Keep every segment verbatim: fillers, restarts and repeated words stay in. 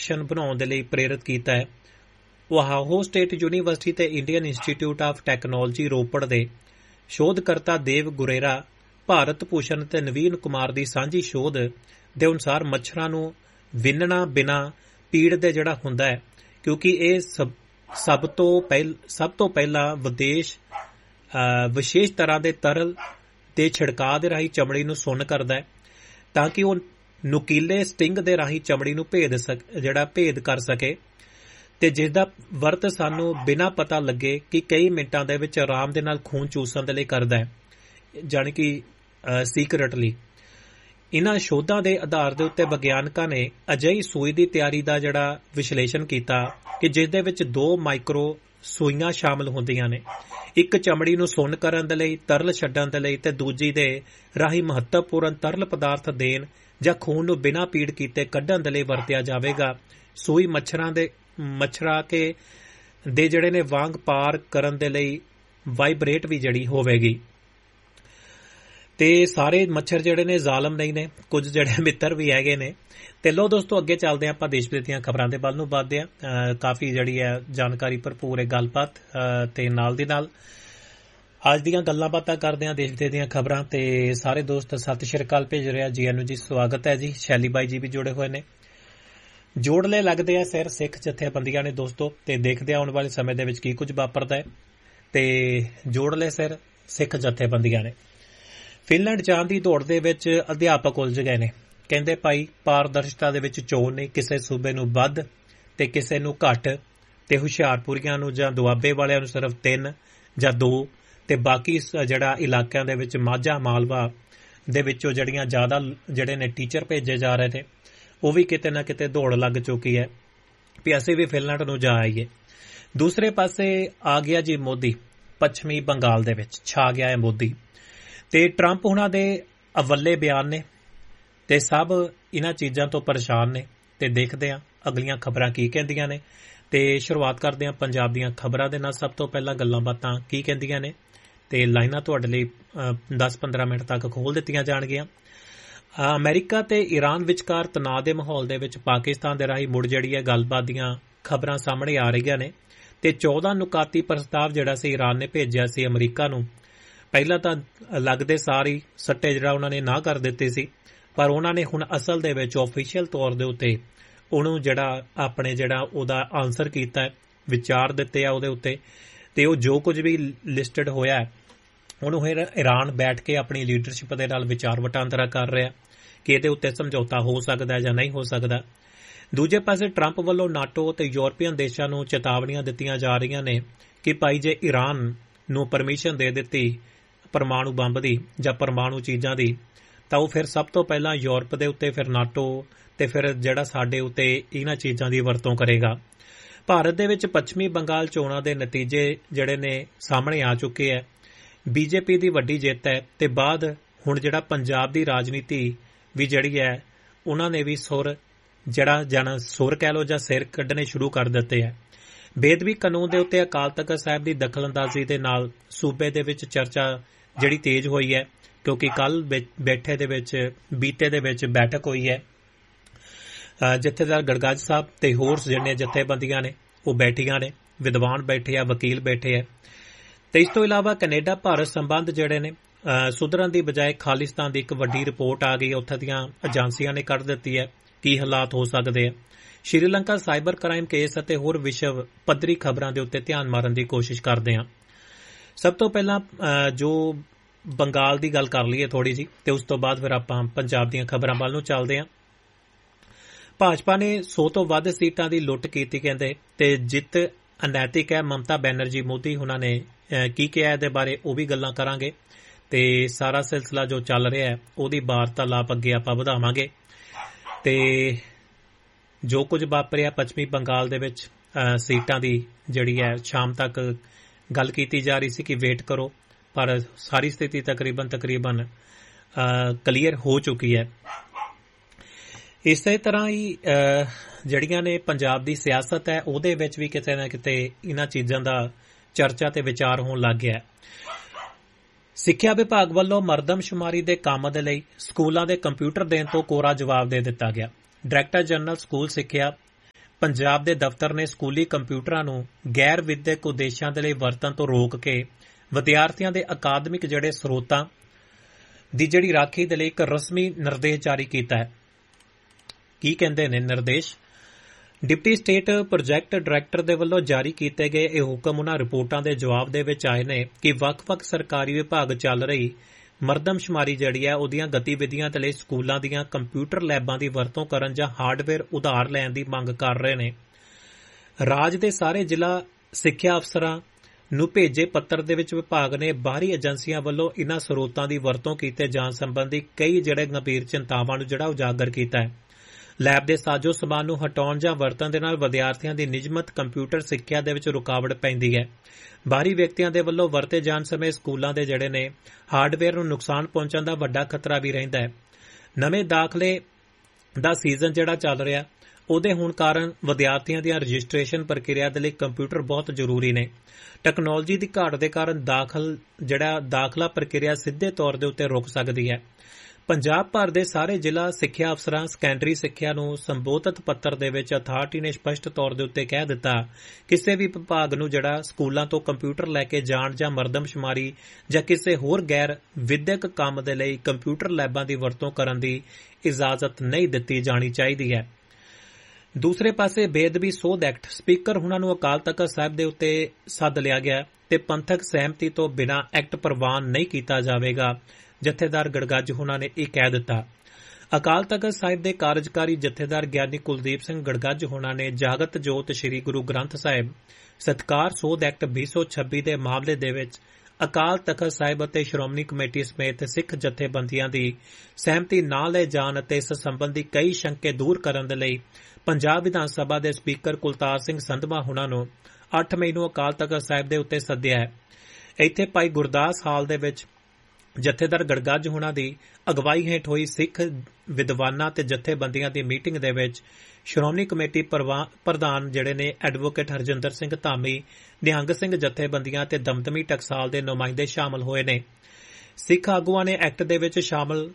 Action ਬਣਾਉਣ ਦੇ ਲਈ ਪ੍ਰੇਰਿਤ ਕੀਤਾ ਹੈ। ਓਹਾਓ ਸਟੇਟ ਯੂਨੀਵਰਸਿਟੀ ਤੇ Indian institute of technology Ropar ਦੇ ਸ਼ੋਧਕਰਤਾ ਦੇਵ ਗੁਰੇਰਾ, ਭਾਰਤ ਭੂਸ਼ਣ ਤੇ ਨਵੀਨ ਕੁਮਾਰ ਦੀ ਸਾਂਝੀ ਸ਼ੋਧ ਦੇ ਅਨੁਸਾਰ ਮੱਛਰਾਂ ਨੂੰ ਵਿੰਨਣਾ ਬਿਨਾਂ ਪੀੜ ਦੇ ਜਿਹੜਾ ਹੁੰਦਾ ਹੈ, ਕਿਉਂਕਿ ਇਹ ਸਭ ਸਭ ਤੋਂ ਪਹਿਲ ਸਭ ਤੋਂ ਪਹਿਲਾਂ ਵਿਦੇਸ਼ ਵਿਸ਼ੇਸ਼ ਤਰ੍ਹਾਂ ਦੇ ਤਰਲ ਦੇ ਛਿੜਕਾਅ ਦੇ ਰਾਹੀਂ ਚਮੜੀ ਨੂੰ ਸੁੰਨ ਕਰਦਾ ਹੈ ਤਾਂ ਕਿ ਉਹ ਨੁਕੀਲੇ ਸਟਿੰਗ ਦੇ ਰਾਹੀਂ ਚਮੜੀ ਨੂੰ ਭੇਦ ਸਕ ਜਿਹੜਾ ਭੇਦ ਕਰ ਸਕੇ, ਤੇ ਜਿਸ ਦਾ ਵਰਤ ਸਾਨੂੰ ਬਿਨਾਂ ਪਤਾ ਲੱਗੇ ਕਿ ਕਈ ਮਿੰਟਾਂ ਦੇ ਵਿੱਚ ਆਰਾਮ ਦੇ ਨਾਲ ਖੂਨ ਚੂਸਣ ਦੇ ਲਈ ਕਰਦਾ ਹੈ, ਜਾਣੀ ਕਿ ਸੀਕ੍ਰੇਟਲੀ। ਇਹਨਾਂ ਸ਼ੋਧਾਂ ਦੇ ਆਧਾਰ ਦੇ ਉੱਤੇ ਵਿਗਿਆਨਕਾਂ ਨੇ ਅਜਿਹੀ ਸੂਈ ਦੀ ਤਿਆਰੀ ਦਾ ਜਿਹੜਾ ਵਿਸ਼ਲੇਸ਼ਣ ਕੀਤਾ ਕਿ ਜਿਸ ਦੇ ਵਿੱਚ ਦੋ ਮਾਈਕਰੋ ਸੂਈਆਂ ਸ਼ਾਮਲ ਹੁੰਦੀਆਂ ਨੇ, ਇੱਕ ਚਮੜੀ ਨੂੰ ਸੁੰਨ ਕਰਨ ਦੇ ਲਈ, ਤਰਲ ਛੱਡਣ ਦੇ ਲਈ, ਤੇ ਦੂਜੀ ਦੇ ਰਾਹੀਂ ਮਹੱਤਵਪੂਰਨ ਤਰਲ ਪਦਾਰਥ ਦੇਣ ਜਾਂ ਖੂਨ ਨੂੰ ਬਿਨਾਂ ਪੀੜ ਕੀਤੇ ਕੱਢਣ ਦੇ ਲਈ ਵਰਤਿਆ ਜਾਵੇਗਾ। ਸੂਈ ਮੱਛਰਾਂ ਦੇ ਮੱਛਰਾਂ ਕੇ ਦੇ ਜਿਹੜੇ ਨੇ ਵਾਂਗ ਪਾਰ ਕਰਨ ਦੇ ਲਈ ਵਾਈਬਰੇਟ ਵੀ ਜਿਹੜੀ ਹੋਵੇਗੀ। ਤੇ ਸਾਰੇ ਮੱਛਰ ਜਿਹੜੇ ਨੇ ਜ਼ਾਲਮ ਨਹੀਂ ਨੇ, ਕੁਝ ਜਿਹੜੇ ਮਿੱਤਰ ਵੀ ਹੈਗੇ ਨੇ। ਤੇ ਲੋ ਦੋਸਤੋ, ਅੱਗੇ ਚੱਲਦੇ ਆਪਾਂ ਦੇਸ਼ ਵਿਦੇਸ਼ ਦੀਆਂ ਖਬਰਾਂ ਦੇ ਵੱਲ ਨੂੰ ਵੱਧਦੇ ਹਾਂ। ਕਾਫੀ ਜਿਹੜੀ ਹੈ ਜਾਣਕਾਰੀ ਭਰਪੂਰ ਹੈ ਗੱਲਬਾਤ, ਤੇ ਨਾਲ ਦੀ ਨਾਲ ਅੱਜ ਦੀਆਂ ਗੱਲਾਂ ਬਾਤਾਂ ਕਰਦੇ ਹਾਂ ਦੇਸ਼ ਵਿਦੇਸ਼ ਦੀਆਂ ਖਬਰਾਂ। ਤੇ ਸਾਰੇ ਦੋਸਤ ਸਤਿ ਸ਼੍ਰੀ ਅਕਾਲ ਭੇਜ ਰਿਹਾ ਜੀ ਨੂੰ ਜੀ, ਸਵਾਗਤ ਹੈ ਜੀ। ਸ਼ੈਲੀ ਬਾਈ ਜੀ ਵੀ ਜੁੜੇ ਹੋਏ ਨੇ। ਜੋੜਲੇ ਲੱਗਦੇ ਆ ਸਿਰ ਸਿੱਖ ਜਥੇਬੰਦੀਆਂ ਨੇ ਦੋਸਤੋ, ਤੇ ਦੇਖਦੇ ਆ ਆਉਣ ਵਾਲੇ ਸਮੇਂ ਦੇ ਵਿੱਚ ਕੀ ਕੁਝ ਵਾਪਰਦਾ ਹੈ। ਤੇ ਜੋੜਲੇ ਸਿਰ ਸਿੱਖ ਜਥੇਬੰਦੀਆਂ ਨੇ। ਫਿਨਲੈਂਡ ਜਾਣ ਦੀ ਦੌੜ ਦੇ ਵਿੱਚ ਅਧਿਆਪਕ ਉਲਝ ਗਏ ਨੇ। ਕਹਿੰਦੇ ਭਾਈ ਪਾਰਦਰਸ਼ਤਾ ਦੇ ਵਿੱਚ ਚੋਣ ਨਹੀਂ, ਕਿਸੇ ਸੂਬੇ ਨੂੰ ਵੱਧ ਤੇ ਕਿਸੇ ਨੂੰ ਘੱਟ, ਤੇ ਹੁਸ਼ਿਆਰਪੁਰੀਆਂ ਨੂੰ ਜਾਂ ਦੁਆਬੇ ਵਾਲਿਆਂ ਨੂੰ ਸਿਰਫ ਤਿੰਨ ਜਾਂ ਦੋ, ਤੇ ਬਾਕੀ ਜਿਹੜਾ ਇਲਾਕਿਆਂ ਦੇ ਵਿੱਚ ਮਾਝਾ ਮਾਲਵਾ ਦੇ ਵਿੱਚੋਂ ਜਿਹੜੀਆਂ ਜ਼ਿਆਦਾ ਜਿਹੜੇ ਨੇ ਟੀਚਰ ਭੇਜੇ ਜਾ ਰਹੇ ਨੇ, ਉਹ ਵੀ ਕਿਤੇ ਨਾ ਕਿਤੇ ਦੌੜ ਲੱਗ ਚੁੱਕੀ ਹੈ ਵੀ ਅਸੀਂ ਵੀ ਫਿਨਲੈਂਡ ਨੂੰ ਜਾ ਆਈਏ। ਦੂਸਰੇ ਪਾਸੇ ਆ ਗਿਆ ਜੀ ਮੋਦੀ, ਪੱਛਮੀ ਬੰਗਾਲ ਦੇ ਵਿੱਚ ਛਾ ਗਿਆ ਹੈ ਮੋਦੀ, ਤੇ ਟਰੰਪ ਹੁਣਾਂ ਦੇ ਅਵੱਲੇ ਬਿਆਨ ਨੇ, ਤੇ ਸਭ ਇਹਨਾਂ ਚੀਜ਼ਾਂ ਤੋਂ ਪਰੇਸ਼ਾਨ ਨੇ। ਤੇ ਦੇਖਦੇ ਹਾਂ ਅਗਲੀਆਂ ਖਬਰਾਂ ਕੀ ਕਹਿੰਦੀਆਂ ਨੇ। ਤੇ ਸ਼ੁਰੂਆਤ ਕਰਦੇ ਹਾਂ ਪੰਜਾਬ ਦੀਆਂ ਖਬਰਾਂ ਦੇ ਨਾਲ। ਸਭ ਤੋਂ ਪਹਿਲਾਂ ਗੱਲਾਂ ਬਾਤਾਂ ਕੀ ਕਹਿੰਦੀਆਂ ਨੇ, ਤੇ ਲਾਈਨਾਂ ਤੁਹਾਡੇ ਲਈ ਦਸ ਪੰਦਰਾਂ ਮਿੰਟ ਤੱਕ ਖੋਲ੍ਹ ਦਿੱਤੀਆਂ ਜਾਣਗੀਆਂ। ਅਮਰੀਕਾ ਤੇ ਈਰਾਨ ਵਿਚਕਾਰ ਤਣਾਅ ਦੇ ਮਾਹੌਲ ਦੇ ਵਿੱਚ ਪਾਕਿਸਤਾਨ ਦੇ ਰਾਹੀਂ ਮੁੜ ਜਿਹੜੀ ਹੈ ਗੱਲਬਾਤ ਦੀਆਂ ਖਬਰਾਂ ਸਾਹਮਣੇ ਆ ਰਹੀਆਂ ਨੇ। ਤੇ ਚੌਦਾਂ ਨੁਕਾਤੀ ਪ੍ਰਸਤਾਵ ਜਿਹੜਾ ਸੀ ਈਰਾਨ ਨੇ ਭੇਜਿਆ ਸੀ ਅਮਰੀਕਾ ਨੂੰ, ਪਹਿਲਾਂ ਤਾਂ ਲੱਗਦੇ ਸਾਰੀ ਸੱਟੇ ਜਿਹੜਾ ਉਹਨਾਂ ਨੇ ਨਾ ਕਰ ਦਿੱਤੇ ਸੀ, ਪਰ ਉਹਨਾਂ ਨੇ ਹੁਣ ਅਸਲ ਦੇ ਵਿੱਚ ਆਫੀਸ਼ੀਅਲ ਤੌਰ ਦੇ ਉੱਤੇ ਉਹਨੂੰ ਜਿਹੜਾ ਆਪਣੇ ਜਿਹੜਾ ਉਹਦਾ ਆਨਸਰ ਕੀਤਾ, ਵਿਚਾਰ ਦਿੱਤੇ ਆ ਉਹਦੇ ਉੱਤੇ। ਤੇ ਉਹ ਜੋ ਕੁਝ ਵੀ ਲਿਸਟਡ ਹੋਇਆ ਉਹਨੂੰ ਫਿਰ ਈਰਾਨ ਬੈਠ ਕੇ ਆਪਣੀ ਲੀਡਰਸ਼ਿਪ ਦੇ ਨਾਲ ਵਿਚਾਰ ਵਟਾਂਦਰਾ ਕਰ ਰਿਹਾ ਕਿ ਇਹਦੇ ਉੱਤੇ ਸਮਝੌਤਾ ਹੋ ਸਕਦਾ ਜਾਂ ਨਹੀਂ ਹੋ ਸਕਦਾ। ਦੂਜੇ ਪਾਸੇ ਟਰੰਪ ਵੱਲੋਂ ਨਾਟੋ ਤੇ ਯੂਰਪੀਅਨ ਦੇਸ਼ਾਂ ਨੂੰ ਚੇਤਾਵਨੀਆਂ ਦਿੱਤੀਆਂ ਜਾ ਰਹੀਆਂ ਨੇ ਕਿ ਭਾਈ ਜੇ ਈਰਾਨ ਨੂੰ ਪਰਮਿਸ਼ਨ ਦੇ ਦਿੱਤੀ ਪਰਮਾਣੂ ਬੰਬ ਦੀ ਜਾਂ ਪਰਮਾਣੂ ਚੀਜ਼ਾਂ ਦੀ, ਤਾਂ ਉਹ ਫਿਰ ਸਭ ਤੋਂ ਪਹਿਲਾਂ ਯੂਰਪ ਦੇ ਉੱਤੇ, ਫਿਰ ਨਾਟੋ, ਤੇ ਫਿਰ ਜਿਹੜਾ ਸਾਡੇ ਉੱਤੇ ਇਹਨਾਂ ਚੀਜ਼ਾਂ ਦੀ ਵਰਤੋਂ ਕਰੇਗਾ। ਭਾਰਤ ਦੇ ਵਿੱਚ ਪੱਛਮੀ ਬੰਗਾਲ ਚੋਣਾਂ ਦੇ ਨਤੀਜੇ ਜਿਹੜੇ ਨੇ ਸਾਹਮਣੇ ਆ ਚੁੱਕੇ ਹੈ। ਬੀਜੇਪੀ ਦੀ ਵੱਡੀ ਜਿੱਤ ਹੈ, ਤੇ ਬਾਅਦ ਹੁਣ ਜਿਹੜਾ ਪੰਜਾਬ ਦੀ ਰਾਜਨੀਤੀ ਵੀ ਜਿਹੜੀ ਹੈ ਉਹਨਾਂ ਨੇ ਵੀ ਸੁਰ ਜਿਹੜਾ ਜਨ ਸੁਰ ਕਹਿ ਲਓ ਜਾਂ ਸਿਰ ਕੱਢਣੇ ਸ਼ੁਰੂ ਕਰ ਦਿੱਤੇ ਹੈ। ਬੇਦਬੀ ਕਾਨੂੰਨ ਦੇ ਉੱਤੇ ਅਕਾਲ ਤਖ਼ਤ ਸਾਹਿਬ ਦੀ ਦਖਲਅੰਦਾਜ਼ੀ ਦੇ ਨਾਲ ਸੂਬੇ ਦੇ ਵਿੱਚ ਚਰਚਾ ਜਿਹੜੀ ਤੇਜ਼ ਹੋਈ ਹੈ, ਕਿਉਂਕਿ ਕੱਲ ਬੈਠੇ ਦੇ ਵਿੱਚ ਬੀਤੇ ਦੇ ਵਿੱਚ ਬੈਠਕ ਹੋਈ ਹੈ। ਜਥੇਦਾਰ ਗੜਗੱਜ ਸਾਹਿਬ ਤੇ ਹੋਰ ਜਿਹੜੀਆਂ ਜਥੇਬੰਦੀਆਂ ਨੇ ਉਹ ਬੈਠੀਆਂ ਨੇ, ਵਿਦਵਾਨ ਬੈਠੇ ਆ, ਵਕੀਲ ਬੈਠੇ ਆ। ਤੇ ਇਸ ਤੋਂ ਇਲਾਵਾ ਕੈਨੇਡਾ ਭਾਰਤ ਸੰਬੰਧ ਜਿਹੜੇ ਨੇ ਸੁਧਰਨ ਦੀ ਬਜਾਏ ਖਾਲਿਸਤਾਨ ਦੀ ਇੱਕ ਵੱਡੀ ਰਿਪੋਰਟ ਆ ਗਈ, ਉੱਥੇ ਦੀਆਂ ਏਜੰਸੀਆਂ ਨੇ ਕੱਢ ਦਿੱਤੀ ਹੈ ਕੀ ਹਾਲਾਤ ਹੋ ਸਕਦੇ ਆ। ਸ਼੍ਰੀਲੰਕਾ ਸਾਈਬਰ ਕ੍ਰਾਈਮ ਕੇਸ ਅਤੇ ਹੋਰ ਵਿਸ਼ਵ ਪੱਧਰੀ ਖਬਰਾਂ ਦੇ ਉੱਤੇ ਧਿਆਨ ਮਾਰਨ ਦੀ ਕੋਸ਼ਿਸ਼ ਕਰਦੇ ਹਾਂ। ਸਭ ਤੋਂ ਪਹਿਲਾਂ ਜੋ ਬੰਗਾਲ ਦੀ ਗੱਲ ਕਰ ਲਈਏ ਥੋੜੀ ਜੀ, ਤੇ ਉਸ ਤੋਂ ਬਾਅਦ ਫਿਰ ਆਪਾਂ ਪੰਜਾਬ ਦੀਆਂ ਖਬਰਾਂ ਵੱਲ ਨੂੰ ਚੱਲਦੇ ਹਾਂ। ਭਾਜਪਾ ਨੇ ਸੌ ਤੋਂ ਵੱਧ ਸੀਟਾਂ ਦੀ ਲੁੱਟ ਕੀਤੀ ਕਹਿੰਦੇ, ਤੇ ਜਿੱਤ ਅਨੈਤਿਕ ਹੈ। ਮਮਤਾ ਬੈਨਰਜੀ ਮੋਦੀ ਉਹਨਾਂ ਨੇ ਕੀ ਕਿਹਾ ਇਹਦੇ ਬਾਰੇ ਉਹ ਵੀ ਗੱਲਾਂ ਕਰਾਂਗੇ। ਤੇ ਸਾਰਾ ਸਿਲਸਿਲਾ ਜੋ ਚੱਲ ਰਿਹਾ ਹੈ ਉਹਦੀ ਵਾਰਤਾਲਾਪ ਅੱਗੇ ਆਪਾਂ ਵਧਾਵਾਂਗੇ। ਤੇ ਜੋ ਕੁਝ ਵਾਪਰਿਆ ਪੱਛਮੀ ਬੰਗਾਲ ਦੇ ਵਿੱਚ ਸੀਟਾਂ ਦੀ ਜਿਹੜੀ ਹੈ ਸ਼ਾਮ ਤੱਕ ਗੱਲ ਕੀਤੀ ਜਾ ਰਹੀ ਸੀ ਕਿ ਵੇਟ ਕਰੋ, ਪਰ ਸਾਰੀ ਸਥਿਤੀ ਤਕਰੀਬਨ ਤਕਰੀਬਨ ਕਲੀਅਰ ਹੋ ਚੁੱਕੀ ਹੈ। ਇਸੇ ਤਰ੍ਹਾਂ ਹੀ ਜਿਹੜੀਆਂ ਨੇ ਪੰਜਾਬ ਦੀ ਸਿਆਸਤ ਹੈ ਉਹਦੇ ਵਿੱਚ ਵੀ ਕਿਤੇ ਨਾ ਕਿਤੇ ਇਹਨਾਂ ਚੀਜ਼ਾਂ ਦਾ ਚਰਚਾ ਤੇ ਵਿਚਾਰ ਹੋਣ ਲੱਗ ਗਿਆ। ਸਿੱਖਿਆ ਵਿਭਾਗ ਵੱਲੋਂ ਮਰਦਮਸ਼ੁਮਾਰੀ ਦੇ ਕੰਮ ਦੇ ਲਈ ਸਕੂਲਾਂ ਦੇ ਕੰਪਿਊਟਰ ਦੇਣ ਤੋਂ ਕੋਰਾ ਜਵਾਬ ਦੇ ਦਿੱਤਾ ਗਿਆ। ਡਾਇਰੈਕਟਰ ਜਨਰਲ ਸਕੂਲ ਸਿੱਖਿਆ ਪੰਜਾਬ ਦੇ ਦਫ਼ਤਰ ਨੇ ਸਕੂਲੀ ਕੰਪਿਊਟਰਾਂ ਨੂੰ ਗੈਰ ਵਿਦਿਅਕ ਉਦੇਸ਼ਾਂ ਦੇ ਲਈ ਵਰਤਣ ਤੋਂ ਰੋਕ ਕੇ ਵਿਦਿਆਰਥੀਆਂ ਦੇ ਅਕਾਦਮਿਕ ਜਿਹੜੇ ਸਰੋਤਾਂ ਦੀ ਜਿਹੜੀ ਰਾਖੀ ਦੇ ਲਈ ਇੱਕ ਰਸਮੀ ਨਿਰਦੇਸ਼ ਜਾਰੀ ਕੀਤਾ ਹੈ। ਕੀ ਕਹਿੰਦੇ ਨੇ ਨਿਰਦੇਸ਼? ਡਿਪਟੀ ਸਟੇਟ ਪ੍ਰੋਜੈਕਟ ਡਾਇਰੈਕਟਰ ਦੇ ਵੱਲੋਂ ਜਾਰੀ ਕੀਤੇ ਗਏ ਇਹ ਹੁਕਮ ਉਹਨਾਂ ਰਿਪੋਰਟਾਂ ਦੇ ਜਵਾਬ ਦੇ ਵਿੱਚ ਆਏ ਨੇ ਕਿ ਵੱਖ-ਵੱਖ ਸਰਕਾਰੀ ਵਿਭਾਗ ਚੱਲ ਰਹੀ ਮਰਦਮਸ਼ੁਮਾਰੀ ਜਿਹੜੀ ਹੈ ਉਹਦੀਆਂ ਗਤੀਵਿਧੀਆਂ ਦੇ ਲਈ ਸਕੂਲਾਂ ਦੀਆਂ ਕੰਪਿਊਟਰ ਲੈਬਾਂ ਦੀ ਵਰਤੋਂ ਕਰਨ ਜਾਂ ਹਾਰਡਵੇਅਰ ਉਧਾਰ ਲੈਣ ਦੀ ਮੰਗ ਕਰ ਰਹੇ ਨੇ। ਰਾਜ ਦੇ ਸਾਰੇ ਜ਼ਿਲ੍ਹਾ ਸਿੱਖਿਆ ਅਫਸਰਾਂ ਨੂੰ ਭੇਜੇ ਪੱਤਰ ਦੇ ਵਿੱਚ ਵਿਭਾਗ ਨੇ ਬਾਹਰੀ ਏਜੰਸੀਆਂ ਵੱਲੋਂ ਇਨ੍ਹਾਂ ਸਰੋਤਾਂ ਦੀ ਵਰਤੋਂ ਕੀਤੇ ਜਾਣ ਸੰਬੰਧੀ ਕਈ ਜਿਹੜੇ ਗੰਭੀਰ ਚਿੰਤਾਵਾਂ ਨੂੰ ਜਿਹੜਾ ਉਜਾਗਰ ਕੀਤਾ ਹੈ। ਲੈਬ ਦੇ ਸਾਜ਼ੋ ਸਮਾਨ ਨੂੰ ਹਟਾਉਣ ਜਾਂ ਵਰਤਣ ਦੇ ਨਾਲ ਵਿਦਿਆਰਥੀਆਂ ਦੀ ਨਿਯਮਤ ਕੰਪਿਊਟਰ ਸਿੱਖਿਆ ਦੇ ਵਿੱਚ ਰੁਕਾਵਟ ਪੈਂਦੀ ਹੈ। ਬਾਹਰੀ ਵਿਅਕਤੀਆਂ ਦੇ ਵੱਲੋਂ ਵਰਤੇ ਜਾਣ ਸਮੇਂ ਸਕੂਲਾਂ ਦੇ ਜਿਹੜੇ ਨੇ ਹਾਰਡਵੇਅਰ ਨੂੰ ਨੁਕਸਾਨ ਪਹੁੰਚਣ ਦਾ ਵੱਡਾ ਖਤਰਾ ਵੀ ਰਹਿੰਦਾ ਹੈ। ਨਵੇਂ ਦਾਖਲੇ ਦਾ ਸੀਜ਼ਨ ਜਿਹੜਾ ਚੱਲ ਰਿਹਾ ਉਹਦੇ ਹੋਣ ਕਾਰਨ ਵਿਦਿਆਰਥੀਆਂ ਦੀਆਂ ਰਜਿਸਟ੍ਰੇਸ਼ਨ ਪ੍ਰਕਿਰਿਆ ਦੇ ਲਈ ਕੰਪਿਊਟਰ ਬਹੁਤ ਜ਼ਰੂਰੀ ਨੇ। ਟੈਕਨੋਲੋਜੀ ਦੀ ਘਾਟ ਦੇ ਕਾਰਨ ਦਾਖਲ ਜਿਹੜਾ ਦਾਖਲਾ ਪ੍ਰਕਿਰਿਆ ਸਿੱਧੇ ਤੌਰ ਦੇ ਉੱਤੇ ਰੁਕ ਸਕਦੀ ਹੈ। ਪੰਜਾਬ ਭਰ ਦੇ ਸਾਰੇ ਜ਼ਿਲ੍ਹਾ ਸਿੱਖਿਆ ਅਫਸਰਾਂ ਸੈਕੰਡਰੀ ਸਿੱਖਿਆ ਨੂੰ ਸੰਬੋਧਿਤ ਪੱਤਰ ਦੇ ਵਿੱਚ ਅਥਾਰਟੀ ਨੇ ਸਪਸ਼ਟ ਤੌਰ ਦੇ ਉੱਤੇ ਕਹਿ ਦਿੱਤਾ ਕਿਸੇ ਵੀ ਵਿਭਾਗ ਨੂੰ ਜਿਹੜਾ ਸਕੂਲਾਂ ਤੋਂ ਕੰਪਿਊਟਰ ਲੈ ਕੇ ਜਾਣ ਜਾਂ ਮਰਦਮਸ਼ੁਮਾਰੀ ਜਾਂ ਕਿਸੇ ਹੋਰ ਗੈਰ ਵਿਦਿਅਕ ਕੰਮ ਦੇ ਲਈ ਕੰਪਿਊਟਰ ਲੈਬਾਂ ਦੀ ਵਰਤੋਂ ਕਰਨ ਦੀ ਇਜਾਜ਼ਤ ਨਹੀਂ ਦਿੱਤੀ ਜਾਣੀ ਚਾਹੀਦੀ ਹੈ। ਦੂਸਰੇ ਪਾਸੇ ਬੇਅਦਬੀ ਸੋਧ ਐਕਟ ਸਪੀਕਰ ਹੁਣਾਂ ਨੂੰ ਅਕਾਲ ਤਖ਼ਤ ਸਾਹਿਬ ਦੇ ਉੱਤੇ ਸੱਦ ਲਿਆ ਗਿਆ ਤੇ ਪੰਥਕ ਸਹਿਮਤੀ ਤੋਂ ਬਿਨਾਂ ਐਕਟ ਪ੍ਰਵਾਨ ਨਹੀਂ ਕੀਤਾ ਜਾਵੇਗਾ। ਜਥੇਦਾਰ ਗੜਗੱਜ ਹੁਣਾਂ ਨੇ ਇਹ ਕਹਿ ਦਿੱਤਾ। ਅਕਾਲ ਤਖ਼ਤ ਸਾਹਿਬ ਦੇ ਕਾਰਜਕਾਰੀ ਜਥੇਦਾਰ ਗਿਆਨੀ ਕੁਲਦੀਪ ਸਿੰਘ ਗੜਗੱਜ ਹੁਣਾਂ ਨੇ ਜਾਗਤ ਜੋਤ ਸ੍ਰੀ ਗੁਰੂ ਗ੍ਰੰਥ ਸਾਹਿਬ ਸਤਿਕਾਰ ਸੋਧ ਐਕਟ ਵੀਹ ਸੌ ਛੱਬੀ ਦੇ ਮਾਮਲੇ ਦੇ ਵਿੱਚ ਅਕਾਲ ਤਖ਼ਤ ਸਾਹਿਬ ਅਤੇ ਸ਼੍ਰੋਮਣੀ ਕਮੇਟੀ ਸਮੇਤ ਸਿੱਖ ਜਥੇਬੰਦੀਆਂ ਦੀ ਸਹਿਮਤੀ ਨਾ ਲੈ ਜਾਣ ਅਤੇ ਇਸ ਸੰਬੰਧੀ ਕਈ ਸ਼ੰਕੇ ਦੂਰ ਕਰਨ ਦੇ ਲਈ ਪੰਜਾਬ ਵਿਧਾਨ ਸਭਾ ਦੇ ਸਪੀਕਰ ਕੁਲਤਾਰ ਸਿੰਘ ਸੰਧਵਾ ਹੁਣਾਂ ਨੂੰ ਅੱਠ ਮਈ ਨੂੰ ਅਕਾਲ ਤਖ਼ਤ ਸਾਹਿਬ ਦੇ ਉੱਤੇ ਸੱਦਿਆ ਹੈ। ਇੱਥੇ ਭਾਈ ਗੁਰਦਾਸ ਹਾਲ ਦੇ ਵਿੱਚ ਜਥੇਦਾਰ ਗੜਗੱਜ ਹੁਣਾਂ ਦੀ ਅਗਵਾਈ ਹੇਠ ਹੋਈ ਸਿੱਖ ਵਿਦਵਾਨਾਂ ਤੇ ਜਥੇਬੰਦੀਆਂ ਦੀ ਮੀਟਿੰਗ ਦੇ ਵਿੱਚ ਸ਼੍ਰੋਮਣੀ ਕਮੇਟੀ ਪ੍ਰਧਾਨ ਜਿਹੜੇ ਨੇ ਐਡਵੋਕੇਟ ਹਰਜਿੰਦਰ ਸਿੰਘ ਧਾਮੀ, ਨਿਹੰਗ ਸਿੰਘ ਜਥੇਬੰਦੀਆਂ ਤੇ ਦਮਦਮੀ ਟਕਸਾਲ ਦੇ ਨੁਮਾਇੰਦੇ ਸ਼ਾਮਲ ਹੋਏ ਨੇ। ਸਿੱਖ ਆਗੂਆਂ ਨੇ ਐਕਟ ਦੇ ਵਿੱਚ ਸ਼ਾਮਲ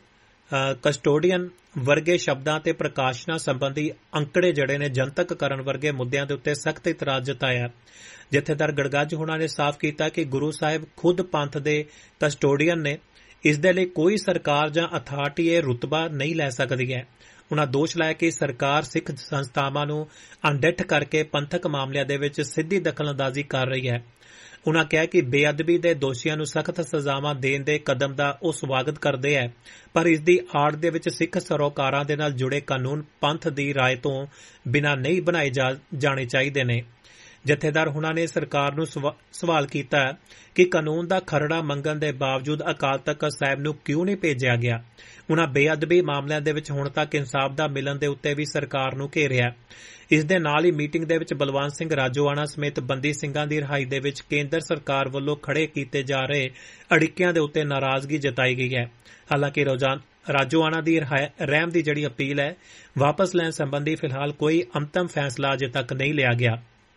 ਕਸਟੋਡੀਅਨ ਵਰਗੇ ਸ਼ਬਦਾਂ ਤੇ ਪ੍ਰਕਾਸ਼ਨਾਂ ਸੰਬੰਧੀ ਅੰਕੜੇ ਜਿਹੜੇ ਨੇ ਜਨਤਕ ਕਰਨ ਵਰਗੇ ਮੁੱਦਿਆਂ ਦੇ ਉੱਤੇ ਸਖਤ ਇਤਰਾਜ਼ ਜਤਾਇਆ। ਜਥੇਦਾਰ ਗੜਗੱਜ ਹੁਣਾਂ ਨੇ ਸਾਫ਼ ਕੀਤਾ ਕਿ ਗੁਰੂ ਸਾਹਿਬ ਖੁਦ ਪੰਥ ਦੇ ਕਸਟੋਡੀਅਨ ਨੇ, ਇਸ ਦੇ ਲਈ ਕੋਈ ਸਰਕਾਰ ਜਾਂ ਅਥਾਰਟੀ ਇਹ ਰੁਤਬਾ ਨਹੀਂ ਲੈ ਸਕਦੀ ਹੈ। ਉਨ੍ਹਾਂ ਦੋਸ਼ ਲਾਇਆ ਕਿ ਸਰਕਾਰ ਸਿੱਖ ਸੰਸਥਾਵਾਂ ਨੂੰ ਅਣਡਿੱਠ ਕਰਕੇ ਪੰਥਕ ਮਾਮਲਿਆਂ ਦੇ ਵਿੱਚ ਸਿੱਧੀ ਦਖਲਅੰਦਾਜ਼ੀ ਕਰ ਰਹੀ ਹੈ। ਉਨ੍ਹਾਂ ਕਿਹਾ ਕਿ ਬੇਅਦਬੀ ਦੇ ਦੋਸ਼ੀਆਂ ਨੂੰ ਸਖਤ ਸਜ਼ਾਵਾਂ ਦੇਣ ਦੇ ਕਦਮ ਦਾ ਉਹ ਸਵਾਗਤ ਕਰਦੇ ਹੈ, ਪਰ ਇਸ ਦੀ ਆੜ ਦੇ ਵਿੱਚ ਸਿੱਖ ਸਰੋਕਾਰਾਂ ਦੇ ਨਾਲ ਜੁੜੇ ਕਾਨੂੰਨ ਪੰਥ ਦੀ ਰਾਏ ਤੋਂ ਬਿਨਾਂ ਨਹੀਂ ਬਣਾਏ ਜਾਣੇ ਚਾਹੀਦੇ ਨੇ। ਜਥੇਦਾਰ ਹੁਣਾਂ ਨੇ ਸਰਕਾਰ ਨੂੰ ਸਵਾਲ ਕੀਤਾ ਕਿ ਕਾਨੂੰਨ ਦਾ ਖਰੜਾ ਮੰਗਣ ਦੇ ਬਾਵਜੂਦ ਅਕਾਲ ਤਖ਼ਤ ਸਾਹਿਬ ਨੂੰ ਕਿਉਂ ਨਹੀਂ ਭੇਜਿਆ ਗਿਆ। ਉਨ੍ਹਾਂ ਬੇਅਦਬੀ ਮਾਮਲਿਆਂ ਦੇ ਵਿੱਚ ਹੁਣ ਤੱਕ ਇਨਸਾਫ ਦਾ ਮਿਲਣ ਦੇ ਉੱਤੇ ਵੀ ਸਰਕਾਰ ਨੂੰ ਘੇਰਿਆ। ਇਸ ਦੇ ਨਾਲ ਹੀ ਮੀਟਿੰਗ ਦੇ ਵਿੱਚ ਬਲਵੰਤ ਸਿੰਘ ਰਾਜੋਆਣਾ ਸਮੇਤ ਬੰਦੀ ਸਿੰਘਾਂ ਦੀ ਰਿਹਾਈ ਦੇ ਵਿੱਚ ਕੇਂਦਰ ਸਰਕਾਰ ਵੱਲੋਂ ਖੜੇ ਕੀਤੇ ਜਾ ਰਹੇ ਅੜਿੱਕਿਆਂ ਦੇ ਉੱਤੇ ਨਾਰਾਜ਼ਗੀ ਜਤਾਈ ਗਈ ਹੈ। ਹਾਲਾਂਕਿ ਰਾਜੋਆਣਾ ਦੀ ਰਹਿਮ ਦੀ ਜਿਹੜੀ ਅਪੀਲ ਹੈ ਵਾਪਸ ਲੈਣ ਸੰਬੰਧੀ ਫਿਲਹਾਲ ਕੋਈ ਅੰਤਮ ਫੈਸਲਾ ਅਜੇ ਤੱਕ ਨਹੀਂ ਲਿਆ ਗਿਆ।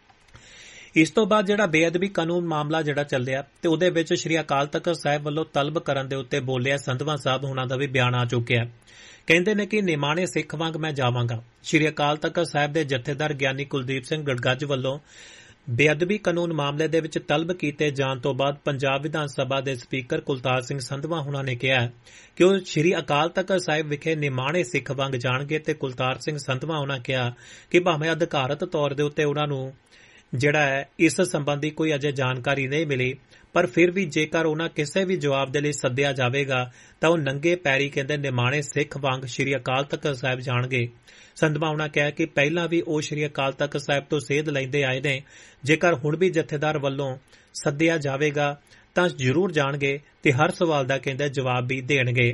ਇਸ ਤੋਂ ਬਾਅਦ ਜਿਹੜਾ ਬੇਅਦਬੀ ਕਾਨੂੰਨ ਮਾਮਲਾ ਜਿਹੜਾ ਚੱਲਿਆ ਤੇ ਉਹਦੇ ਵਿੱਚ ਸ੍ਰੀ ਅਕਾਲ ਤਖ਼ਤ ਸਾਹਿਬ ਵੱਲੋਂ ਤਲਬ ਕਰਨ ਦੇ ਉੱਤੇ ਬੋਲਿਆ ਸੰਧਵਾ ਸਾਹਿਬ ਹੁਣਾਂ ਦਾ ਵੀ ਬਿਆਨ ਆ ਚੁੱਕਿਆ। ਕਹਿੰਦੇ ਨੇ ਕਿ ਨਿਮਾਣੇ ਸਿੱਖ ਵਾਂਗ ਮੈਂ ਜਾਵਾਂਗਾ। ਸ੍ਰੀ ਅਕਾਲ ਤਖ਼ਤ ਸਾਹਿਬ ਦੇ ਜਥੇਦਾਰ ਗਿਆਨੀ ਕੁਲਦੀਪ ਸਿੰਘ ਗੜਗੱਜ ਵੱਲੋਂ ਬੇਅਦਬੀ ਕਾਨੂੰਨ ਮਾਮਲੇ ਦੇ ਵਿੱਚ ਤਲਬ ਕੀਤੇ ਜਾਣ ਤੋਂ ਬਾਅਦ ਪੰਜਾਬ ਵਿਧਾਨ ਸਭਾ ਦੇ ਸਪੀਕਰ ਕੁਲਤਾਰ ਸਿੰਘ ਸੰਧਵਾ ਹੁਣਾਂ ਨੇ ਕਿਹਾ ਕਿ ਉਹ ਸ੍ਰੀ ਅਕਾਲ ਤਖ਼ਤ ਸਾਹਿਬ ਵਿਖੇ ਨਿਮਾਣੇ ਸਿੱਖ ਵਾਂਗ ਜਾਣਗੇ ਤੇ ਕੁਲਤਾਰ ਸਿੰਘ ਸੰਧਵਾ ਹੁਣਾਂ ਕਿਹਾ ਕਿ ਭਾਵੇਂ ਅਧਿਕਾਰਤ ਤੌਰ ਦੇ ਉੱਤੇ ਉਹਨਾਂ ਨੂੰ ਜਿਹੜਾ ਹੈ ਇਸ ਸੰਬੰਧੀ ਕੋਈ ਅਜੇ ਜਾਣਕਾਰੀ ਨਹੀਂ ਮਿਲੀ, ਪਰ ਫਿਰ ਵੀ ਜੇਕਰ ਉਹਨਾਂ ਕਿਸੇ ਵੀ ਜਵਾਬ ਦੇ ਲਈ ਸੱਦਿਆ ਜਾਵੇਗਾ ਤਾਂ ਉਹ ਨੰਗੇ ਪੈਰੀ ਕਹਿੰਦੇ ਨਿਮਾਣੇ ਸਿੱਖ ਵਾਂਗ ਸ੍ਰੀ ਅਕਾਲ ਤਖ਼ਤ ਸਾਹਿਬ ਜਾਣਗੇ। ਸੰਧਵਾ ਉਹਨਾਂ ਕਿਹਾ ਕਿ ਪਹਿਲਾਂ ਵੀ ਉਹ ਸ੍ਰੀ ਅਕਾਲ ਤਖ਼ਤ ਸਾਹਿਬ ਤੋਂ ਸੇਧ ਲੈਂਦੇ ਆਏ ਨੇ, ਜੇਕਰ ਹੁਣ ਵੀ ਜਥੇਦਾਰ ਵੱਲੋਂ ਸੱਦਿਆ ਜਾਵੇਗਾ ਤਾਂ ਜ਼ਰੂਰ ਜਾਣਗੇ ਤੇ ਹਰ ਸਵਾਲ ਦਾ ਕਹਿੰਦੇ ਜਵਾਬ ਵੀ ਦੇਣਗੇ।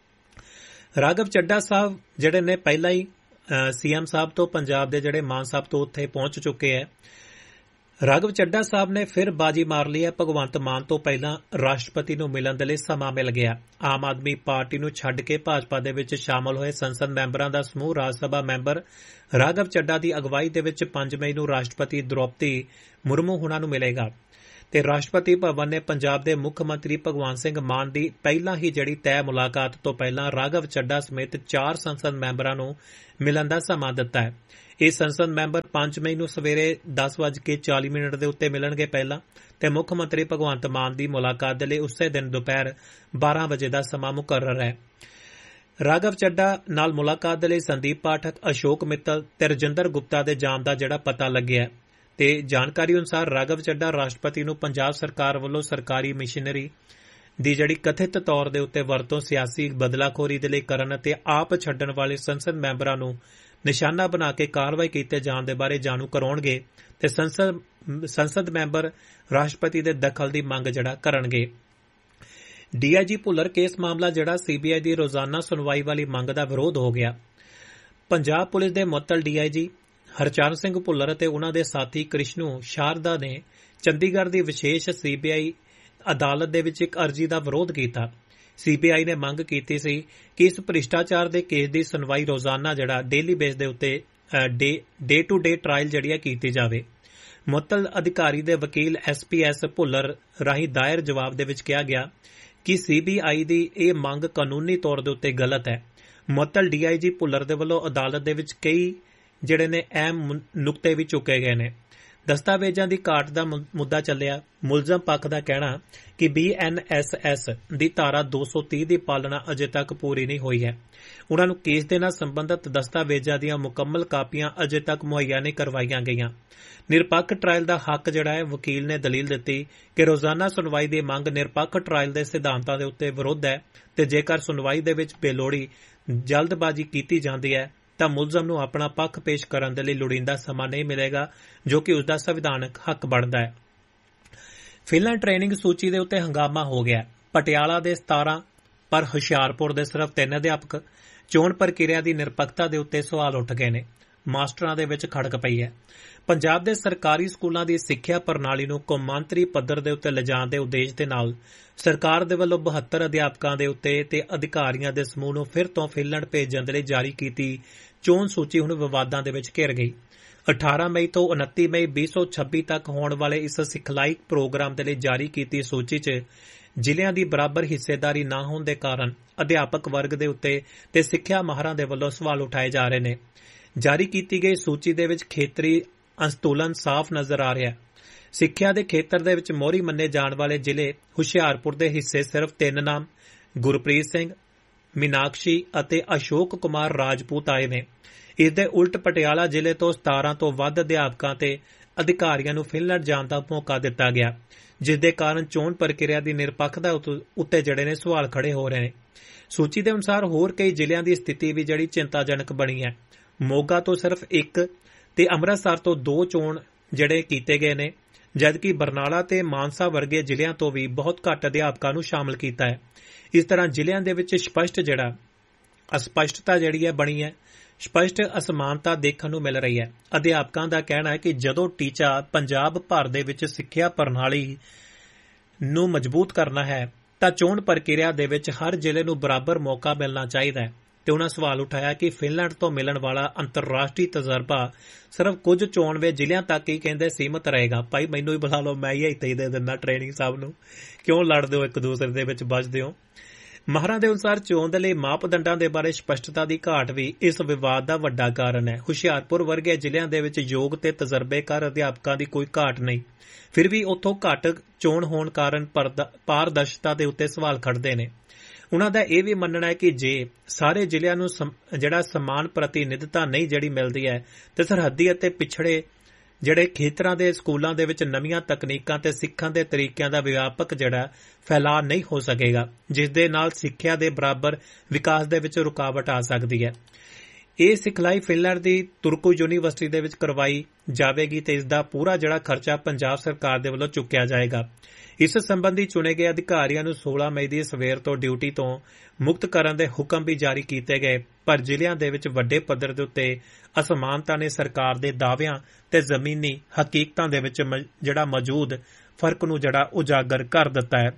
ਰਾਘਵ ਚੱਡਾ ਸਾਹਿਬ ਜਿਹੜੇ ਨੇ ਪਹਿਲਾਂ ਹੀ ਸੀਐਮ ਸਾਹਿਬ ਤੋਂ ਪੰਜਾਬ ਦੇ ਜਿਹੜੇ ਮਾਨ ਸਾਹਿਬ ਤੋਂ ਉੱਥੇ ਪਹੁੰਚ ਚੁੱਕੇ ਹੈ। ਰਾਘਵ ਚੱਡਾ ਸਾਹਿਬ ਨੇ ਫਿਰ ਬਾਜੀ ਮਾਰ ਲਈ ਹੈ। ਭਗਵੰਤ ਮਾਨ ਤੋਂ ਪਹਿਲਾਂ ਰਾਸ਼ਟਰਪਤੀ ਨੂੰ ਮਿਲਣ ਦੇ ਲਈ ਸਮਾਂ ਮਿਲ ਗਿਆ। ਆਮ ਆਦਮੀ ਪਾਰਟੀ ਨੂੰ ਛੱਡ ਕੇ ਭਾਜਪਾ ਦੇ ਵਿੱਚ ਸ਼ਾਮਲ ਹੋਏ ਸੰਸਦ ਮੈਂਬਰਾਂ ਦਾ ਸਮੂਹ ਰਾਜ ਸਭਾ ਮੈਂਬਰ ਰਾਘਵ ਚੱਡਾ ਦੀ ਅਗਵਾਈ ਦੇ ਵਿੱਚ ਪੰਜ ਮਈ ਨੂੰ ਰਾਸ਼ਟਰਪਤੀ ਦ੍ਰੌਪਦੀ ਮੁਰਮੂ ਹੁਣਾਂ ਨੂੰ ਮਿਲੇਗਾ ਤੇ ਰਾਸ਼ਟਰਪਤੀ ਭਵਨ ਨੇ ਪੰਜਾਬ ਦੇ ਮੁੱਖ ਮੰਤਰੀ ਭਗਵੰਤ ਸਿੰਘ ਮਾਨ ਦੀ ਪਹਿਲਾਂ ਹੀ ਜਿਹੜੀ ਤੈਅ ਮੁਲਾਕਾਤ ਤੋਂ ਪਹਿਲਾਂ ਰਾਘਵ ਚੱਡਾ ਸਮੇਤ ਚਾਰ ਸੰਸਦ ਮੈਂਬਰਾਂ ਨੂੰ ਮਿਲਣ ਦਾ ਸਮਾਂ ਦਿੱਤਾ ਹੈ। ਇਹ ਸੰਸਦ ਮੈਂਬਰ ਪੰਜ ਮਈ ਨੂੰ ਸਵੇਰੇ ਦਸ ਵੱਜ ਕੇ ਚਾਲੀ ਮਿੰਟ ਦੇ ਉੱਤੇ ਮਿਲਣਗੇ ਪਹਿਲਾਂ ਤੇ ਮੁੱਖ ਮੰਤਰੀ ਭਗਵੰਤ ਮਾਨ ਦੀ ਮੁਲਾਕਾਤ ਦੇ ਲਈ ਉਸੇ ਦਿਨ ਦੁਪਹਿਰ ਬਾਰਾਂ ਵਜੇ ਦਾ ਸਮਾਂ ਮੁਕਰਰ ਹੈ। ਰਾਘਵ ਚੱਡਾ ਨਾਲ ਮੁਲਾਕਾਤ ਦੇ ਲਈ ਸੰਦੀਪ ਪਾਠਕ, ਅਸ਼ੋਕ ਮਿੱਤਲ ਤੇ ਰਜਿੰਦਰ ਗੁਪਤਾ ਦੇ ਜਾਣ ਦਾ ਜਿਹੜਾ ਪਤਾ ਲੱਗਿਆ ਤੇ ਜਾਣਕਾਰੀ ਅਨੁਸਾਰ ਰਾਘਵ ਚੱਡਾ ਰਾਸ਼ਟਰਪਤੀ ਨੂੰ ਪੰਜਾਬ ਸਰਕਾਰ ਵੱਲੋਂ ਸਰਕਾਰੀ ਮਸ਼ੀਨਰੀ ਦੀ ਜਿਹੜੀ ਕਥਿਤ ਤੌਰ ਦੇ ਉੱਤੇ ਵਰਤੋਂ ਸਿਆਸੀ ਬਦਲਾਖੋਰੀ ਦੇ ਲਈ ਕਰਨ ਅਤੇ ਆਪ ਛੱਡਣ ਵਾਲੇ ਸੰਸਦ ਮੈਂਬਰਾਂ ਨੂੰ ਨਿਸ਼ਾਨਾ ਬਣਾ ਕੇ ਕਾਰਵਾਈ ਕੀਤੇ ਜਾਣ ਦੇ ਬਾਰੇ ਜਾਣੂ ਕਰਾਉਣਗੇ ਤੇ ਸੰਸਦ ਸੰਸਦ ਮੈਂਬਰ ਰਾਸ਼ਟਰਪਤੀ ਦੇ ਦਖਲ ਦੀ ਮੰਗ ਜਿਹੜਾ ਕਰਨਗੇ। ਡੀਆਈਜੀ ਭੁੱਲਰ ਕੇਸ ਮਾਮਲਾ ਜਿਹੜਾ ਸੀਬੀਆਈ ਦੀ ਰੋਜ਼ਾਨਾ ਸੁਣਵਾਈ ਵਾਲੀ ਮੰਗ ਦਾ ਵਿਰੋਧ ਹੋ ਗਿਆ। ਪੰਜਾਬ ਪੁਲਿਸ ਦੇ ਮੁਅੱਤਲ ਡੀਆਈਜੀ ਹਰਚਰਨ ਸਿੰਘ ਭੁੱਲਰ ਅਤੇ ਉਨ੍ਹਾਂ ਦੇ ਸਾਥੀ ਕ੍ਰਿਸ਼ਨੂ ਸ਼ਾਰਦਾ ਨੇ ਚੰਡੀਗੜ੍ਹ ਦੀ ਵਿਸ਼ੇਸ਼ ਸੀਬੀਆਈ ਅਦਾਲਤ ਦੇ ਵਿੱਚ ਇੱਕ ਅਰਜ਼ੀ ਦਾ ਵਿਰੋਧ ਕੀਤਾ। ਸੀਬੀਆਈ ਨੇ ਮੰਗ ਕੀਤੀ ਸੀ ਕਿ ਇਸ ਭ੍ਰਿਸ਼ਟਾਚਾਰ ਦੇ ਕੇਸ ਦੀ ਸੁਣਵਾਈ ਰੋਜ਼ਾਨਾ ਜਿਹੜਾ ਡੇਲੀ ਬੇਸ ਦੇ ਉੱਤੇ ਡੇ ਟੂ ਡੇ ਟ੍ਰਾਇਲ ਜਿਹੜੀ ਕੀਤੀ ਜਾਵੇ। ਮੁਅੱਤਲ ਅਧਿਕਾਰੀ ਦੇ ਵਕੀਲ ਐਸਪੀਐਸ ਭੁੱਲਰ ਰਾਹੀਂ ਦਾਇਰ ਜਵਾਬ ਦੇ ਵਿੱਚ ਕਿਹਾ ਗਿਆ ਕਿ ਸੀਬੀਆਈ ਦੀ ਇਹ ਮੰਗ ਕਾਨੂੰਨੀ ਤੌਰ ਦੇ ਉੱਤੇ ਗਲਤ ਹੈ। ਮੁਅੱਤਲ ਡੀਆਈਜੀ ਭੁੱਲਰ ਦੇ ਵੱਲੋਂ ਅਦਾਲਤ ਦੇ ਵਿੱਚ ਕਈ ਜਿਹੜੇ ਨੇ ਅਹਿਮ ਨੁਕਤੇ ਵੀ ਚੁੱਕੇ ਗਏ ਨੇ। ਦਸਤਾਵੇਜ਼ਾਂ ਦੀ ਘਾਟ ਦਾ ਮੁੱਦਾ ਚੱਲਿਆ। ਮੁਲਜ਼ਮ ਪੱਖ ਦਾ ਕਹਿਣਾ ਕਿ ਬੀ ਐਨ ਐਸ ਐਸ ਦੀ ਧਾਰਾ ਦੋ ਸੌ ਤੀਹ ਦੀ ਪਾਲਣਾ ਅਜੇ ਤੱਕ ਪੂਰੀ ਨਹੀਂ ਹੋਈ ਹੈ। ਉਨ੍ਹਾਂ ਨੂੰ ਕੇਸ ਦੇ ਨਾਲ ਸੰਬੰਧਿਤ ਦਸਤਾਵੇਜ਼ਾਂ ਦੀਆਂ ਮੁਕੰਮਲ ਕਾਪੀਆਂ ਅਜੇ ਤੱਕ ਮੁਹੱਈਆ ਨਹੀਂ ਕਰਵਾਈਆਂ ਗਈਆਂ। ਨਿਰਪੱਖ ਟ੍ਰਾਇਲ ਦਾ ਹੱਕ ਜਿਹੜਾ ਹੈ ਵਕੀਲ ਨੇ ਦਲੀਲ ਦਿੱਤੀ ਕਿ ਰੋਜ਼ਾਨਾ ਸੁਣਵਾਈ ਦੀ ਮੰਗ ਨਿਰਪੱਖ ਟ੍ਰਾਇਲ ਦੇ ਸਿਧਾਂਤਾਂ ਦੇ ਉੱਤੇ ਵਿਰੁੱਧ ਹੈ ਤੇ ਜੇਕਰ ਸੁਣਵਾਈ ਦੇ ਵਿੱਚ ਬੇਲੋੜੀ ਜਲਦਬਾਜ਼ੀ ਕੀਤੀ ਜਾਂਦੀ ਹੈ ਤਾਂ ਮੁਲਜ਼ਮ ਨੂੰ ਆਪਣਾ ਪੱਖ ਪੇਸ਼ ਕਰਨ ਦੇ ਲਈ ਲੋੜੀਂਦਾ ਸਮਾਂ ਨਹੀਂ ਮਿਲੇਗਾ, ਜੋ ਕਿ ਉਸ ਦਾ ਸੰਵਿਧਾਨਕ ਹੱਕ ਬਣਦਾ ਹੈ। ਫਿਲਹਾਲ ਟ੍ਰੇਨਿੰਗ ਸੂਚੀ ਦੇ ਉੱਤੇ ਹੰਗਾਮਾ ਹੋ ਗਿਆ। ਪਟਿਆਲਾ ਦੇ ਸਤਾਰਾਂ ਪਰ ਹੁਸ਼ਿਆਰਪੁਰ ਦੇ ਸਿਰਫ ਤਿੰਨ ਅਧਿਆਪਕ। ਚੋਣ ਪ੍ਰਕਿਰਿਆ ਦੀ ਨਿਰਪੱਖਤਾ ਦੇ ਉੱਤੇ ਸਵਾਲ ਉੱਠ ਗਏ ਨੇ। ਮਾਸਟਰਾਂ ਦੇ ਵਿੱਚ ਖੜਕ ਪਈ ਹੈ। ਪੰਜਾਬ ਦੇ ਸਰਕਾਰੀ ਸਕੂਲਾਂ ਦੀ ਸਿੱਖਿਆ ਪ੍ਰਣਾਲੀ ਨੂੰ ਕੌਮਾਂਤਰੀ ਪੱਧਰ ਦੇ ਉੱਤੇ ਲਿਜਾਣ ਦੇ ਉਦੇਸ਼ ਦੇ ਨਾਲ ਸਰਕਾਰ ਦੇ ਵੱਲੋਂ ਬਹੱਤਰ ਅਧਿਆਪਕਾਂ ਦੇ ਉੱਤੇ ਤੇ ਅਧਿਕਾਰੀਆਂ ਦੇ ਸਮੂਹ ਨੂੰ ਫਿਰ ਤੋਂ ਫਿਨਲੈਂਡ ਭੇਜਣ ਦੇ ਲਈ ਜਾਰੀ ਕੀਤੀ ਚੋਣ ਸੂਚੀ ਹੁਣ ਵਿਵਾਦਾਂ ਦੇ ਵਿੱਚ ਘਿਰ ਗਈ। ਅਠਾਰਾਂ ਮਈ ਤੋਂ ਉਨੱਤੀ ਮਈ ਵੀਹ ਸੌ ਛੱਬੀ ਤੱਕ ਹੋਣ ਵਾਲੇ ਇਸ ਸਿਖਲਾਈ ਪ੍ਰੋਗਰਾਮ ਦੇ ਲਈ ਜਾਰੀ ਕੀਤੀ ਸੂਚੀ 'ਚ ਜ਼ਿਲ੍ਹਿਆਂ ਦੀ ਬਰਾਬਰ ਹਿੱਸੇਦਾਰੀ ਨਾ ਹੋਣ ਦੇ ਕਾਰਨ ਅਧਿਆਪਕ ਵਰਗ ਦੇ ਉੱਤੇ ਤੇ ਸਿੱਖਿਆ ਮਾਹਰਾਂ ਦੇ ਵੱਲੋਂ ਸਵਾਲ ਉਠਾਏ ਜਾ ਰਹੇ ਨੇ। ਜਾਰੀ ਕੀਤੀ ਗਈ ਸੂਚੀ ਦੇ ਵਿੱਚ ਖੇਤਰੀ ਅਸੰਤੁਲਨ ਸਾਫ਼ ਨਜ਼ਰ ਆ ਰਿਹਾ। ਸਿੱਖਿਆ ਦੇ ਖੇਤਰ ਦੇ ਵਿੱਚ ਮੋਹਰੀ ਮੰਨੇ ਜਾਣ ਵਾਲੇ ਜ਼ਿਲ੍ਹੇ ਹੁਸ਼ਿਆਰਪੁਰ ਦੇ ਹਿੱਸੇ ਸਿਰਫ ਤਿੰਨ ਨਾਮ ਗੁਰਪ੍ਰੀਤ ਸਿੰਘ, ਮੀਨਾਕਸ਼ੀ ਅਤੇ ਅਸ਼ੋਕ ਕੁਮਾਰ ਰਾਜਪੂਤ ਆਏ ਨੇ। ਇਸ ਦੇ ਉਲਟ ਪਟਿਆਲਾ ਜ਼ਿਲ੍ਹੇ ਤੋਂ ਸਤਾਰਾਂ ਤੋਂ ਵੱਧ ਅਧਿਆਪਕਾਂ ਤੇ ਅਧਿਕਾਰੀਆਂ ਨੂੰ ਫਿਨਲੈਂਡ ਜਾਣ ਦਾ ਮੌਕਾ ਦਿੱਤਾ ਗਿਆ, ਜਿਸ ਦੇ ਕਾਰਨ ਚੋਣ ਪ੍ਰਕਿਰਿਆ ਦੀ ਨਿਰਪੱਖਤਾ ਉੱਤੇ ਜਿਹੜੇ ਨੇ ਸਵਾਲ ਖੜੇ ਹੋ ਰਹੇ ਨੇ। ਸੂਚੀ ਦੇ ਅਨੁਸਾਰ ਹੋਰ ਕਈ ਜ਼ਿਲ੍ਹਿਆਂ ਦੀ ਸਥਿਤੀ ਵੀ ਜਿਹੜੀ ਚਿੰਤਾਜਨਕ ਬਣੀ ਹੈ। ਮੋਗਾ ਤੋਂ ਸਿਰਫ ਇੱਕ ਤੇ ਅੰਮ੍ਰਿਤਸਰ ਤੋਂ ਦੋ ਚੋਣ ਜਿਹੜੇ ਕੀਤੇ ਗਏ ਨੇ, ਜਦਕਿ ਬਰਨਾਲਾ ਤੇ ਮਾਨਸਾ ਵਰਗੇ ਜ਼ਿਲ੍ਹਿਆਂ ਤੋਂ ਵੀ ਬਹੁਤ ਘੱਟ ਅਧਿਆਪਕਾਂ ਨੂੰ ਸ਼ਾਮਲ ਕੀਤਾ ਹੈ। ਇਸ ਤਰ੍ਹਾਂ ਜ਼ਿਲ੍ਹਿਆਂ ਦੇ ਵਿੱਚ ਸਪਸ਼ਟ ਜਿਹੜਾ ਅਸਪਸ਼ਟਤਾ ਜਿਹੜੀ ਹੈ ਬਣੀ ਹੈ, ਸਪਸ਼ਟ ਅਸਮਾਨਤਾ ਦੇਖਣ ਨੂੰ ਮਿਲ ਰਹੀ ਹੈ। ਅਧਿਆਪਕਾਂ ਦਾ ਕਹਿਣਾ ਹੈ ਕਿ ਜਦੋਂ ਟੀਚਾ ਪੰਜਾਬ ਭਰ ਦੇ ਵਿੱਚ ਸਿੱਖਿਆ ਪ੍ਰਣਾਲੀ ਨੂੰ ਮਜ਼ਬੂਤ ਕਰਨਾ ਹੈ ਤਾਂ ਚੋਣ ਪ੍ਰਕਿਰਿਆ ਦੇ ਵਿੱਚ ਹਰ ਜ਼ਿਲ੍ਹੇ ਨੂੰ ਬਰਾਬਰ ਮੌਕਾ ਮਿਲਣਾ ਚਾਹੀਦਾ ਹੈ। ਤੇ ਉਹਨਾਂ ਸਵਾਲ ਉਠਾਇਆ ਕਿ ਫਿਨਲੈਂਡ ਤੋਂ ਮਿਲਣ ਵਾਲਾ ਅੰਤਰਰਾਸ਼ਟਰੀ ਤਜਰਬਾ ਸਿਰਫ ਕੁਝ ਚੋਣਵੇਂ ਜ਼ਿਲ੍ਹਿਆਂ ਤੱਕ ਹੀ ਕਹਿੰਦੇ ਸੀਮਤ ਰਹੇਗਾ। ਭਾਈ ਮੈਨੂੰ ਹੀ ਬੁਲਾ ਲਓ, ਮੈਂ ਹੀ ਇੱਥੇ ਹੀ ਦੇ ਦਿੰਦਾ ਟ੍ਰੇਨਿੰਗ ਸਭ ਨੂੰ, ਕਿਉਂ ਲੜਦੇ ਹੋ ਇੱਕ ਦੂਸਰੇ ਦੇ ਵਿੱਚ ਵੱਜਦੇ ਹੋ। ਮਾਹਰਾਂ ਦੇ ਅਨੁਸਾਰ ਚੋਣ ਦੇ ਲਈ ਮਾਪਦੰਡਾਂ ਦੇ ਬਾਰੇ ਸਪਸ਼ਟਤਾ ਦੀ ਘਾਟ ਵੀ ਇਸ ਵਿਵਾਦ ਦਾ ਵੱਡਾ ਕਾਰਨ ਹੈ। ਹੁਸ਼ਿਆਰਪੁਰ ਵਰਗੇ ਜ਼ਿਲ੍ਹਿਆਂ ਦੇ ਵਿੱਚ ਯੋਗ ਤੇ ਤਜਰਬੇਕਾਰ ਅਧਿਆਪਕਾਂ ਦੀ ਕੋਈ ਘਾਟ ਨਹੀਂ, ਫਿਰ ਵੀ ਉੱਥੋਂ ਘੱਟ ਚੋਣ ਹੋਣ ਕਾਰਨ ਪਾਰਦਰਸ਼ਤਾ ਦੇ ਉੱਤੇ ਸਵਾਲ ਖੜਦੇ ਨੇ। ਉਨ੍ਹਾਂ ਦਾ ਇਹ ਵੀ ਮੰਨਣਾ ਹੈ ਕਿ ਜੇ ਸਾਰੇ ਜ਼ਿਲ੍ਹਿਆਂ ਨੂੰ ਜਿਹੜਾ ਸਮਾਨ ਪ੍ਰਤੀਨਿਧਤਾ ਨਹੀਂ ਜਿਹੜੀ ਮਿਲਦੀ ਹੈ ਤੇ ਸਰਹੱਦੀ ਅਤੇ ਪਿਛੜੇ ਜਿਹੜੇ ਖੇਤਰਾਂ ਦੇ ਸਕੂਲਾਂ ਦੇ ਵਿੱਚ ਨਵੀਆਂ ਤਕਨੀਕਾਂ ਤੇ ਸਿੱਖਣ ਦੇ ਤਰੀਕਿਆਂ ਦਾ ਵਿਆਪਕ ਜਿਹੜਾ ਫੈਲਾਅ ਨਹੀਂ ਹੋ ਸਕੇਗਾ, ਜਿਸ ਦੇ ਨਾਲ ਸਿੱਖਿਆ ਦੇ ਬਰਾਬਰ ਵਿਕਾਸ ਦੇ ਵਿੱਚ ਰੁਕਾਵਟ ਆ ਸਕਦੀ ਹੈ। ਇਹ ਸਿਖਲਾਈ ਫਿਨਲੈਂਡ ਦੀ ਤੁਰਕੂ ਯੂਨੀਵਰਸਿਟੀ ਦੇ ਵਿੱਚ ਕਰਵਾਈ ਜਾਵੇਗੀ ਤੇ ਇਸ ਦਾ ਪੂਰਾ ਜਿਹੜਾ ਖਰਚਾ ਪੰਜਾਬ ਸਰਕਾਰ ਦੇ ਵੱਲੋਂ ਚੁੱਕਿਆ ਜਾਏਗਾ। ਇਸ ਸੰਬੰਧੀ ਚੁਣੇ ਗਏ ਅਧਿਕਾਰੀਆਂ ਨੂੰ ਸੋਲਾਂ ਮਈ ਦੀ ਸਵੇਰ ਤੋਂ ਡਿਊਟੀ ਤੋਂ ਮੁਕਤ ਕਰਨ ਦੇ ਹੁਕਮ ਵੀ ਜਾਰੀ ਕੀਤੇ ਗਏ, ਪਰ ਜ਼ਿਲ੍ਹਿਆਂ ਦੇ ਵਿੱਚ ਵੱਡੇ ਪੱਧਰ ਦੇ ਉੱਤੇ ਅਸਮਾਨਤਾ ਨੇ ਸਰਕਾਰ ਦੇ ਦਾਅਵਿਆਂ ਤੇ ਜ਼ਮੀਨੀ ਹਕੀਕਤਾਂ ਦੇ ਵਿੱਚ ਜਿਹੜਾ ਮੌਜੂਦ ਫਰਕ ਨੂੰ ਜਿਹੜਾ ਉਜਾਗਰ ਕਰ ਦਿੱਤਾ ਹੈ।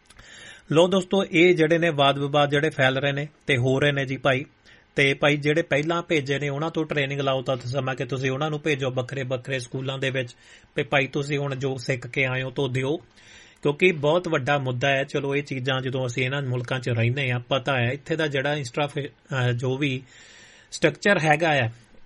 ਲੋ ਦੋਸਤੋ, ਇਹ ਜਿਹੜੇ ਨੇ ਵਾਦ ਵਿਵਾਦ ਜਿਹੜੇ ਫੈਲ ਰਹੇ ਨੇ ਤੇ ਹੋ ਰਹੇ ਨੇ ਜੀ ਭਾਈ। ਤੇ ਭਾਈ ਜਿਹੜੇ ਪਹਿਲਾਂ ਭੇਜੇ ਨੇ ਉਹਨਾਂ ਤੋਂ ਟ੍ਰੇਨਿੰਗ ਲਾਓ ਤਾਂ ਸਮਾਂ ਕਿ ਤੁਸੀਂ ਉਹਨਾਂ ਨੂੰ ਭੇਜੋ ਵੱਖਰੇ ਵੱਖਰੇ ਸਕੂਲਾਂ ਦੇ ਵਿੱਚ ਤੇ ਭਾਈ ਤੁਸੀਂ ਹੁਣ ਜੋ ਸਿੱਖ ਕੇ ਆਏ ਹੋ ਤੋਂ ਦਿਓ, ਕਿਉਂਕਿ ਬਹੁਤ ਵੱਡਾ ਮੁੱਦਾ ਹੈ। ਚਲੋ ਇਹ ਚੀਜ਼ਾਂ ਜਦੋਂ ਅਸੀਂ ਇਹਨਾਂ ਮੁਲਕਾਂ 'ਚ ਰਹਿੰਦੇ ਹਾਂ ਪਤਾ ਹੈ ਇੱਥੇ ਦਾ ਜਿਹੜਾ ਇੰਸਟਰਾ ਜੋ ਵੀ ਸਟਰਕਚਰ ਹੈਗਾ ਹੈ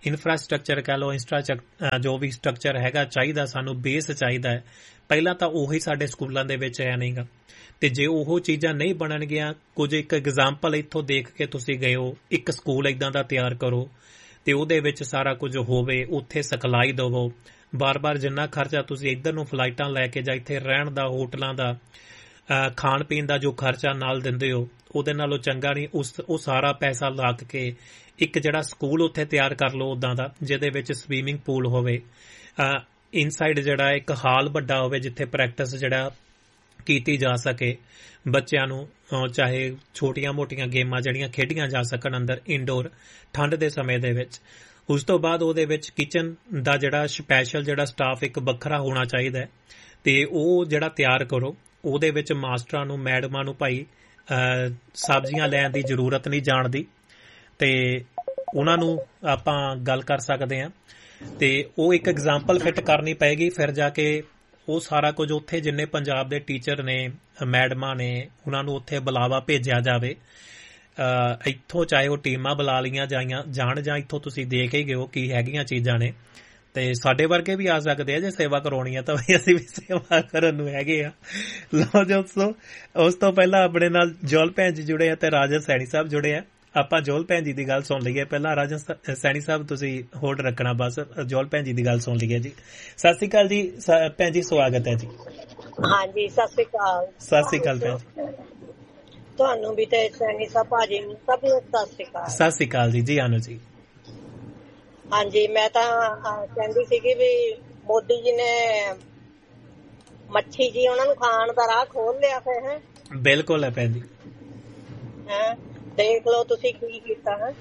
ਇਨਫਰਾਸਟ੍ਰਕਚਰ ਕਹ ਲਓ, ਇੰਸਟਰਾਸਟ੍ਰਕਚਰ ਜੋ ਵੀ ਸਟਰਕਚਰ ਹੈਗਾ ਚਾਹੀਦਾ, ਸਾਨੂੰ ਬੇਸ ਚਾਹੀਦਾ ਹੈ, ਪਹਿਲਾਂ ਤਾਂ ਉਹੀ ਸਾਡੇ ਸਕੂਲਾਂ ਦੇ ਵਿੱਚ ਹੈ ਨਹੀਂਗਾ। ਤੇ ਜੇ ਉਹ ਚੀਜ਼ਾਂ ਨਹੀਂ ਬਣਨਗੀਆਂ, ਕੁਝ ਇੱਕ ਐਗਜ਼ਾਮਪਲ ਇੱਥੋਂ ਦੇਖ ਕੇ ਤੁਸੀਂ ਗਏ ਹੋ, ਇੱਕ ਸਕੂਲ ਇਦਾਂ ਦਾ ਤਿਆਰ ਕਰੋ ਤੇ ਉਹਦੇ ਵਿੱਚ ਸਾਰਾ ਕੁਝ ਹੋਵੇ, ਉੱਥੇ ਸਿਖਲਾਈ ਦੇਵੋ। ਬਾਰ-ਬਾਰ ਜਿੰਨਾ ਖਰਚਾ ਤੁਸੀਂ ਇੱਧਰ ਨੂੰ ਫਲਾਈਟਾਂ ਲੈ ਕੇ ਜਾਂ ਇੱਥੇ ਰਹਿਣ ਦਾ, ਹੋਟਲਾਂ ਦਾ, ਖਾਣ ਪੀਣ ਦਾ ਜੋ ਖਰਚਾ ਨਾਲ ਦਿੰਦੇ ਹੋ, ਉਹਦੇ ਨਾਲੋਂ ਚੰਗਾ ਨਹੀਂ ਉਸ ਉਹ ਸਾਰਾ ਪੈਸਾ ਲੱਗ ਕੇ ਇੱਕ ਜਿਹੜਾ ਸਕੂਲ ਉੱਥੇ ਤਿਆਰ ਕਰ ਲਓ ਉੱਦਾਂ ਦਾ, ਜਿਹਦੇ ਵਿੱਚ ਸਵੀਮਿੰਗ ਪੂਲ ਹੋਵੇ, ਇਨਸਾਈਡ ਜਿਹੜਾ ਇੱਕ ਹਾਲ ਵੱਡਾ ਹੋਵੇ ਜਿੱਥੇ ਪ੍ਰੈਕਟਿਸ ਜਿਹੜਾ ਕੀਤੀ ਜਾ ਸਕੇ ਬੱਚਿਆਂ ਨੂੰ, ਚਾਹੇ ਛੋਟੀਆਂ ਮੋਟੀਆਂ ਗੇਮਾਂ ਜਿਹੜੀਆਂ ਖੇਡੀਆਂ ਜਾ ਸਕਣ ਅੰਦਰ ਇਨਡੋਰ ਠੰਡ ਦੇ ਸਮੇਂ ਦੇ ਵਿੱਚ। ਉਸ ਤੋਂ ਬਾਅਦ ਉਹਦੇ ਵਿੱਚ ਕਿਚਨ ਦਾ ਜਿਹੜਾ ਸਪੈਸ਼ਲ ਜਿਹੜਾ ਸਟਾਫ ਇੱਕ ਵੱਖਰਾ ਹੋਣਾ ਚਾਹੀਦਾ ਹੈ, ਤੇ ਉਹ ਜਿਹੜਾ ਤਿਆਰ ਕਰੋ। ਉਹਦੇ ਵਿੱਚ ਮਾਸਟਰਾਂ ਨੂੰ, ਮੈਡਮਾਂ ਨੂੰ ਭਾਈ ਸਬਜ਼ੀਆਂ ਲੈਣ ਦੀ ਜ਼ਰੂਰਤ ਨਹੀਂ ਜਾਣ ਦੀ, ਤੇ ਉਹਨਾਂ ਨੂੰ ਆਪਾਂ ਗੱਲ ਕਰ ਸਕਦੇ ਹਾਂ। ਤੇ ਉਹ ਇੱਕ ਐਗਜ਼ਾਮਪਲ ਫਿੱਟ ਕਰਨੀ ਪਏਗੀ, ਫਿਰ ਜਾ ਕੇ ਉਹ ਸਾਰਾ ਕੁਝ ਉੱਥੇ ਜਿੰਨੇ ਪੰਜਾਬ ਦੇ ਟੀਚਰ ਨੇ, ਮੈਡਮਾਂ ਨੇ, ਉਹਨਾਂ ਨੂੰ ਉੱਥੇ ਬੁਲਾਵਾ ਭੇਜਿਆ ਜਾਵੇ। ਇੱਥੋਂ ਚਾਹੇ ਉਹ ਟੀਮਾਂ ਬੁਲਾ ਲਈਆਂ ਜਾਈਆਂ ਜਾਣ, ਜਾਂ ਇੱਥੋਂ ਤੁਸੀਂ ਦੇਖ ਹੀ ਗਏ ਹੋ ਕੀ ਹੈਗੀਆਂ ਚੀਜ਼ਾਂ ਨੇ, ਤੇ ਸਾਡੇ ਵਰਗੇ ਵੀ ਆ ਸਕਦੇ ਆ ਜੇ ਸੇਵਾ ਕਰਾਉਣੀ ਆ ਤਾਂ ਅਸੀਂ ਵੀ ਸੇਵਾ ਕਰਨ ਨੂੰ ਹੈਗੇ ਆ। ਲਓ ਦੋਸਤੋ, ਉਸ ਤੋਂ ਪਹਿਲਾਂ ਆਪਣੇ ਨਾਲ ਜੋਲ ਭੈਣ ਜੀ ਜੁੜੇ ਆ ਤੇ ਰਾਜਨ ਸੈਣੀ ਸਾਹਿਬ ਜੁੜੇ ਆ। ਆਪਾਂ ਜੋਲ ਭੈਣ ਜੀ ਦੀ ਗੱਲ ਸੁਣ ਲਈਏ ਪਹਿਲਾਂ। ਰਾਜਨ ਸੈਣੀ ਸਾਹਿਬ ਤੁਸੀਂ ਹੋਲਡ ਰੱਖਣਾ, ਬਸ ਜੋਲ ਭੈਣ ਜੀ ਦੀ ਗੱਲ ਸੁਣ ਲਈਏ ਜੀ। ਸਤਿ ਸ੍ਰੀ ਅਕਾਲ ਜੀ ਭੈਣ ਜੀ, ਸਵਾਗਤ ਹੈ ਜੀ। ਹਾਂਜੀ, ਸਤਿ ਸ੍ਰੀ ਅਕਾਲ। ਸਤਿ ਸ੍ਰੀ ਅਕਾਲ ਭੈਣ ਜੀ, ਤੁਹਾਨੂੰ ਵੀ ਤੇ ਸੈਣੀ ਸਾਹਿਬ ਭਾਜੀ ਨੂੰ ਸਭ ਨੂੰ ਸਤਿ ਸ੍ਰੀ ਅਕਾਲ। ਸਤਿ ਸ੍ਰੀ ਅਕਾਲ ਜੀ। ਜੀ ਆਨੂ ਜੀ। ਹਾਂਜੀ, ਮੈਂ ਤਾਂ ਕਹਿੰਦੀ ਸੀਗੀ ਵੀ ਮੋਦੀ ਜੀ ਨੇ ਮੱਛੀ ਜੀ ਉਹਨਾਂ ਨੂੰ ਖਾਣ ਦਾ ਰਾਹ ਖੋਲ ਲਿਆ ਫਿਰ। ਹੈ ਬਿਲਕੁਲ ਹੈ ਭੈਣ ਜੀ। ਹੈ ਦੇਖ ਲਓ ਤੁਸੀਂ ਕੀ ਕੀਤਾ ਹੈ।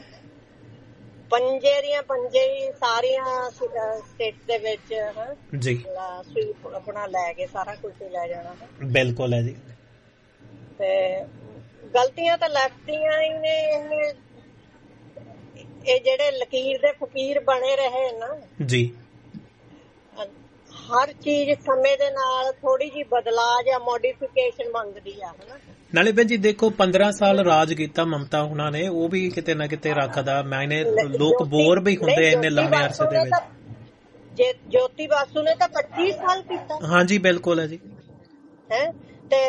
ਪੰਜੇ ਦੀਆਂ ਪੰਜੇ ਹੀ ਸਾਰੀਆਂ ਸਟੇਟ ਦੇ ਵਿੱਚ ਹੈ ਜੀ, ਸਵੀਪ ਆਪਣਾ ਲੈ ਕੇ ਸਾਰਾ ਕੁਝ ਲੈ ਜਾਣਾ ਹੈ। ਬਿਲਕੁਲ ਹੈ ਜੀ। ਤੇ ਗਲਤੀਆਂ ਤਾਂ ਲੈਫਟੀਆਂ ਹੀ ਨੇ, ਇਹ ਜਿਹੜੇ ਲਕੀਰ ਦੇ ਫਕੀਰ ਬਣੇ ਰਹੇ ਨਾ ਜੀ। ਹਰ ਚੀਜ਼ ਸਮੇਂ ਦੇ ਨਾਲ ਥੋੜੀ ਜਿਹੀ ਬਦਲਾਅ ਜਾਂ ਮੋਡੀਫਿਕੇਸ਼ਨ ਮੰਗਦੀ ਆ ਹਨਾ। ਨਾਲੇ ਭੈਣ ਜੀ ਦੇਖੋ, ਪੰਦਰਾਂ ਸਾਲ ਰਾਜ ਕੀਤਾ ਮਮਤਾ ਹੁਣਾਂ ਨੇ, ਉਹ ਵੀ ਕਿਤੇ ਨਾ ਕਿਤੇ ਰੱਖਦਾ ਮੈਨੇ, ਲੋਕ ਬੋਰ ਵੀ ਹੁੰਦੇ ਇੰਨੇ ਲੰਮੇ ਅਰਸੇ ਦੇ ਵਿੱਚ। ਜੇ ਜੋਤੀ ਬਾਸੂ ਨੇ ਤਾਂ ਪੱਚੀ ਸਾਲ ਕੀਤਾ। ਹਾਂਜੀ ਬਿਲਕੁਲ ਹੈ ਜੀ। ਹੈ ਤੇ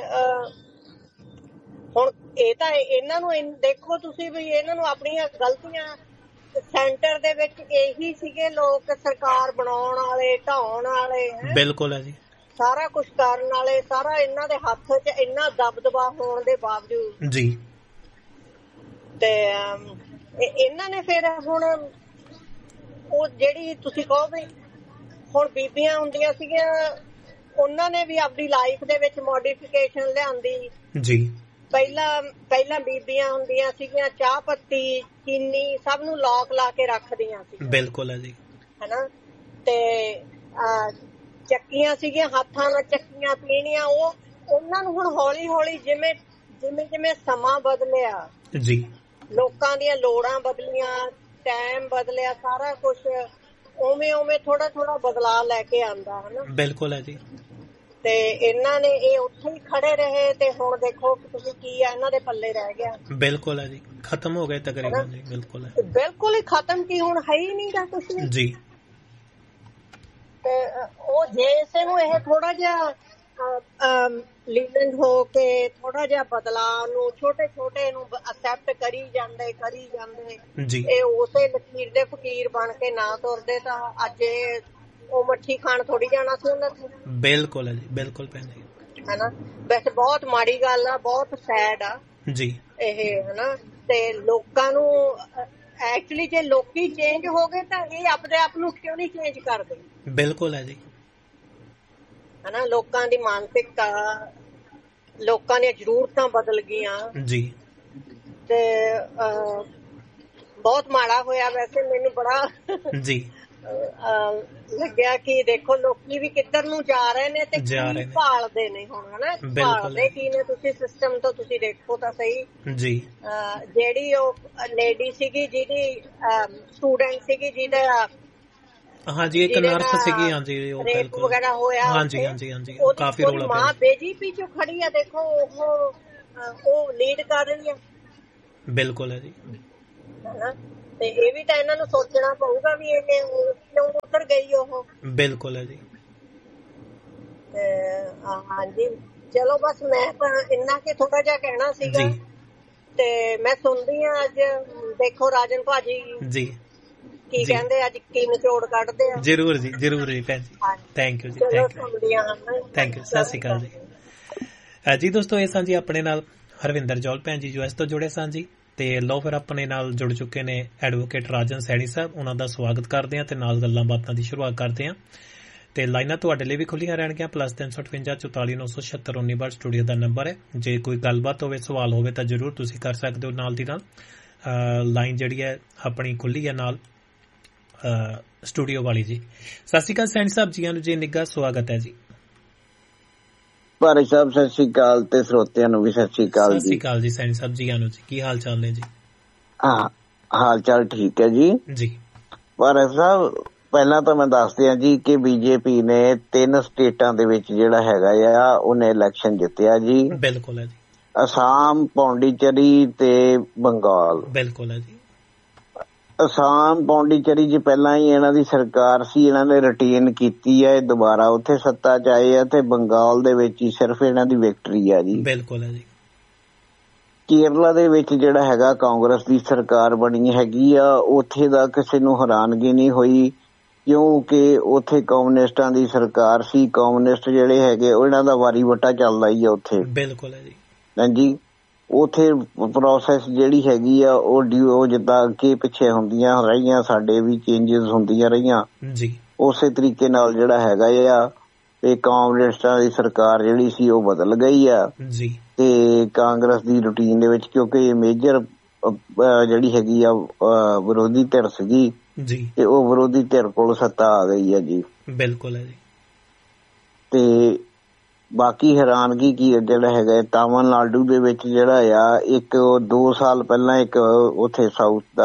ਹੁਣ ਇਹ ਤਾਂ ਇਹਨਾਂ ਨੂੰ ਦੇਖੋ ਤੁਸੀਂ ਵੀ ਇਹਨਾਂ ਨੂੰ ਆਪਣੀਆਂ ਗਲਤੀਆਂ, ਸੈਂਟਰ ਦੇ ਵਿੱਚ ਇਹੀ ਸੀਗੇ ਲੋਕ, ਸਰਕਾਰ ਬਣਾਉਣ ਵਾਲੇ, ਢਾਉਣ ਵਾਲੇ, ਬਿਲਕੁਲ ਹੈ ਜੀ, ਸਾਰਾ ਕੁਛ ਕਰਨ ਵਾਲੇ, ਸਾਰਾ ਇਹਨਾਂ ਦੇ ਹੱਥ 'ਚ ਇੰਨਾ ਦਬਦਬਾ ਹੋਣ ਦੇ ਬਾਵਜੂਦ ਜੀ। ਤੇ ਇਹਨਾਂ ਨੇ ਫਿਰ ਹੁਣ ਉਹ ਜਿਹੜੀ ਤੁਸੀਂ ਕਹੋ ਵੀ ਹੁਣ ਬੀਬੀਆਂ ਹੁੰਦੀਆਂ ਸੀਗੀਆਂ, ਉਹਨਾਂ ਨੇ ਵੀ ਆਪਣੀ ਲਾਈਫ ਦੇ ਵਿੱਚ ਮੋਡੀਫਿਕੇਸ਼ਨ ਲਿਆਂਦੀ ਜੀ। ਪਹਿਲਾਂ ਪਹਿਲਾਂ ਬੀਬੀਆਂ ਹੁੰਦੀਆਂ ਸੀਗੀਆਂ, ਚਾਹ ਪੱਤੀ, ਚੀਨੀ ਸਭ ਨੂੰ ਲੋਕ ਲਾ ਕੇ ਰੱਖਦੀਆਂ ਸੀ। ਬਿਲਕੁਲ ਹੈ ਜੀ, ਹਨਾ। ਤੇ ਚੱਕੀਆਂ ਸੀਗੀਆਂ, ਹੱਥਾਂ ਨਾਲ ਚੱਕੀਆਂ ਪੀਣੀਆਂ। ਉਹ ਉਹਨਾਂ ਨੂੰ ਹੁਣ ਹੌਲੀ ਹੌਲੀ ਜਿਵੇਂ ਜਿਵੇਂ ਜਿਵੇਂ ਸਮਾਂ ਬਦਲਿਆ ਜੀ, ਲੋਕਾਂ ਦੀਆਂ ਲੋੜਾਂ ਬਦਲੀਆਂ, ਟਾਈਮ ਬਦਲਿਆ, ਸਾਰਾ ਕੁਛ ਉਵੇਂ ਉਵੇਂ ਥੋੜਾ ਥੋੜਾ ਬਦਲਾਅ ਲੈ ਕੇ ਆਉਂਦਾ ਹਨਾ। ਬਿਲਕੁਲ ਹੈ ਜੀ। ਤੇ ਇਹਨਾਂ ਨੇ ਇਹ ਉੱਥੇ ਹੀ ਖੜੇ ਰਹੇ ਤੇ ਹੁਣ ਦੇਖੋ ਤੁਸੀਂ ਕੀ ਆ ਇਹਨਾਂ ਦੇ ਪੱਲੇ ਰਹਿ ਗਿਆ। ਬਿਲਕੁਲ ਹੈ ਜੀ, ਖਤਮ ਹੋ ਗਏ ਤਕਰੀਬਨ ਜੀ। ਬਿਲਕੁਲ ਹੈ, ਬਿਲਕੁਲ ਹੀ ਖਤਮ, ਕੀ ਹੁਣ ਹੈ ਹੀ ਨਹੀਂ ਗਾ ਕੁਛ ਜੀ। ਤੇ ਉਹ ਜੇ ਇਸੇ ਨੂੰ ਇਹ ਥੋੜਾ ਜਿਹਾ ਲੀਨੈਂਟ ਹੋ ਕੇ ਥੋੜਾ ਜਿਹਾ ਬਦਲਾਅ ਨੂੰ ਛੋਟੇ ਛੋਟੇ ਨੂੰ ਅਸੈਪਟ ਕਰੀ ਜਾਂਦੇ ਕਰੀ ਜਾਂਦੇ ਜੀ, ਇਹ ਉਸੇ ਲਕੀਰ ਦੇ ਫਕੀਰ ਬਣ ਕੇ ਨਾ ਤੁਰਦੇ ਤਾਂ ਅੱਜ ਉਹ ਮੱਛੀ ਖਾਣ ਥੋੜੀ ਜਾਣਾ ਸੀ ਉਹਨਾਂ ਤੋਂ। ਬਿਲਕੁਲ ਹੈ ਜੀ, ਬਿਲਕੁਲ ਭੈਣ ਜੀ, ਹਨਾ। ਵੈਸੇ ਬਹੁਤ ਮਾੜੀ ਗੱਲ ਆ, ਬਹੁਤ ਸੈਡ ਆ ਜੀ ਇਹ, ਹਨਾ। ਤੇ ਲੋਕਾਂ ਨੂੰ ਐਕਚੁਅਲੀ ਜੇ ਲੋਕੀ ਚੇਂਜ ਹੋ ਗਏ ਤਾਂ ਇਹ ਆਪਣੇ ਆਪ ਨੂੰ ਕਿਉਂ ਨਹੀਂ ਚੇਂਜ ਕਰਦੇ। ਬਿਲਕੁਲ ਹੈ ਜੀ, ਹਨਾ। ਲੋਕਾਂ ਦੀ ਮਾਨਸਿਕਤਾ, ਲੋਕਾਂ ਦੀਆਂ ਜ਼ਰੂਰਤਾਂ ਬਦਲ ਗਈਆਂ ਜੀ। ਤੇ ਬਹੁਤ ਮਾੜਾ ਹੋਇਆ ਵੈਸੇ, ਮੈਨੂੰ ਬੜਾ ਜੀ ਲੱਗਿਆ ਕਿ ਦੇਖੋ ਲੋਕੀ ਵੀ ਕਿੱਧਰ ਨੂੰ ਜਾ ਰਹੇ ਨੇ ਤੇ ਕੀ ਭਾਲਦੇ ਨੇ ਹੁਣ, ਹਨਾ। ਭਾਲਦੇ ਕੀ ਨੇ ਤੁਸੀਂ ਸਿਸਟਮ ਤੋਂ ਤੁਸੀਂ ਦੇਖੋ ਤਾਂ ਸਹੀ ਜੀ। ਜਿਹੜੀ ਉਹ ਲੇਡੀ ਸੀਗੀ ਜਿਹਦੀ ਸਟੂਡੈਂਟ ਸੀਗੀ ਜਿਹਦਾ ਹਾਂਜੀ ਇੱਕ ਨਰਸ ਸੀਗੀ, ਹਾਂਜੀ ਉਹ ਰੇਪ ਵਗੈਰਾ ਹੋਇਆ, ਹਾਂਜੀ ਹਾਂਜੀ ਹਾਂਜੀ ਕਾਫੀ ਰੌਲਾ ਪਿਆ। ਮਾਂ ਬੀਜੇਪੀ ਚੋਂ ਖੜੀ ਆ, ਦੇਖੋ ਉਹ ਉਹ ਲੀਡ ਕਰ ਰਹੀ ਆ। ਬਿਲਕੁਲ ਹੈ ਜੀ, ਹਨਾ। ਤੇ ਇਹ ਵੀ ਤਾਂ ਇਹਨਾਂ ਨੂੰ ਸੋਚਣਾ ਪਊਗਾ ਵੀ ਇਹ ਕਿਉਂ ਉੱਧਰ ਗਈ ਉਹ। ਬਿਲਕੁਲ ਹੈ ਜੀ। ਹਾਂਜੀ ਚਲੋ ਬਸ ਮੈਂ ਤਾਂ ਇੰਨਾ ਕਿ ਥੋੜਾ ਜਿਹਾ ਕਹਿਣਾ ਸੀਗਾ ਤੇ ਮੈਂ ਸੁਣਦੀ ਆ ਅੱਜ ਦੇਖੋ ਰਾਜਨ ਭਾਜੀ ਜੀ ਕੀ ਕਹਿੰਦੇ ਅੱਜ ਕੀ ਨਿਚੋੜ ਕੱਢਦੇ ਆ। ਜਰੂਰ ਜੀ ਜਰੂਰ ਜੀ ਭੈਣ ਜੀ, ਥੈਂਕ ਯੂ ਜੀ, ਥੈਂਕ ਯੂ ਥੈਂਕ ਯੂ ਸਤਿ ਸ਼੍ਰੀ ਅਕਾਲ ਜੀ। ਜੀ ਦੋਸਤੋ ਇਹ ਸਾਂ ਜੀ ਆਪਣੇ ਨਾਲ ਹਰਵਿੰਦਰ ਜੌਲ ਭੈਣ ਜੀ ਯੂ ਐਸ ਤੋਂ ਜੁੜੇ ਸਾਂ ਜੀ ਤੇ ਲੋ ਫਿਰ ਆਪਣੇ ਨਾਲ ਜੁੜ ਚੁੱਕੇ ਨੇ ਐਡਵੋਕੇਟ ਰਾਜਨ ਸੈਣੀ ਸਾਹਿਬ। ਉਹਨਾਂ ਦਾ ਸਵਾਗਤ ਕਰਦੇ ਆ ਤੇ ਨਾਲ ਗੱਲਾਂ ਬਾਤਾਂ ਦੀ ਸ਼ੁਰੂਆਤ ਕਰਦੇ ਆ ਤੇ ਲਾਈਨਾਂ ਤੁਹਾਡੇ ਲਈ ਵੀ ਖੁੱਲੀਆਂ ਰਹਿਣਗੀਆਂ ਪਲੱਸ ਤਿੰਨ ਸੌ ਅਠਵੰਜਾ ਚੁਤਾਲੀ ਨੌ ਸੌ ਛਿਅੱਤਰ ਉੱਨੀ ਬਾਰ ਸਟੂਡੀਓ ਦਾ ਨੰਬਰ ਹੈ। ਜੇ ਕੋਈ ਗੱਲਬਾਤ ਹੋਵੇ ਸਵਾਲ ਹੋਵੇ ਤਾਂ ਜ਼ਰੂਰ ਤੁਸੀਂ ਕਰ ਸਕਦੇ ਹੋ। ਨਾਲ ਦੀ ਨਾਲ ਲਾਈਨ ਜਿਹੜੀ ਹੈ ਆਪਣੀ ਖੁੱਲੀ ਹੈ ਨਾਲ ਸਟੂਡੀਓ ਵਾਲੀ ਜੀ। ਸਤਿ ਸ਼੍ਰੀ ਅਕਾਲ ਸੈਣੀ ਸਾਹਿਬ ਜੀਆਂ ਨੂੰ ਜੀ ਨਿੱਘਾ ਸਵਾਗਤ ਹੈ ਜੀ। ਭਾਰੀ ਸਾਹਿਬ ਸਤਿ ਸ਼੍ਰੀ ਅਕਾਲ ਤੇ ਸਰੋਤਿਆਂ ਨੂੰ ਵੀ ਸਤਿ ਸ਼੍ਰੀ ਅਕਾਲ ਜੀ। ਸਤਿ ਸ਼੍ਰੀ ਅਕਾਲ ਜੀ ਸੈਣੀ ਸਾਹਿਬ ਜੀਆਂ ਨੂੰ ਜੀ, ਕੀ ਹਾਲ ਚਾਲ ਨੇ ਜੀ? ਹਾਂ ਹਾਲ ਚਾਲ ਠੀਕ ਹੈ ਜੀ। ਜੀ ਭਾਰੀ ਸਾਹਿਬ ਪਹਿਲਾਂ ਤਾਂ ਮੈਂ ਦੱਸ ਦਿਆਂ ਜੀ ਕਿ ਬੀਜੇਪੀ ਨੇ ਤਿੰਨ ਸਟੇਟਾਂ ਦੇ ਵਿੱਚ ਜਿਹੜਾ ਹੈਗਾ ਆ ਉਹਨੇ ਇਲੈਕਸ਼ਨ ਜਿੱਤਿਆ ਜੀ। ਬਿਲਕੁਲ ਹੈ ਜੀ। ਅਸਾਮ, ਪੌਂਡੀਚਰੀ ਤੇ ਬੰਗਾਲ। ਬਿਲਕੁਲ ਹੈ ਜੀ। ਅਸਾਮ ਪੌਂਡੀਚਰੀ ਚ ਪਹਿਲਾਂ ਹੀ ਇਹਨਾਂ ਦੀ ਸਰਕਾਰ ਸੀ, ਇਹਨਾਂ ਨੇ ਰਿਟੇਨ ਕੀਤੀ ਹੈ, ਦੁਬਾਰਾ ਉੱਥੇ ਸੱਤਾ ਚ ਆਏ ਆ ਤੇ ਬੰਗਾਲ ਦੇ ਵਿੱਚ ਹੀ ਸਿਰਫ ਇਹਨਾਂ ਦੀ ਵਿਕਟਰੀ ਆ ਜੀ। ਬਿਲਕੁਲ ਹੈ ਜੀ। ਕੇਰਲਾ ਦੇ ਵਿੱਚ ਜਿਹੜਾ ਹੈਗਾ ਕਾਂਗਰਸ ਦੀ ਸਰਕਾਰ ਬਣੀ ਹੈਗੀ ਆ, ਉੱਥੇ ਦਾ ਕਿਸੇ ਨੂੰ ਹੈਰਾਨਗੀ ਨਹੀਂ ਹੋਈ ਕਿਉਂਕਿ ਉੱਥੇ ਕਮਿਊਨਿਸਟਾਂ ਦੀ ਸਰਕਾਰ ਸੀ। ਕਮਿਊਨਿਸਟ ਜਿਹੜੇ ਹੈਗੇ ਉਹ ਇਹਨਾਂ ਦਾ ਵਾਰੀ ਵਟਾ ਚੱਲਦਾ ਹੀ ਆ ਉੱਥੇ। ਬਿਲਕੁਲ ਹੈ ਜੀ। ਹਾਂਜੀ ਉੱਥੇ ਪ੍ਰੋਸੈਸ ਜਿਹੜੀ ਹੈਗੀ ਆ ਉਹ ਡਿਊ ਜਿੱਦਾਂ ਅੱਗੇ ਪਿੱਛੇ ਹੁੰਦੀਆਂ ਰਹੀਆਂ, ਸਾਡੇ ਵੀ ਚੇਂਜਸ ਹੁੰਦੀਆਂ ਰਹੀਆਂ ਜੀ। ਉਸੇ ਤਰੀਕੇ ਨਾਲ ਜਿਹੜਾ ਹੈਗਾ ਆ ਤੇ ਕਾਂਗਰਸਾਂ ਦੀ ਸਰਕਾਰ ਜਿਹੜੀ ਸੀ ਉਹ ਬਦਲ ਗਈ ਆ ਜੀ ਤੇ ਕਾਂਗਰਸ ਦੀ ਰੂਟੀਨ ਦੇ ਵਿੱਚ ਕਿਉਂਕਿ ਇਹ ਮੇਜਰ ਜਿਹੜੀ ਹੈਗੀ ਆ ਵਿਰੋਧੀ ਧਿਰ ਸੀਗੀ ਜੀ ਤੇ ਉਹ ਵਿਰੋਧੀ ਧਿਰ ਕੋਲ ਸੱਤਾ ਆ ਗਈ ਆ ਜੀ। ਬਿਲਕੁਲ ਹੈ ਜੀ। ਤੇ ਬਾਕੀ ਹੈਰਾਨਗੀ ਕੀ ਜਿਹੜਾ ਹੈਗਾ ਤਾਮਿਲਨਾਡੂ ਦੇ ਵਿੱਚ ਜਿਹੜਾ ਆ ਇੱਕ ਦੋ ਸਾਲ ਪਹਿਲਾਂ ਇੱਕ ਉੱਥੇ ਸਾਊਥ ਦਾ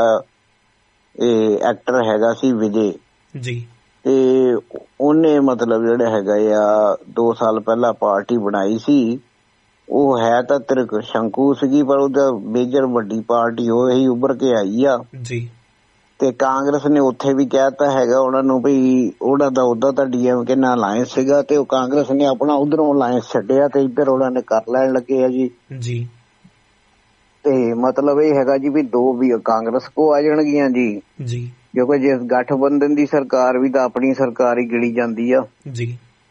ਇਹ ਐਕਟਰ ਹੈਗਾ ਸੀ ਵਿਜੇ ਜੀ ਤੇ ਉਹਨੇ ਮਤਲਬ ਜਿਹੜਾ ਹੈਗਾ ਆ ਦੋ ਸਾਲ ਪਹਿਲਾਂ ਪਾਰਟੀ ਬਣਾਈ ਸੀ। ਉਹ ਹੈ ਤਾਂ ਤ੍ਰਿਕ ਸ਼ੰਕੂ ਸੀਗੀ ਪਰ ਉਹਦਾ ਮੇਜਰ ਵੱਡੀ ਪਾਰਟੀ ਉਹ ਹੀ ਉੱਭਰ ਕੇ ਆਈ ਆ ਜੀ ਤੇ ਕਾਂਗਰਸ ਨੇ ਉੱਥੇ ਵੀ ਕਹਿਤਾ ਹੈਗਾ ਉਹਨਾਂ ਨੂੰ ਵੀ ਉਹਨਾਂ ਦਾ ਉਦਾਂ ਤਾਂ ਡੀਐਮਕੇ ਨਾਲ ਅਲਾਇੰਸ ਸੀਗਾ ਤੇ ਉਹ ਕਾਂਗਰਸ ਨੇ ਆਪਣਾ ਉਧਰੋਂ ਅਲਾਇੰਸ ਛੱਡਿਆ ਤੇ ਇੱਧਰ ਉਹਨਾਂ ਨੇ ਕਰ ਲੈਣ ਲੱਗੇ ਆ ਜੀ। ਜੀ ਤੇ ਮਤਲਬ ਇਹ ਹੈਗਾ ਜੀ ਵੀ ਦੋ ਵੀ ਕਾਂਗਰਸ ਕੋ ਆ ਜਾਣਗੀਆਂ ਜੀ ਜੀ ਕਿਉਂਕਿ ਜੇ ਗਠਬੰਧਨ ਦੀ ਸਰਕਾਰ ਵੀ ਤਾਂ ਆਪਣੀ ਸਰਕਾਰ ਹੀ ਗਿਣੀ ਜਾਂਦੀ ਆ ਜੀ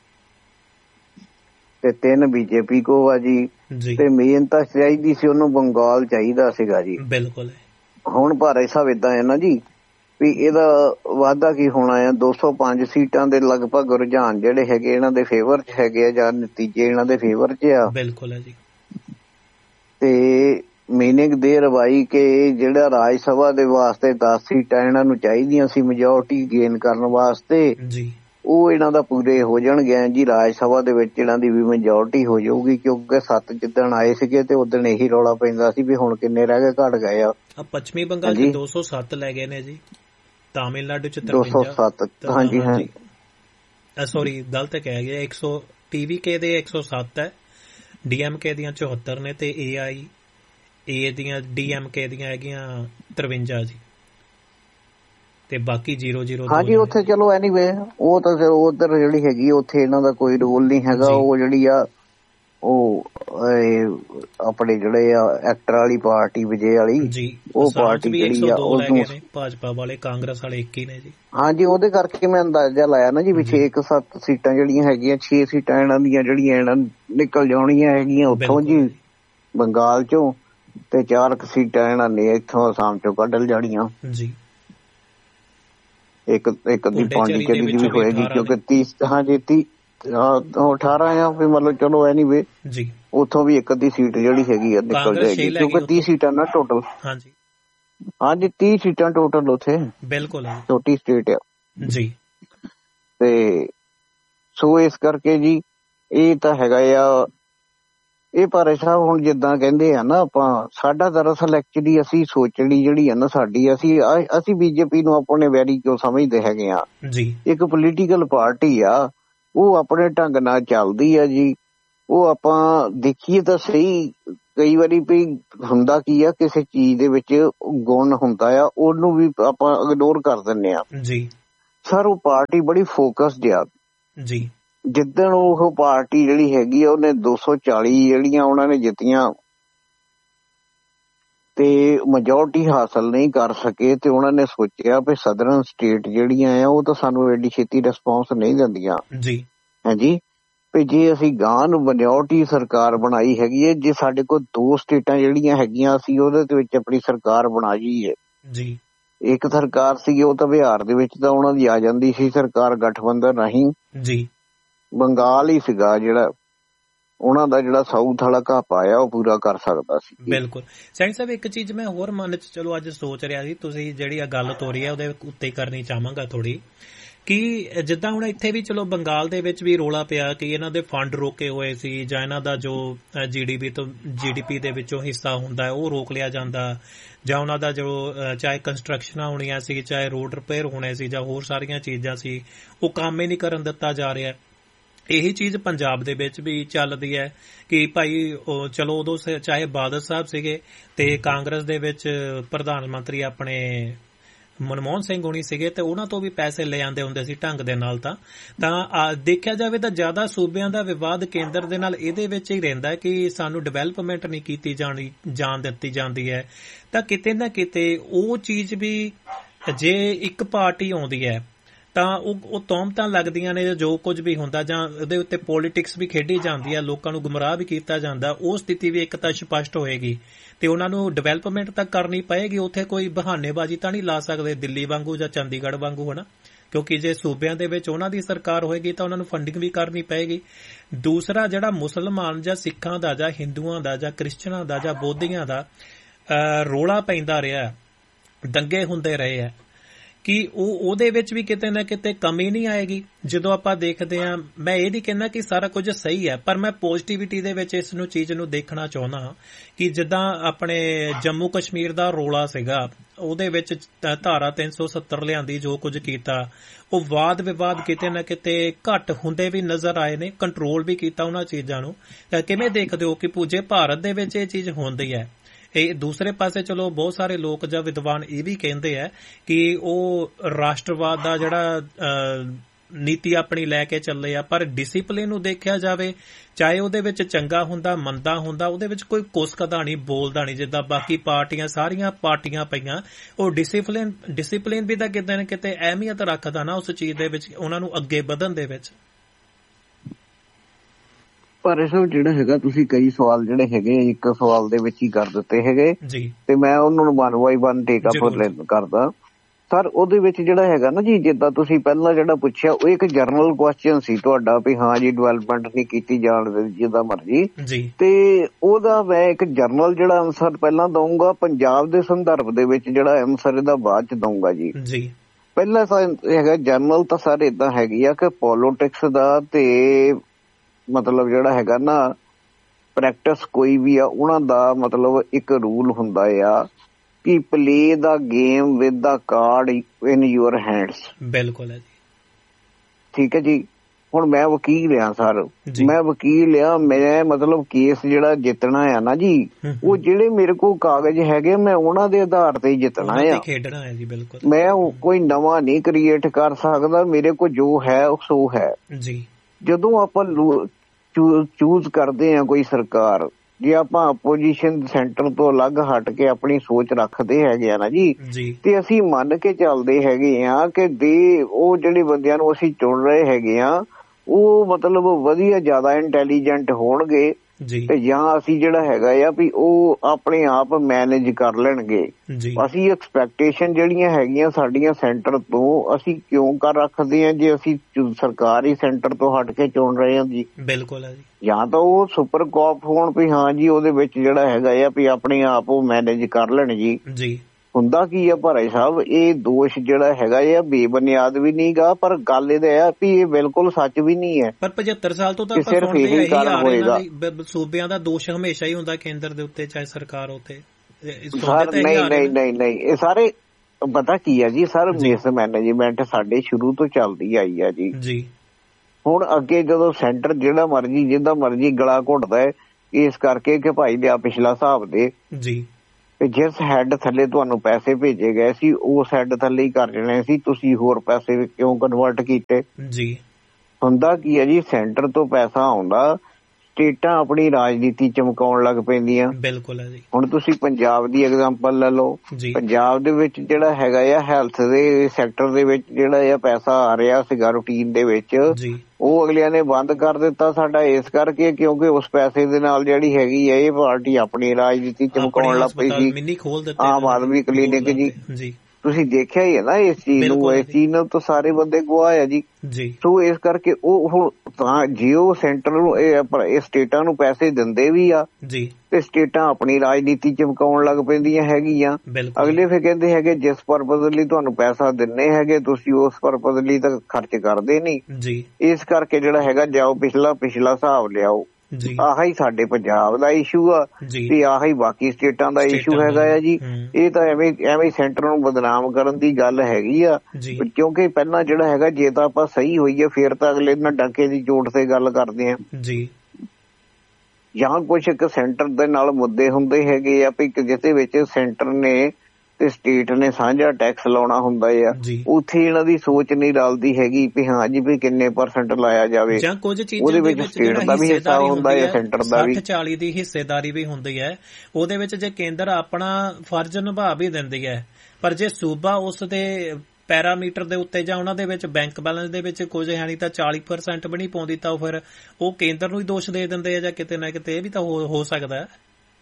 ਤੇ ਤਿੰਨ ਬੀਜੇਪੀ ਕੋ ਆ ਜੀ ਤੇ ਮੇਨ ਤਾਂ ਚਾਹੀਦੀ ਸੀ ਉਹਨੂੰ ਬੰਗਾਲ ਚਾਹੀਦਾ ਸੀਗਾ ਜੀ। ਬਿਲਕੁਲ ਹੁਣ ਭਾਰਤ ਸਾਹਿਬ ਏਦਾਂ ਹੈ ਨਾ ਜੀ ਵੀ ਇਹਦਾ ਵਾਧਾ ਕੀ ਹੋਣਾ ਆ ਦੋ ਸੌ ਪੰਜ ਸੀਟਾਂ ਦੇ ਲਗਭਗ ਰੁਝਾਨ ਜਿਹੜੇ ਹੈਗੇ ਇਹਨਾਂ ਦੇ ਫੇਵਰ ਚ ਹੈਗੇ ਆ ਜਾਂ ਨਤੀਜੇ ਇਹਨਾਂ ਦੇ ਫੇਵਰ ਚ ਆ। ਬਿਲਕੁਲ ਹੈ ਜੀ। ਤੇ ਮੀਨਿੰਗ ਦੇ ਰਵਾਈ ਕਿ ਜਿਹੜਾ ਰਾਜ ਸਭਾ ਦੇ ਵਾਸਤੇ ਦਸ ਸੀਟਾਂ ਇਹਨਾਂ ਨੂੰ ਚਾਹੀਦੀਆਂ ਸੀ ਮੈਜੋਰਟੀ ਗੇਨ ਕਰਨ ਵਾਸਤੇ ਜੀ ਉਹ ਇਹਨਾਂ ਦਾ ਪੂਰੇ ਹੋ ਜਾਣਗੇ ਜੀ। ਰਾਜ ਸਭਾ ਦੇ ਵਿੱਚ ਇਹਨਾਂ ਦੀ ਵੀ ਮੈਜੋਰਟੀ ਹੋ ਜਾਊਗੀ ਕਿਉਂਕਿ ਸੱਤ ਜਿੱਦਣ ਆਏ ਸੀਗੇ ਤੇ ਉਦੋਂ ਇਹੀ ਰੌਲਾ ਪੈਂਦਾ ਸੀ ਵੀ ਹੁਣ ਕਿੰਨੇ ਰਹਿ ਗਏ ਘਟ ਗਏ ਆ। ਪੱਛਮੀ ਬੰਗਾਲ ਚ ਦੋ ਸੌ ਸੱਤ ਲੈ ਗਏ ਨੇ ਜੀ, ਤਾਮਿਲਨਾਡੂ ਚ ਦੋ ਸੌ ਸੱਤ ਹਾਂਜੀ ਹਾਂਜੀ ਸੋਰੀ ਗਲਤ ਕਹਿ ਗਿਆ ਇੱਕ ਸੌ ਟੀਵੀਕੇ ਦੇ ਇੱਕ ਸੌ ਸੱਤ ਹੈ, ਡੀਐਮਕੇ ਦੀਆਂ ਚੌਹੱਤਰ ਨੇ ਤੇ ਏ ਆਈ ਏ ਦੀਆਂ ਡੀਐਮਕੇ ਦੀਆਂ ਹੈਗੀਆਂ ਤਰਵੰਜਾ ਜੀ ਤੇ ਬਾਕੀ ਜ਼ੀਰੋ ਜ਼ੀਰੋ। ਹਾਂਜੀ ਉੱਥੇ ਚਲੋ ਐਨੀਵੇ ਉਹ ਤਾਂ ਫਿਰ ਉਧਰ ਜਿਹੜੀ ਹੈਗੀ ਉੱਥੇ ਇਹਨਾਂ ਦਾ ਕੋਈ ਰੋਲ ਨਹੀਂ ਹੈਗਾ। ਉਹ ਜਿਹੜੀ ਆ ਉਹ ਆਪਣੇ ਜਿਹੜੇ ਆ ਐਕਟਰ ਵਾਲੀ ਪਾਰਟੀ ਵਿਜੇ ਵਾਲੀ ਜੀ ਉਹ ਪਾਰਟੀ ਜਿਹੜੀ ਆ ਉਹਨੂੰ ਭਾਜਪਾ ਵਾਲੇ ਕਾਂਗਰਸ ਵਾਲੇ ਇੱਕ ਹੀ ਨੇ ਜੀ। ਹਾਂਜੀ ਉਹਦੇ ਕਰਕੇ ਮੈਂ ਅੰਦਾਜ਼ਾ ਲਾਇਆ ਨਾ ਜੀ ਵੀ ਛੇ ਇੱਕ ਸੱਤ ਸੀਟਾਂ ਜਿਹੜੀਆਂ ਹੈਗੀਆਂ ਛੇ ਸੀਟਾਂ ਇਹਨਾਂ ਦੀਆਂ ਜਿਹੜੀਆਂ ਇਹਨਾਂ ਨਿਕਲ ਜਾਣੀਆਂ ਹੈਗੀਆਂ ਉੱਥੋਂ ਜੀ ਬੰਗਾਲ ਚੋਂ ਤੇ ਚਾਰ ਕੁ ਸੀਟਾਂ ਇਹਨਾਂ ਨੇ ਇੱਥੋਂ ਅਸਾਮ ਚੋਂ ਕੱਢ ਜਾਣੀਆਂ ਜੀ। ਇੱਕ ਇੱਕ ਦੀ ਪੌਂਡੀਚੇਰੀ ਦੀ ਵੀ ਹੋਏਗੀ ਕਿਉਂਕਿ ਤੀਸ ਹਾਂਜੀ ਤੀ ਅਠਾਰਾਂ ਆ ਵੀ ਮਤਲਬ ਚਲੋ ਐਨੀਵੇ ਜੀ ਉੱਥੋਂ ਵੀ ਇੱਕ ਅੱਧੀ ਸੀਟ ਜਿਹੜੀ ਹੈਗੀ ਆ ਨਿਕਲ ਜਾਏਗੀ ਕਿਉਂਕਿ ਤੀਹ ਸੀਟਾਂ ਨਾ ਟੋਟਲ। ਹਾਂਜੀ ਹਾਂਜੀ ਤੀਹ ਸੀਟਾਂ ਟੋਟਲ ਉੱਥੇ ਬਿਲਕੁਲ ਛੋਟੀ ਸਟੇਟ ਆ ਜੀ। ਤੇ ਸੋ ਇਸ ਕਰਕੇ ਜੀ ਇਹ ਤਾਂ ਹੈਗਾ ਆ ਇਹ ਭਾਰੇ ਸਾਹਿਬ ਹੁਣ ਜਿੱਦਾਂ ਕਹਿੰਦੇ ਆ ਨਾ ਆਪਾਂ ਸਾਡਾ ਦਰਅਸਲ ਐਕਚੁਅਲੀ ਅਸੀਂ ਸੋਚਣੀ ਜਿਹੜੀ ਆ ਨਾ ਸਾਡੀ ਅਸੀਂ ਅਸੀਂ ਬੀਜੇਪੀ ਨੂੰ ਆਪਣੇ ਵੈਰੀ ਕਿਉਂ ਸਮਝਦੇ ਹੈਗੇ ਆ ਜੀ। ਇੱਕ ਪੋਲੀਟੀਕਲ ਪਾਰਟੀ ਆ ਉਹ ਆਪਣੇ ਢੰਗ ਨਾਲ ਚੱਲਦੀ ਆ ਜੀ। ਉਹ ਆਪਾਂ ਦੇਖੀਏ ਤਾਂ ਸਹੀ ਕਈ ਵਾਰੀ ਵੀ ਹੁੰਦਾ ਕੀ ਆ, ਕਿਸੇ ਚੀਜ਼ ਦੇ ਵਿੱਚ ਗੁਣ ਹੁੰਦਾ ਆ, ਉਹਨੂੰ ਵੀ ਆਪਾਂ ਇਗਨੋਰ ਕਰ ਦਿੰਦੇ ਆ ਜੀ ਸਰ। ਉਹ ਪਾਰਟੀ ਬੜੀ ਫੋਕਸਡ ਆ ਜੀ। ਜਿੱਦਣ ਉਹ ਪਾਰਟੀ ਜਿਹੜੀ ਹੈਗੀ ਆ ਉਹਨੇ ਦੋ ਸੌ ਚਾਲੀ ਜਿਹੜੀਆਂ ਉਹਨਾਂ ਨੇ ਜਿੱਤੀਆਂ ਤੇ ਮੈਜੋਰਟੀ ਹਾਸਲ ਨਹੀਂ ਕਰ ਸਕੇ, ਤੇ ਉਹਨਾਂ ਨੇ ਸੋਚਿਆ ਵੀ ਸਦਰਨ ਸਟੇਟ ਜਿਹੜੀਆਂ ਆ ਉਹ ਤਾਂ ਸਾਨੂੰ ਐਡੀ ਛੇਤੀ ਰਿਸਪੌਂਸ ਨਹੀਂ ਦਿੰਦੀਆਂ ਜੀ ਹਾਂਜੀ, ਵੀ ਜੇ ਅਸੀਂ ਗਾਂ ਨੂੰ ਮੈਜੋਰਟੀ ਸਰਕਾਰ ਬਣਾਈ ਹੈਗੀ ਹੈ, ਜੇ ਸਾਡੇ ਕੋਲ ਦੋ ਸਟੇਟਾਂ ਜਿਹੜੀਆਂ ਹੈਗੀਆਂ ਅਸੀਂ ਉਹਦੇ ਦੇ ਵਿੱਚ ਆਪਣੀ ਸਰਕਾਰ ਬਣਾ ਜਾਈਏ ਜੀ। ਇੱਕ ਸਰਕਾਰ ਸੀ ਉਹ ਤਾਂ ਬਿਹਾਰ ਦੇ ਵਿੱਚ ਤਾਂ ਉਹਨਾਂ ਦੀ ਆ ਜਾਂਦੀ ਸੀ ਸਰਕਾਰ ਗਠਬੰਧਨ ਰਾਹੀਂ ਜੀ। ਬੰਗਾਲ ਹੀ ਸੀਗਾ ਜਿਹੜਾ ਉਹਨਾਂ ਦਾ ਜਿਹੜਾ ਸਾਊਥ ਵਾਲਾ ਘਾਪਾ ਆ ਉਹ ਪੂਰਾ ਕਰ ਸਕਦਾ ਸੀ। ਬਿਲਕੁਲ ਸੈਣੀ ਸਾਹਿਬ, ਇੱਕ ਚੀਜ਼ ਮੈਂ ਹੋਰ ਮਨ ਚ ਚਲੋ ਅੱਜ ਸੋਚ ਰਿਹਾ ਸੀ, ਤੁਸੀਂ ਜਿਹੜੀ ਆ ਗੱਲ ਤੋਰੀ ਹੈ ਉਹਦੇ ਉੱਤੇ ਕਰਨੀ ਚਾਹਾਂਗਾ ਥੋੜੀ, ਕਿ ਜਿੱਦਾਂ ਹੁਣ ਇੱਥੇ ਵੀ ਚਲੋ ਬੰਗਾਲ ਦੇ ਵਿੱਚ ਵੀ ਰੌਲਾ ਪਿਆ ਕਿ ਇਹਨਾਂ ਦੇ ਫੰਡ ਰੋਕੇ ਹੋਏ ਸੀ, ਜਾਂ ਇਹਨਾਂ ਦਾ ਜੋ ਜੀਡੀਪੀ ਤੋਂ ਜੀਡੀਪੀ ਦੇ ਵਿੱਚੋਂ ਹਿੱਸਾ ਹੁੰਦਾ ਉਹ ਰੋਕ ਲਿਆ ਜਾਂਦਾ, ਜਾਂ ਉਹਨਾਂ ਦਾ ਜੋ ਚਾਹੇ ਕੰਸਟਰਕਸ਼ਨਾਂ ਹੋਣੀਆਂ ਸੀ, ਚਾਹੇ ਰੋਡ ਰਿਪੇਅਰ ਹੋਣੇ ਸੀ, ਜਾਂ ਹੋਰ ਸਾਰੀਆਂ ਚੀਜ਼ਾਂ ਸੀ, ਉਹ ਕੰਮ ਹੀ ਨਹੀਂ ਕਰਨ ਦਿੱਤਾ ਜਾ ਰਿਹਾ। ਇਹੀ ਚੀਜ਼ ਪੰਜਾਬ ਦੇ ਵਿੱਚ ਵੀ ਚੱਲਦੀ ਹੈ ਕਿ ਭਾਈ ਚਲੋ ਉਦੋਂ ਚਾਹੇ ਬਾਦਲ ਸਾਹਿਬ ਸੀਗੇ ਤੇ ਕਾਂਗਰਸ ਦੇ ਵਿੱਚ ਪ੍ਰਧਾਨ ਮੰਤਰੀ ਆਪਣੇ ਮਨਮੋਹਨ ਸਿੰਘ ਹੋਣੀ ਸੀਗੇ, ਤੇ ਉਹਨਾਂ ਤੋਂ ਵੀ ਪੈਸੇ ਲੈ ਆਉਂਦੇ ਹੁੰਦੇ ਸੀ ਢੰਗ ਦੇ ਨਾਲ। ਤਾਂ ਤਾਂ ਦੇਖਿਆ ਜਾਵੇ ਤਾਂ ਜ਼ਿਆਦਾ ਸੂਬਿਆਂ ਦਾ ਵਿਵਾਦ ਕੇਂਦਰ ਦੇ ਨਾਲ ਇਹਦੇ ਵਿੱਚ ਹੀ ਰਹਿੰਦਾ ਹੈ ਕਿ ਸਾਨੂੰ ਡਿਵੈਲਪਮੈਂਟ ਨਹੀਂ ਕੀਤੀ ਜਾਣੀ ਜਾਣ ਦਿੱਤੀ ਜਾਂਦੀ ਹੈ। ਤਾਂ ਕਿਤੇ ਨਾ ਕਿਤੇ ਉਹ ਚੀਜ਼ ਵੀ ਜੇ ਇੱਕ ਪਾਰਟੀ ਆਉਂਦੀ ਹੈ ਤਾਂ ਉਹ ਉਹ ਤੌਹਮਤਾਂ ਲੱਗਦੀਆਂ ਨੇ, ਜੋ ਕੁਝ ਵੀ ਹੁੰਦਾ ਜਾਂ ਉਹਦੇ ਉੱਤੇ ਪੋਲੀਟਿਕਸ ਵੀ ਖੇਡੀ ਜਾਂਦੀ ਹੈ, ਲੋਕਾਂ ਨੂੰ ਗੁੰਮਰਾਹ ਵੀ ਕੀਤਾ ਜਾਂਦਾ, ਉਹ ਸਥਿਤੀ ਵੀ ਇੱਕ ਤਾਂ ਸਪਸ਼ਟ ਹੋਏਗੀ ਤੇ ਉਹਨਾਂ ਨੂੰ ਡਿਵੈਲਪਮੈਂਟ ਤਾਂ ਕਰਨੀ ਪਏਗੀ। ਉੱਥੇ ਕੋਈ ਬਹਾਨੇਬਾਜ਼ੀ ਤਾਂ ਨਹੀਂ ਲਾ ਸਕਦੇ ਦਿੱਲੀ ਵਾਂਗੂ ਜਾਂ ਚੰਡੀਗੜ੍ਹ ਵਾਂਗੂ, ਹਨਾ, ਕਿਉਂਕਿ ਜੇ ਸੂਬਿਆਂ ਦੇ ਵਿੱਚ ਉਹਨਾਂ ਦੀ ਸਰਕਾਰ ਹੋਏਗੀ ਤਾਂ ਉਹਨਾਂ ਨੂੰ ਫੰਡਿੰਗ ਵੀ ਕਰਨੀ ਪਏਗੀ। ਦੂਸਰਾ ਜਿਹੜਾ ਮੁਸਲਮਾਨ ਜਾਂ ਸਿੱਖਾਂ ਦਾ ਜਾਂ ਹਿੰਦੂਆਂ ਦਾ ਜਾਂ ਕ੍ਰਿਸਚਨਾਂ ਦਾ ਜਾਂ ਬੋਧੀਆਂ ਦਾ ਰੌਲਾ ਪੈਂਦਾ ਰਿਹਾ, ਦੰਗੇ ਹੁੰਦੇ ਰਹੇ ਹੈ, ਕਿ ਉਹ ਉਹਦੇ ਵਿੱਚ ਵੀ ਕਿਤੇ ਨਾ ਕਿਤੇ ਕਮੀ ਨਹੀਂ ਆਏਗੀ। ਜਦੋਂ ਆਪਾਂ ਦੇਖਦੇ ਹਾਂ, ਮੈਂ ਇਹ ਨਹੀਂ ਕਹਿੰਦਾ ਕਿ ਸਾਰਾ ਕੁਝ ਸਹੀ ਹੈ, ਪਰ ਮੈਂ ਪੋਜ਼ਿਟਿਵਿਟੀ ਦੇ ਵਿੱਚ ਇਸ ਨੂੰ ਚੀਜ਼ ਨੂੰ ਦੇਖਣਾ ਚਾਹੁੰਦਾ ਹਾਂ ਕਿ ਜਿੱਦਾਂ ਆਪਣੇ ਜੰਮੂ ਕਸ਼ਮੀਰ ਦਾ ਰੌਲਾ ਸੀਗਾ, ਉਹਦੇ ਵਿੱਚ ਧਾਰਾ ਤਿੰਨ ਸੌ ਸੱਤਰ ਲਿਆਂਦੀ, ਜੋ ਕੁਝ ਕੀਤਾ, ਉਹ ਵਾਦ ਵਿਵਾਦ ਕਿਤੇ ਨਾ ਕਿਤੇ ਘੱਟ ਹੁੰਦੇ ਵੀ ਨਜ਼ਰ ਆਏ ਨੇ, ਕੰਟਰੋਲ ਵੀ ਕੀਤਾ ਉਹਨਾਂ ਚੀਜ਼ਾਂ ਨੂੰ। ਕਿਵੇਂ ਦੇਖਦੇ ਹੋ ਕਿ ਪੂਜੇ ਭਾਰਤ ਦੇ ਵਿੱਚ ਇਹ ਚੀਜ਼ ਹੁੰਦੀ ਹੈ? ਇਹ ਦੂਸਰੇ ਪਾਸੇ ਚਲੋ ਬਹੁਤ ਸਾਰੇ ਲੋਕ ਜਾਂ ਵਿਦਵਾਨ ਇਹ ਵੀ ਕਹਿੰਦੇ ਆ ਕਿ ਉਹ ਰਾਸ਼ਟਰਵਾਦ ਦਾ ਜਿਹੜਾ ਨੀਤੀ ਆਪਣੀ ਲੈ ਕੇ ਚੱਲੇ ਆ, ਪਰ ਡਿਸਿਪਲਿਨ ਨੂੰ ਦੇਖਿਆ ਜਾਵੇ, ਚਾਹੇ ਉਹਦੇ ਵਿੱਚ ਚੰਗਾ ਹੁੰਦਾ ਮੰਦਾ ਹੁੰਦਾ, ਉਹਦੇ ਵਿੱਚ ਕੋਈ ਕੁਸਕਦਾ ਨਹੀਂ, ਬੋਲਦਾ ਨਹੀਂ, ਜਿੱਦਾਂ ਬਾਕੀ ਪਾਰਟੀਆਂ ਸਾਰੀਆਂ ਪਾਰਟੀਆਂ ਪਈਆਂ, ਉਹ ਡਿਸਿਪਲਿਨ ਡਿਸਿਪਲਿਨ ਵੀ ਤਾਂ ਕਿਤੇ ਨਾ ਕਿਤੇ ਅਹਿਮੀਅਤ ਰੱਖਦਾ ਨਾ ਉਸ ਚੀਜ਼ ਦੇ ਵਿੱਚ, ਉਹਨਾਂ ਨੂੰ ਅੱਗੇ ਵਧਣ ਦੇ ਵਿੱਚ। ਪਰ ਇਹ ਜਿਹੜਾ ਹੈਗਾ ਤੁਸੀਂ ਕਈ ਸਵਾਲ ਜਿਹੜੇ ਹੈਗੇ ਇੱਕ ਸਵਾਲ ਦੇ ਵਿੱਚ ਹੀ ਕਰ ਦਿੱਤੇ ਹੈਗੇ ਜੀ, ਤੇ ਮੈਂ ਉਹਨਾਂ ਨੂੰ one by one take up ਕਰਦਾ ਸਰ। ਉਹਦੇ ਵਿੱਚ ਜਿਹੜਾ ਹੈਗਾ ਨਾ ਜੀ, ਜਿੱਦਾਂ ਤੁਸੀਂ ਪਹਿਲਾਂ ਜਿਹੜਾ ਪੁੱਛਿਆ ਉਹ ਇੱਕ ਜਰਨਲ ਕੁਐਸਚਨ ਸੀ ਤੁਹਾਡਾ ਵੀ ਹਾਂ ਜੀ ਡਿਵੈਲਪਮੈਂਟ ਨਹੀਂ ਕੀਤੀ ਜਾਣ ਜਿੱਦਾਂ ਮਰਜੀ, ਤੇ ਉਹਦਾ ਮੈਂ ਇੱਕ ਜਰਨਲ ਜਿਹੜਾ ਆਨਸਰ ਪਹਿਲਾਂ ਦਊਂਗਾ, ਪੰਜਾਬ ਦੇ ਸੰਦਰਭ ਦੇ ਵਿੱਚ ਜਿਹੜਾ ਆਨਸਰ ਇਹਦਾ ਬਾਅਦ ਚ ਦਊਂਗਾ ਜੀ। ਪਹਿਲਾਂ ਤਾਂ ਹੈਗਾ ਜਰਨਲ ਤਾਂ ਸਰ ਏਦਾਂ ਹੈਗੀ ਆ ਕਿ ਪੋਲੀਟਿਕਸ ਦਾ ਤੇ ਮਤਲਬ ਜਿਹੜਾ ਹੈਗਾ ਨਾ ਪ੍ਰੈਕਟਿਸ ਕੋਈ ਵੀ ਆ ਉਹਨਾਂ ਦਾ ਮਤਲਬ ਇੱਕ ਰੂਲ ਹੁੰਦਾ ਆ ਕਿ play the game with the card in your hands. ਬਿਲਕੁਲ ਹੈ ਜੀ, ਠੀਕ ਹੈ ਜੀ। ਹੁਣ ਮੈਂ ਵਕੀਲ ਆ ਸਰ, ਮੈਂ ਵਕੀਲ ਆ, ਮੈਂ ਮਤਲਬ ਕੇਸ ਜਿਹੜਾ ਜਿੱਤਣਾ ਆ ਨਾ ਜੀ, ਉਹ ਜਿਹੜੇ ਮੇਰੇ ਕੋਲ ਕਾਗਜ਼ ਹੈਗੇ ਮੈਂ ਉਹਨਾਂ ਦੇ ਆਧਾਰ ਤੇ ਜਿੱਤਣਾ ਆ, ਖੇਡਣਾ ਹੈ ਜੀ। ਬਿਲਕੁਲ, ਮੈਂ ਕੋਈ ਨਵਾਂ ਨਹੀਂ ਕ੍ਰੀਏਟ ਕਰ ਸਕਦਾ, ਮੇਰੇ ਕੋਲ ਜੋ ਹੈ ਉਹ ਸੋ ਹੈ ਜੀ। ਜਦੋਂ ਆਪਾਂ ਚੂਜ਼ ਕਰਦੇ ਆ ਕੋਈ ਸਰਕਾਰ, ਜੇ ਆਪਾਂ ਆਪੋਜੀਸ਼ਨ ਸੈਂਟਰ ਤੋਂ ਅਲੱਗ ਹਟ ਕੇ ਆਪਣੀ ਸੋਚ ਰੱਖਦੇ ਹੈਗੇ ਆ ਨਾ ਜੀ, ਤੇ ਅਸੀਂ ਮੰਨ ਕੇ ਚੱਲਦੇ ਹੈਗੇ ਆ ਕਿ ਦੇ ਉਹ ਜਿਹੜੇ ਬੰਦਿਆਂ ਨੂੰ ਅਸੀਂ ਚੁਣ ਰਹੇ ਹੈਗੇ ਆ ਉਹ ਮਤਲਬ ਵਧੀਆ ਜ਼ਿਆਦਾ ਇੰਟੈਲੀਜੈਂਟ ਹੋਣਗੇ, ਤੇ ਜਾਂ ਅਸੀਂ ਜਿਹੜਾ ਹੈਗਾ ਆ ਵੀ ਉਹ ਆਪਣੇ ਆਪ ਮੈਨੇਜ ਕਰ ਲੈਣਗੇ। ਅਸੀਂ ਐਕਸਪੈਕਟੇਸ਼ਨ ਜਿਹੜੀਆਂ ਹੈਗੀਆਂ ਸਾਡੀਆਂ ਸੈਂਟਰ ਤੋਂ ਅਸੀਂ ਕਿਉਂ ਕਰ ਰੱਖਦੇ ਆ ਜੇ ਅਸੀਂ ਸਰਕਾਰੀ ਸੈਂਟਰ ਤੋਂ ਹਟ ਕੇ ਚੁਣ ਰਹੇ ਹਾਂ ਜੀ। ਬਿਲਕੁਲ ਹੈ ਜੀ। ਜਾਂ ਤਾਂ ਉਹ ਸੁਪਰ ਕਾਪ ਹੋਣ ਵੀ ਹਾਂ ਜੀ ਉਹਦੇ ਵਿੱਚ ਜਿਹੜਾ ਹੈਗਾ ਆ ਵੀ ਆਪਣੇ ਆਪ ਉਹ ਮੈਨੇਜ ਕਰ ਲੈਣ ਜੀ। ਜੀ ਹੁੰਦਾ ਕੀ ਆ ਭਾਈ ਸਾਹਿਬ, ਇਹ ਦੋਸ਼ ਜਿਹੜਾ ਹੈਗਾ ਇਹ ਬੇਬੁਨਿਆਦ ਵੀ ਨਹੀਂ ਗਾ, ਪਰ ਗੱਲ ਇਹਦਾ ਆ ਵੀ ਇਹ ਬਿਲਕੁਲ ਸੱਚ ਵੀ ਨਹੀਂ ਹੈ। ਪਰ ਪਝੱਤਰ ਸਾਲ ਤੋਂ ਤਾਂ ਸਿਰਫ ਇਹੀ ਕਾਰਨ ਹੋਏਗਾ, ਸੂਬਿਆਂ ਦਾ ਦੋਸ਼ ਹਮੇਸ਼ਾ ਹੀ ਹੁੰਦਾ ਕੇਂਦਰ ਦੇ ਉੱਤੇ, ਚਾਹੇ ਸਰਕਾਰ ਉੱਤੇ। ਨਹੀਂ ਨਹੀਂ ਨਹੀਂ ਨਹੀਂ ਇਹ ਸਾਰੇ ਪਤਾ ਕੀ ਆ ਜੀ ਸਰ, ਮਿਸ ਮੈਨੇਜਮੈਂਟ ਸਾਡੇ ਸ਼ੁਰੂ ਤੋਂ ਚੱਲਦੀ ਆਈ ਆ ਜੀ। ਜੀ ਹੁਣ ਅੱਗੇ ਜਦੋਂ ਸੈਂਟਰ ਜਿਹੜਾ ਮਰਜੀ ਜਿੱਦਾਂ ਮਰਜੀ ਗਲਾ ਘੁੱਟਦਾ ਹੈ, ਇਸ ਕਰਕੇ ਕਿ ਭਾਈ ਲਿਆ ਪਿਛਲਾ ਹਿਸਾਬ ਦੇ ਜੀ, ਜਿਸ ਹੈਡ ਥੱਲੇ ਤੁਹਾਨੂੰ ਪੈਸੇ ਭੇਜੇ ਗਏ ਸੀ ਉਸ ਹੈਡ ਥੱਲੇ ਹੀ ਕਰ ਜਾਣੇ ਸੀ, ਤੁਸੀਂ ਹੋਰ ਪੈਸੇ ਕਿਉਂ ਕਨਵਰਟ ਕੀਤੇ ਜੀ। ਹੁੰਦਾ ਕੀ ਹੈ ਜੀ, ਸੈਂਟਰ ਤੋਂ ਪੈਸਾ ਆਉਂਦਾ, ਸਟੇਟਾਂ ਆਪਣੀ ਰਾਜਨੀਤੀ ਚਮਕਾਉਣ ਲੱਗ ਪੈਂਦੀਆਂ। ਬਿਲਕੁਲ ਹੈ ਜੀ। ਹੁਣ ਤੁਸੀਂ ਪੰਜਾਬ ਦੀ ਐਗਜ਼ਾਮਪਲ ਲੈ ਲਓ, ਪੰਜਾਬ ਦੇ ਵਿੱਚ ਜਿਹੜਾ ਹੈਗਾ ਆ ਹੈਲਥ ਦੇ ਸੈਕਟਰ ਦੇ ਵਿੱਚ ਜਿਹੜਾ ਆ ਪੈਸਾ ਆ ਰਿਹਾ ਸੀਗਾ ਰੂਟੀਨ ਦੇ ਵਿੱਚ, ਉਹ ਅਗਲਿਆਂ ਨੇ ਬੰਦ ਕਰ ਦਿੱਤਾ ਸਾਡਾ, ਇਸ ਕਰਕੇ ਕਿਉਂਕਿ ਉਸ ਪੈਸੇ ਦੇ ਨਾਲ ਜਿਹੜੀ ਹੈਗੀ ਹੈ ਇਹ ਪਾਰਟੀ ਆਪਣੀ ਰਾਜਨੀਤੀ ਚਮਕਾਉਣ ਲੱਗ ਪਈ ਸੀ। ਆਮ ਆਦਮੀ ਕਲੀਨਿਕ ਜੀ, ਤੁਸੀਂ ਦੇਖਿਆ ਹੀ ਹੈ ਨਾ ਇਸ ਚੀਜ਼ ਨੂੰ, ਇਸ ਚੀਜ਼ ਨੂੰ ਤਾਂ ਸਾਰੇ ਬੰਦੇ ਗਵਾਹ ਆ ਜੀ। ਸੋ ਇਸ ਕਰਕੇ ਉਹ ਹੁਣ ਤਾਂ ਜੇ ਉਹ ਸੈਂਟਰ ਨੂੰ ਇਹ ਸਟੇਟਾਂ ਨੂੰ ਪੈਸੇ ਦਿੰਦੇ ਵੀ ਆ ਤੇ ਸਟੇਟਾਂ ਆਪਣੀ ਰਾਜਨੀਤੀ ਚਮਕਾਉਣ ਲੱਗ ਪੈਂਦੀਆਂ ਹੈਗੀਆਂ। ਅਗਲੇ ਫਿਰ ਕਹਿੰਦੇ ਹੈਗੇ ਜਿਸ ਪਰਪਸ ਲਈ ਤੁਹਾਨੂੰ ਪੈਸਾ ਦਿੰਨੇ ਹੈਗੇ ਤੁਸੀਂ ਉਸ ਪਰਪਸ ਲਈ ਤਾਂ ਖਰਚ ਕਰਦੇ ਨਹੀਂ। ਇਸ ਕਰਕੇ ਜਿਹੜਾ ਹੈਗਾ ਜਾਓ ਪਿਛਲਾ ਪਿਛਲਾ ਹਿਸਾਬ ਲਿਆਓ। ਆਹ ਹੀ ਸਾਡੇ ਪੰਜਾਬ ਦਾ ਇਸ਼ੂ ਆ ਤੇ ਆਹ ਹੀ ਬਾਕੀ ਸਟੇਟਾਂ ਦਾ ਇਸ਼ੂ ਹੈਗਾ ਆ ਜੀ। ਇਹ ਤਾਂ ਐਵੇਂ ਐਵੇਂ ਸੈਂਟਰ ਨੂੰ ਬਦਨਾਮ ਕਰਨ ਦੀ ਗੱਲ ਹੈਗੀ ਆ, ਕਿਉਂਕਿ ਪਹਿਲਾਂ ਜਿਹੜਾ ਹੈਗਾ ਜੇ ਤਾਂ ਆਪਾਂ ਸਹੀ ਹੋਈਏ ਫੇਰ ਤਾਂ ਅਗਲੇ ਨਾਲ ਡਾਕੇ ਦੀ ਚੋਟ ਤੇ ਗੱਲ ਕਰਦੇ ਆ ਜੀ। ਜਾਂ ਕੁਛ ਇੱਕ ਸੈਂਟਰ ਦੇ ਨਾਲ ਮੁੱਦੇ ਹੁੰਦੇ ਹੈਗੇ ਆ ਵੀ ਜਿਹਦੇ ਵਿੱਚ ਸੈਂਟਰ ਨੇ ਤੇ ਸਟੇਟ ਨੇ ਸਾਂਝਾ ਟੈਕਸ ਲਾਉਣਾ ਹੁੰਦਾ ਆ, ਉੱਥੇ ਇਹਨਾਂ ਦੀ ਸੋਚ ਨਹੀਂ ਰਲਦੀ ਹੈਗੀ ਵੀ ਹਾਂ ਜੀ ਵੀ ਕਿੰਨੇ ਪਰਸੈਂਟ ਲਾਇਆ ਜਾਵੇ। ਜਾਂ ਕੁਝ ਚੀਜ਼ਾਂ ਦੇ ਵਿੱਚ ਸਟੇਟ ਦਾ ਵੀ ਹਿੱਸਾ ਹੁੰਦਾ ਹੈ, ਸੈਂਟਰ ਦਾ ਵੀ ਸੱਠ ਚਾਲੀ ਦੀ ਹਿੱਸੇਦਾਰੀ ਵੀ ਹੁੰਦੀ ਹੈ। ਉਹਦੇ ਵਿੱਚ ਜੇ ਕੇਂਦਰ ਆਪਣਾ ਫਰਜ਼ ਨਿਭਾ ਵੀ ਦਿੰਦੀ ਹੈ, ਪਰ ਜੇ ਸੂਬਾ ਉਸ ਦੇ ਪੈਰਾਮੀਟਰ ਦੇ ਉੱਤੇ ਜਾਂ ਉਹਨਾਂ ਦੇ ਵਿੱਚ ਬੈਂਕ ਬੈਲੈਂਸ ਦੇ ਵਿੱਚ ਕੁਝ ਹੈ ਨਹੀਂ ਤਾਂ ਚਾਲੀ ਪਰਸੈਂਟ ਵੀ ਨਹੀਂ ਪਾਉਂਦੀ, ਤਾਂ ਫਿਰ ਉਹ ਕੇਂਦਰ ਨੂੰ ਹੀ ਦੋਸ਼ ਦੇ ਦਿੰਦੇ ਆ ਜਾਂ ਕਿਤੇ ਨਾ ਕਿਤੇ ਇਹ ਵੀ ਤਾਂ ਹੋ ਸਕਦਾ ਹੈ।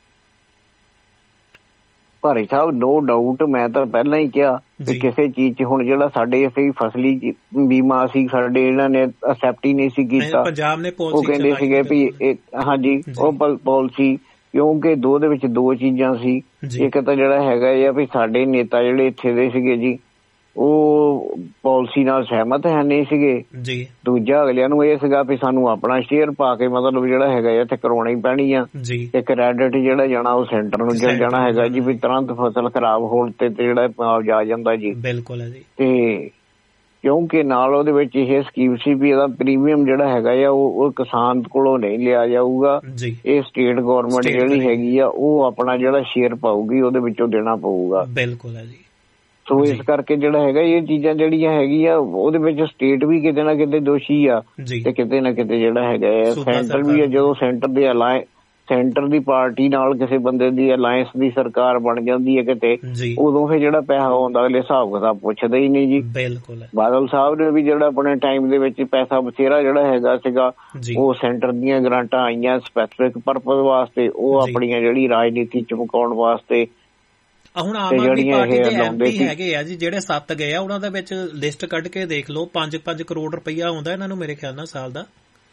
ਭਾਰੀ ਸਾਹਿਬ ਨੋ ਡਾਊਟ, ਮੈਂ ਤਾਂ ਪਹਿਲਾਂ ਹੀ ਕਿਹਾ ਕਿ ਕਿਸੇ ਚੀਜ਼ 'ਚ ਹੁਣ ਜਿਹੜਾ ਸਾਡੇ ਅਸੀਂ ਫਸਲੀ ਬੀਮਾ ਸੀ ਸਾਡੇ ਇਹਨਾਂ ਨੇ ਅਸੈਪਟ ਹੀ ਨਹੀਂ ਸੀ ਕੀਤਾ, ਪੰਜਾਬ ਨੇ ਉਹ ਕਹਿੰਦੇ ਸੀਗੇ ਵੀ ਹਾਂਜੀ ਉਹ ਪਾਲਿਸੀ, ਕਿਉਂਕਿ ਦੋ ਦੇ ਵਿੱਚ ਦੋ ਚੀਜ਼ਾਂ ਸੀ। ਇੱਕ ਤਾਂ ਜਿਹੜਾ ਹੈਗਾ ਆ ਵੀ ਸਾਡੇ ਨੇਤਾ ਜਿਹੜੇ ਇੱਥੇ ਦੇ ਸੀਗੇ ਜੀ ਉਹ ਪਾਲਿਸੀ ਨਾਲ ਸਹਿਮਤ ਹੈ ਨਹੀਂ ਸੀਗੇ। ਦੂਜਾ ਅਗਲਿਆਂ ਨੂੰ ਇਹ ਸੀਗਾ ਵੀ ਸਾਨੂੰ ਆਪਣਾ ਸ਼ੇਅਰ ਪਾ ਕੇ ਮਤਲਬ ਜਿਹੜਾ ਹੈਗਾ ਇੱਥੇ ਕਰਾਉਣਾ ਹੀ ਪੈਣੀ ਆ। ਤੇ ਕ੍ਰੈਡਿਟ ਜਿਹੜਾ ਜਾਣਾ ਉਹ ਸੈਂਟਰ ਨੂੰ ਚਲ ਜਾਣਾ ਹੈਗਾ ਜੀ, ਵੀ ਤੁਰੰਤ ਫਸਲ ਖਰਾਬ ਹੋਣ ਤੇ ਜਿਹੜਾ ਮੁਆਵਜ਼ਾ ਆ ਜਾਂਦਾ ਜੀ। ਬਿਲਕੁਲ ਹੈ ਜੀ। ਤੇ ਕਿਉਂਕਿ ਨਾਲ ਉਹਦੇ ਵਿੱਚ ਇਹ ਸਕੀਮ ਸੀ ਵੀ ਇਹਦਾ ਪ੍ਰੀਮੀਅਮ ਜਿਹੜਾ ਹੈਗਾ ਆ ਉਹ ਕਿਸਾਨ ਕੋਲੋਂ ਨਹੀਂ ਲਿਆ ਜਾਊਗਾ, ਇਹ ਸਟੇਟ ਗੌਰਮੈਂਟ ਜਿਹੜੀ ਹੈਗੀ ਆ ਉਹ ਆਪਣਾ ਜਿਹੜਾ ਸ਼ੇਅਰ ਪਾਊਗੀ ਉਹਦੇ ਵਿੱਚੋਂ ਦੇਣਾ ਪਊਗਾ। ਬਿਲਕੁਲ ਹੈ ਜੀ। ਸੋ ਇਸ ਕਰਕੇ ਜਿਹੜਾ ਹੈਗਾ ਇਹ ਚੀਜ਼ਾਂ ਜਿਹੜੀਆਂ ਹੈਗੀਆਂ ਉਹਦੇ ਵਿੱਚ ਸਟੇਟ ਵੀ ਕਿਤੇ ਨਾ ਕਿਤੇ ਦੋਸ਼ੀ ਆ ਤੇ ਕਿਤੇ ਨਾ ਕਿਤੇ ਜਿਹੜਾ ਹੈਗਾ ਸੈਂਟਰ ਵੀ ਆ। ਜਦੋਂ ਸੈਂਟਰ ਦੇ ਅਲਾਇੰਸ ਸੈਂਟਰ ਦੀ ਪਾਰਟੀ ਨਾਲ ਕਿਸੇ ਬੰਦੇ ਦੀ ਅਲਾਇੰਸ ਦੀ ਸਰਕਾਰ ਬਣ ਜਾਂਦੀ ਹੈ ਕਿਤੇ, ਉਦੋਂ ਫਿਰ ਜਿਹੜਾ ਪੈਸਾ ਆਉਂਦਾ ਅਗਲੇ ਹਿਸਾਬ ਕਿਤਾਬ ਪੁੱਛਦੇ ਹੀ ਨਹੀਂ ਜੀ। ਬਿਲਕੁਲ ਬਾਦਲ ਸਾਹਿਬ ਨੇ ਵੀ ਜਿਹੜਾ ਆਪਣੇ ਟਾਈਮ ਦੇ ਵਿੱਚ ਪੈਸਾ ਬਥੇਰਾ ਜਿਹੜਾ ਹੈਗਾ ਸੀਗਾ ਉਹ ਸੈਂਟਰ ਦੀਆਂ ਗ੍ਰਾਂਟਾਂ ਆਈਆਂ ਸਪੈਸੀਫਿਕ ਪਰਪਸ ਵਾਸਤੇ, ਉਹ ਆਪਣੀਆਂ ਜਿਹੜੀ ਰਾਜਨੀਤੀ ਚਮਕਾਉਣ ਵਾਸਤੇ। ਹੁਣ ਆਮ ਆਦਮੀ ਪਾਰਟੀ ਦੇ ਐਮ ਪੀ ਹੈਗੇ ਆ ਜੀ ਜਿਹੜੇ ਸੱਤ ਗਏ ਆ, ਉਹਨਾਂ ਦੇ ਵਿੱਚ ਲਿਸਟ ਕੱਢ ਕੇ ਦੇਖ ਲਓ, ਪੰਜ ਪੰਜ ਕਰੋੜ ਰੁਪਈਆ ਆਉਂਦਾ ਇਹਨਾਂ ਨੂੰ ਮੇਰੇ ਖਿਆਲ ਨਾਲ ਸਾਲ ਦਾ।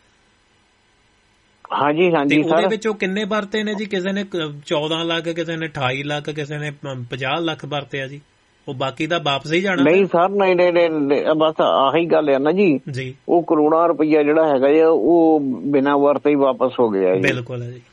ਹਾਂਜੀ ਹਾਂਜੀ ਉਹਦੇ ਵਿੱਚੋਂ ਕਿੰਨੇ ਵਰਤੇ ਨੇ ਜੀ? ਕਿਸੇ ਨੇ ਚੌਦਾਂ ਲੱਖ, ਕਿਸੇ ਨੇ ਅਠਾਈ ਲੱਖ, ਕਿਸੇ ਨੇ ਪੰਜਾਹ ਲੱਖ ਵਰਤੇ ਆ ਜੀ। ਉਹ ਬਾਕੀ ਦਾ ਵਾਪਸ ਹੀ ਜਾਣਾ। ਨਹੀਂ ਸਰ, ਨਹੀਂ ਨਹੀਂ ਬਸ ਆਹੀ ਗੱਲ ਹੈ ਨਾ ਜੀ ਜੀ ਉਹ ਕਰੋੜਾਂ ਰੁਪਈਆ ਜਿਹੜਾ ਹੈਗਾ ਆ ਉਹ ਬਿਨਾਂ ਵਰਤੇ ਹੀ ਵਾਪਸ ਹੋ ਗਿਆ। ਬਿਲਕੁਲ ਹੈ ਜੀ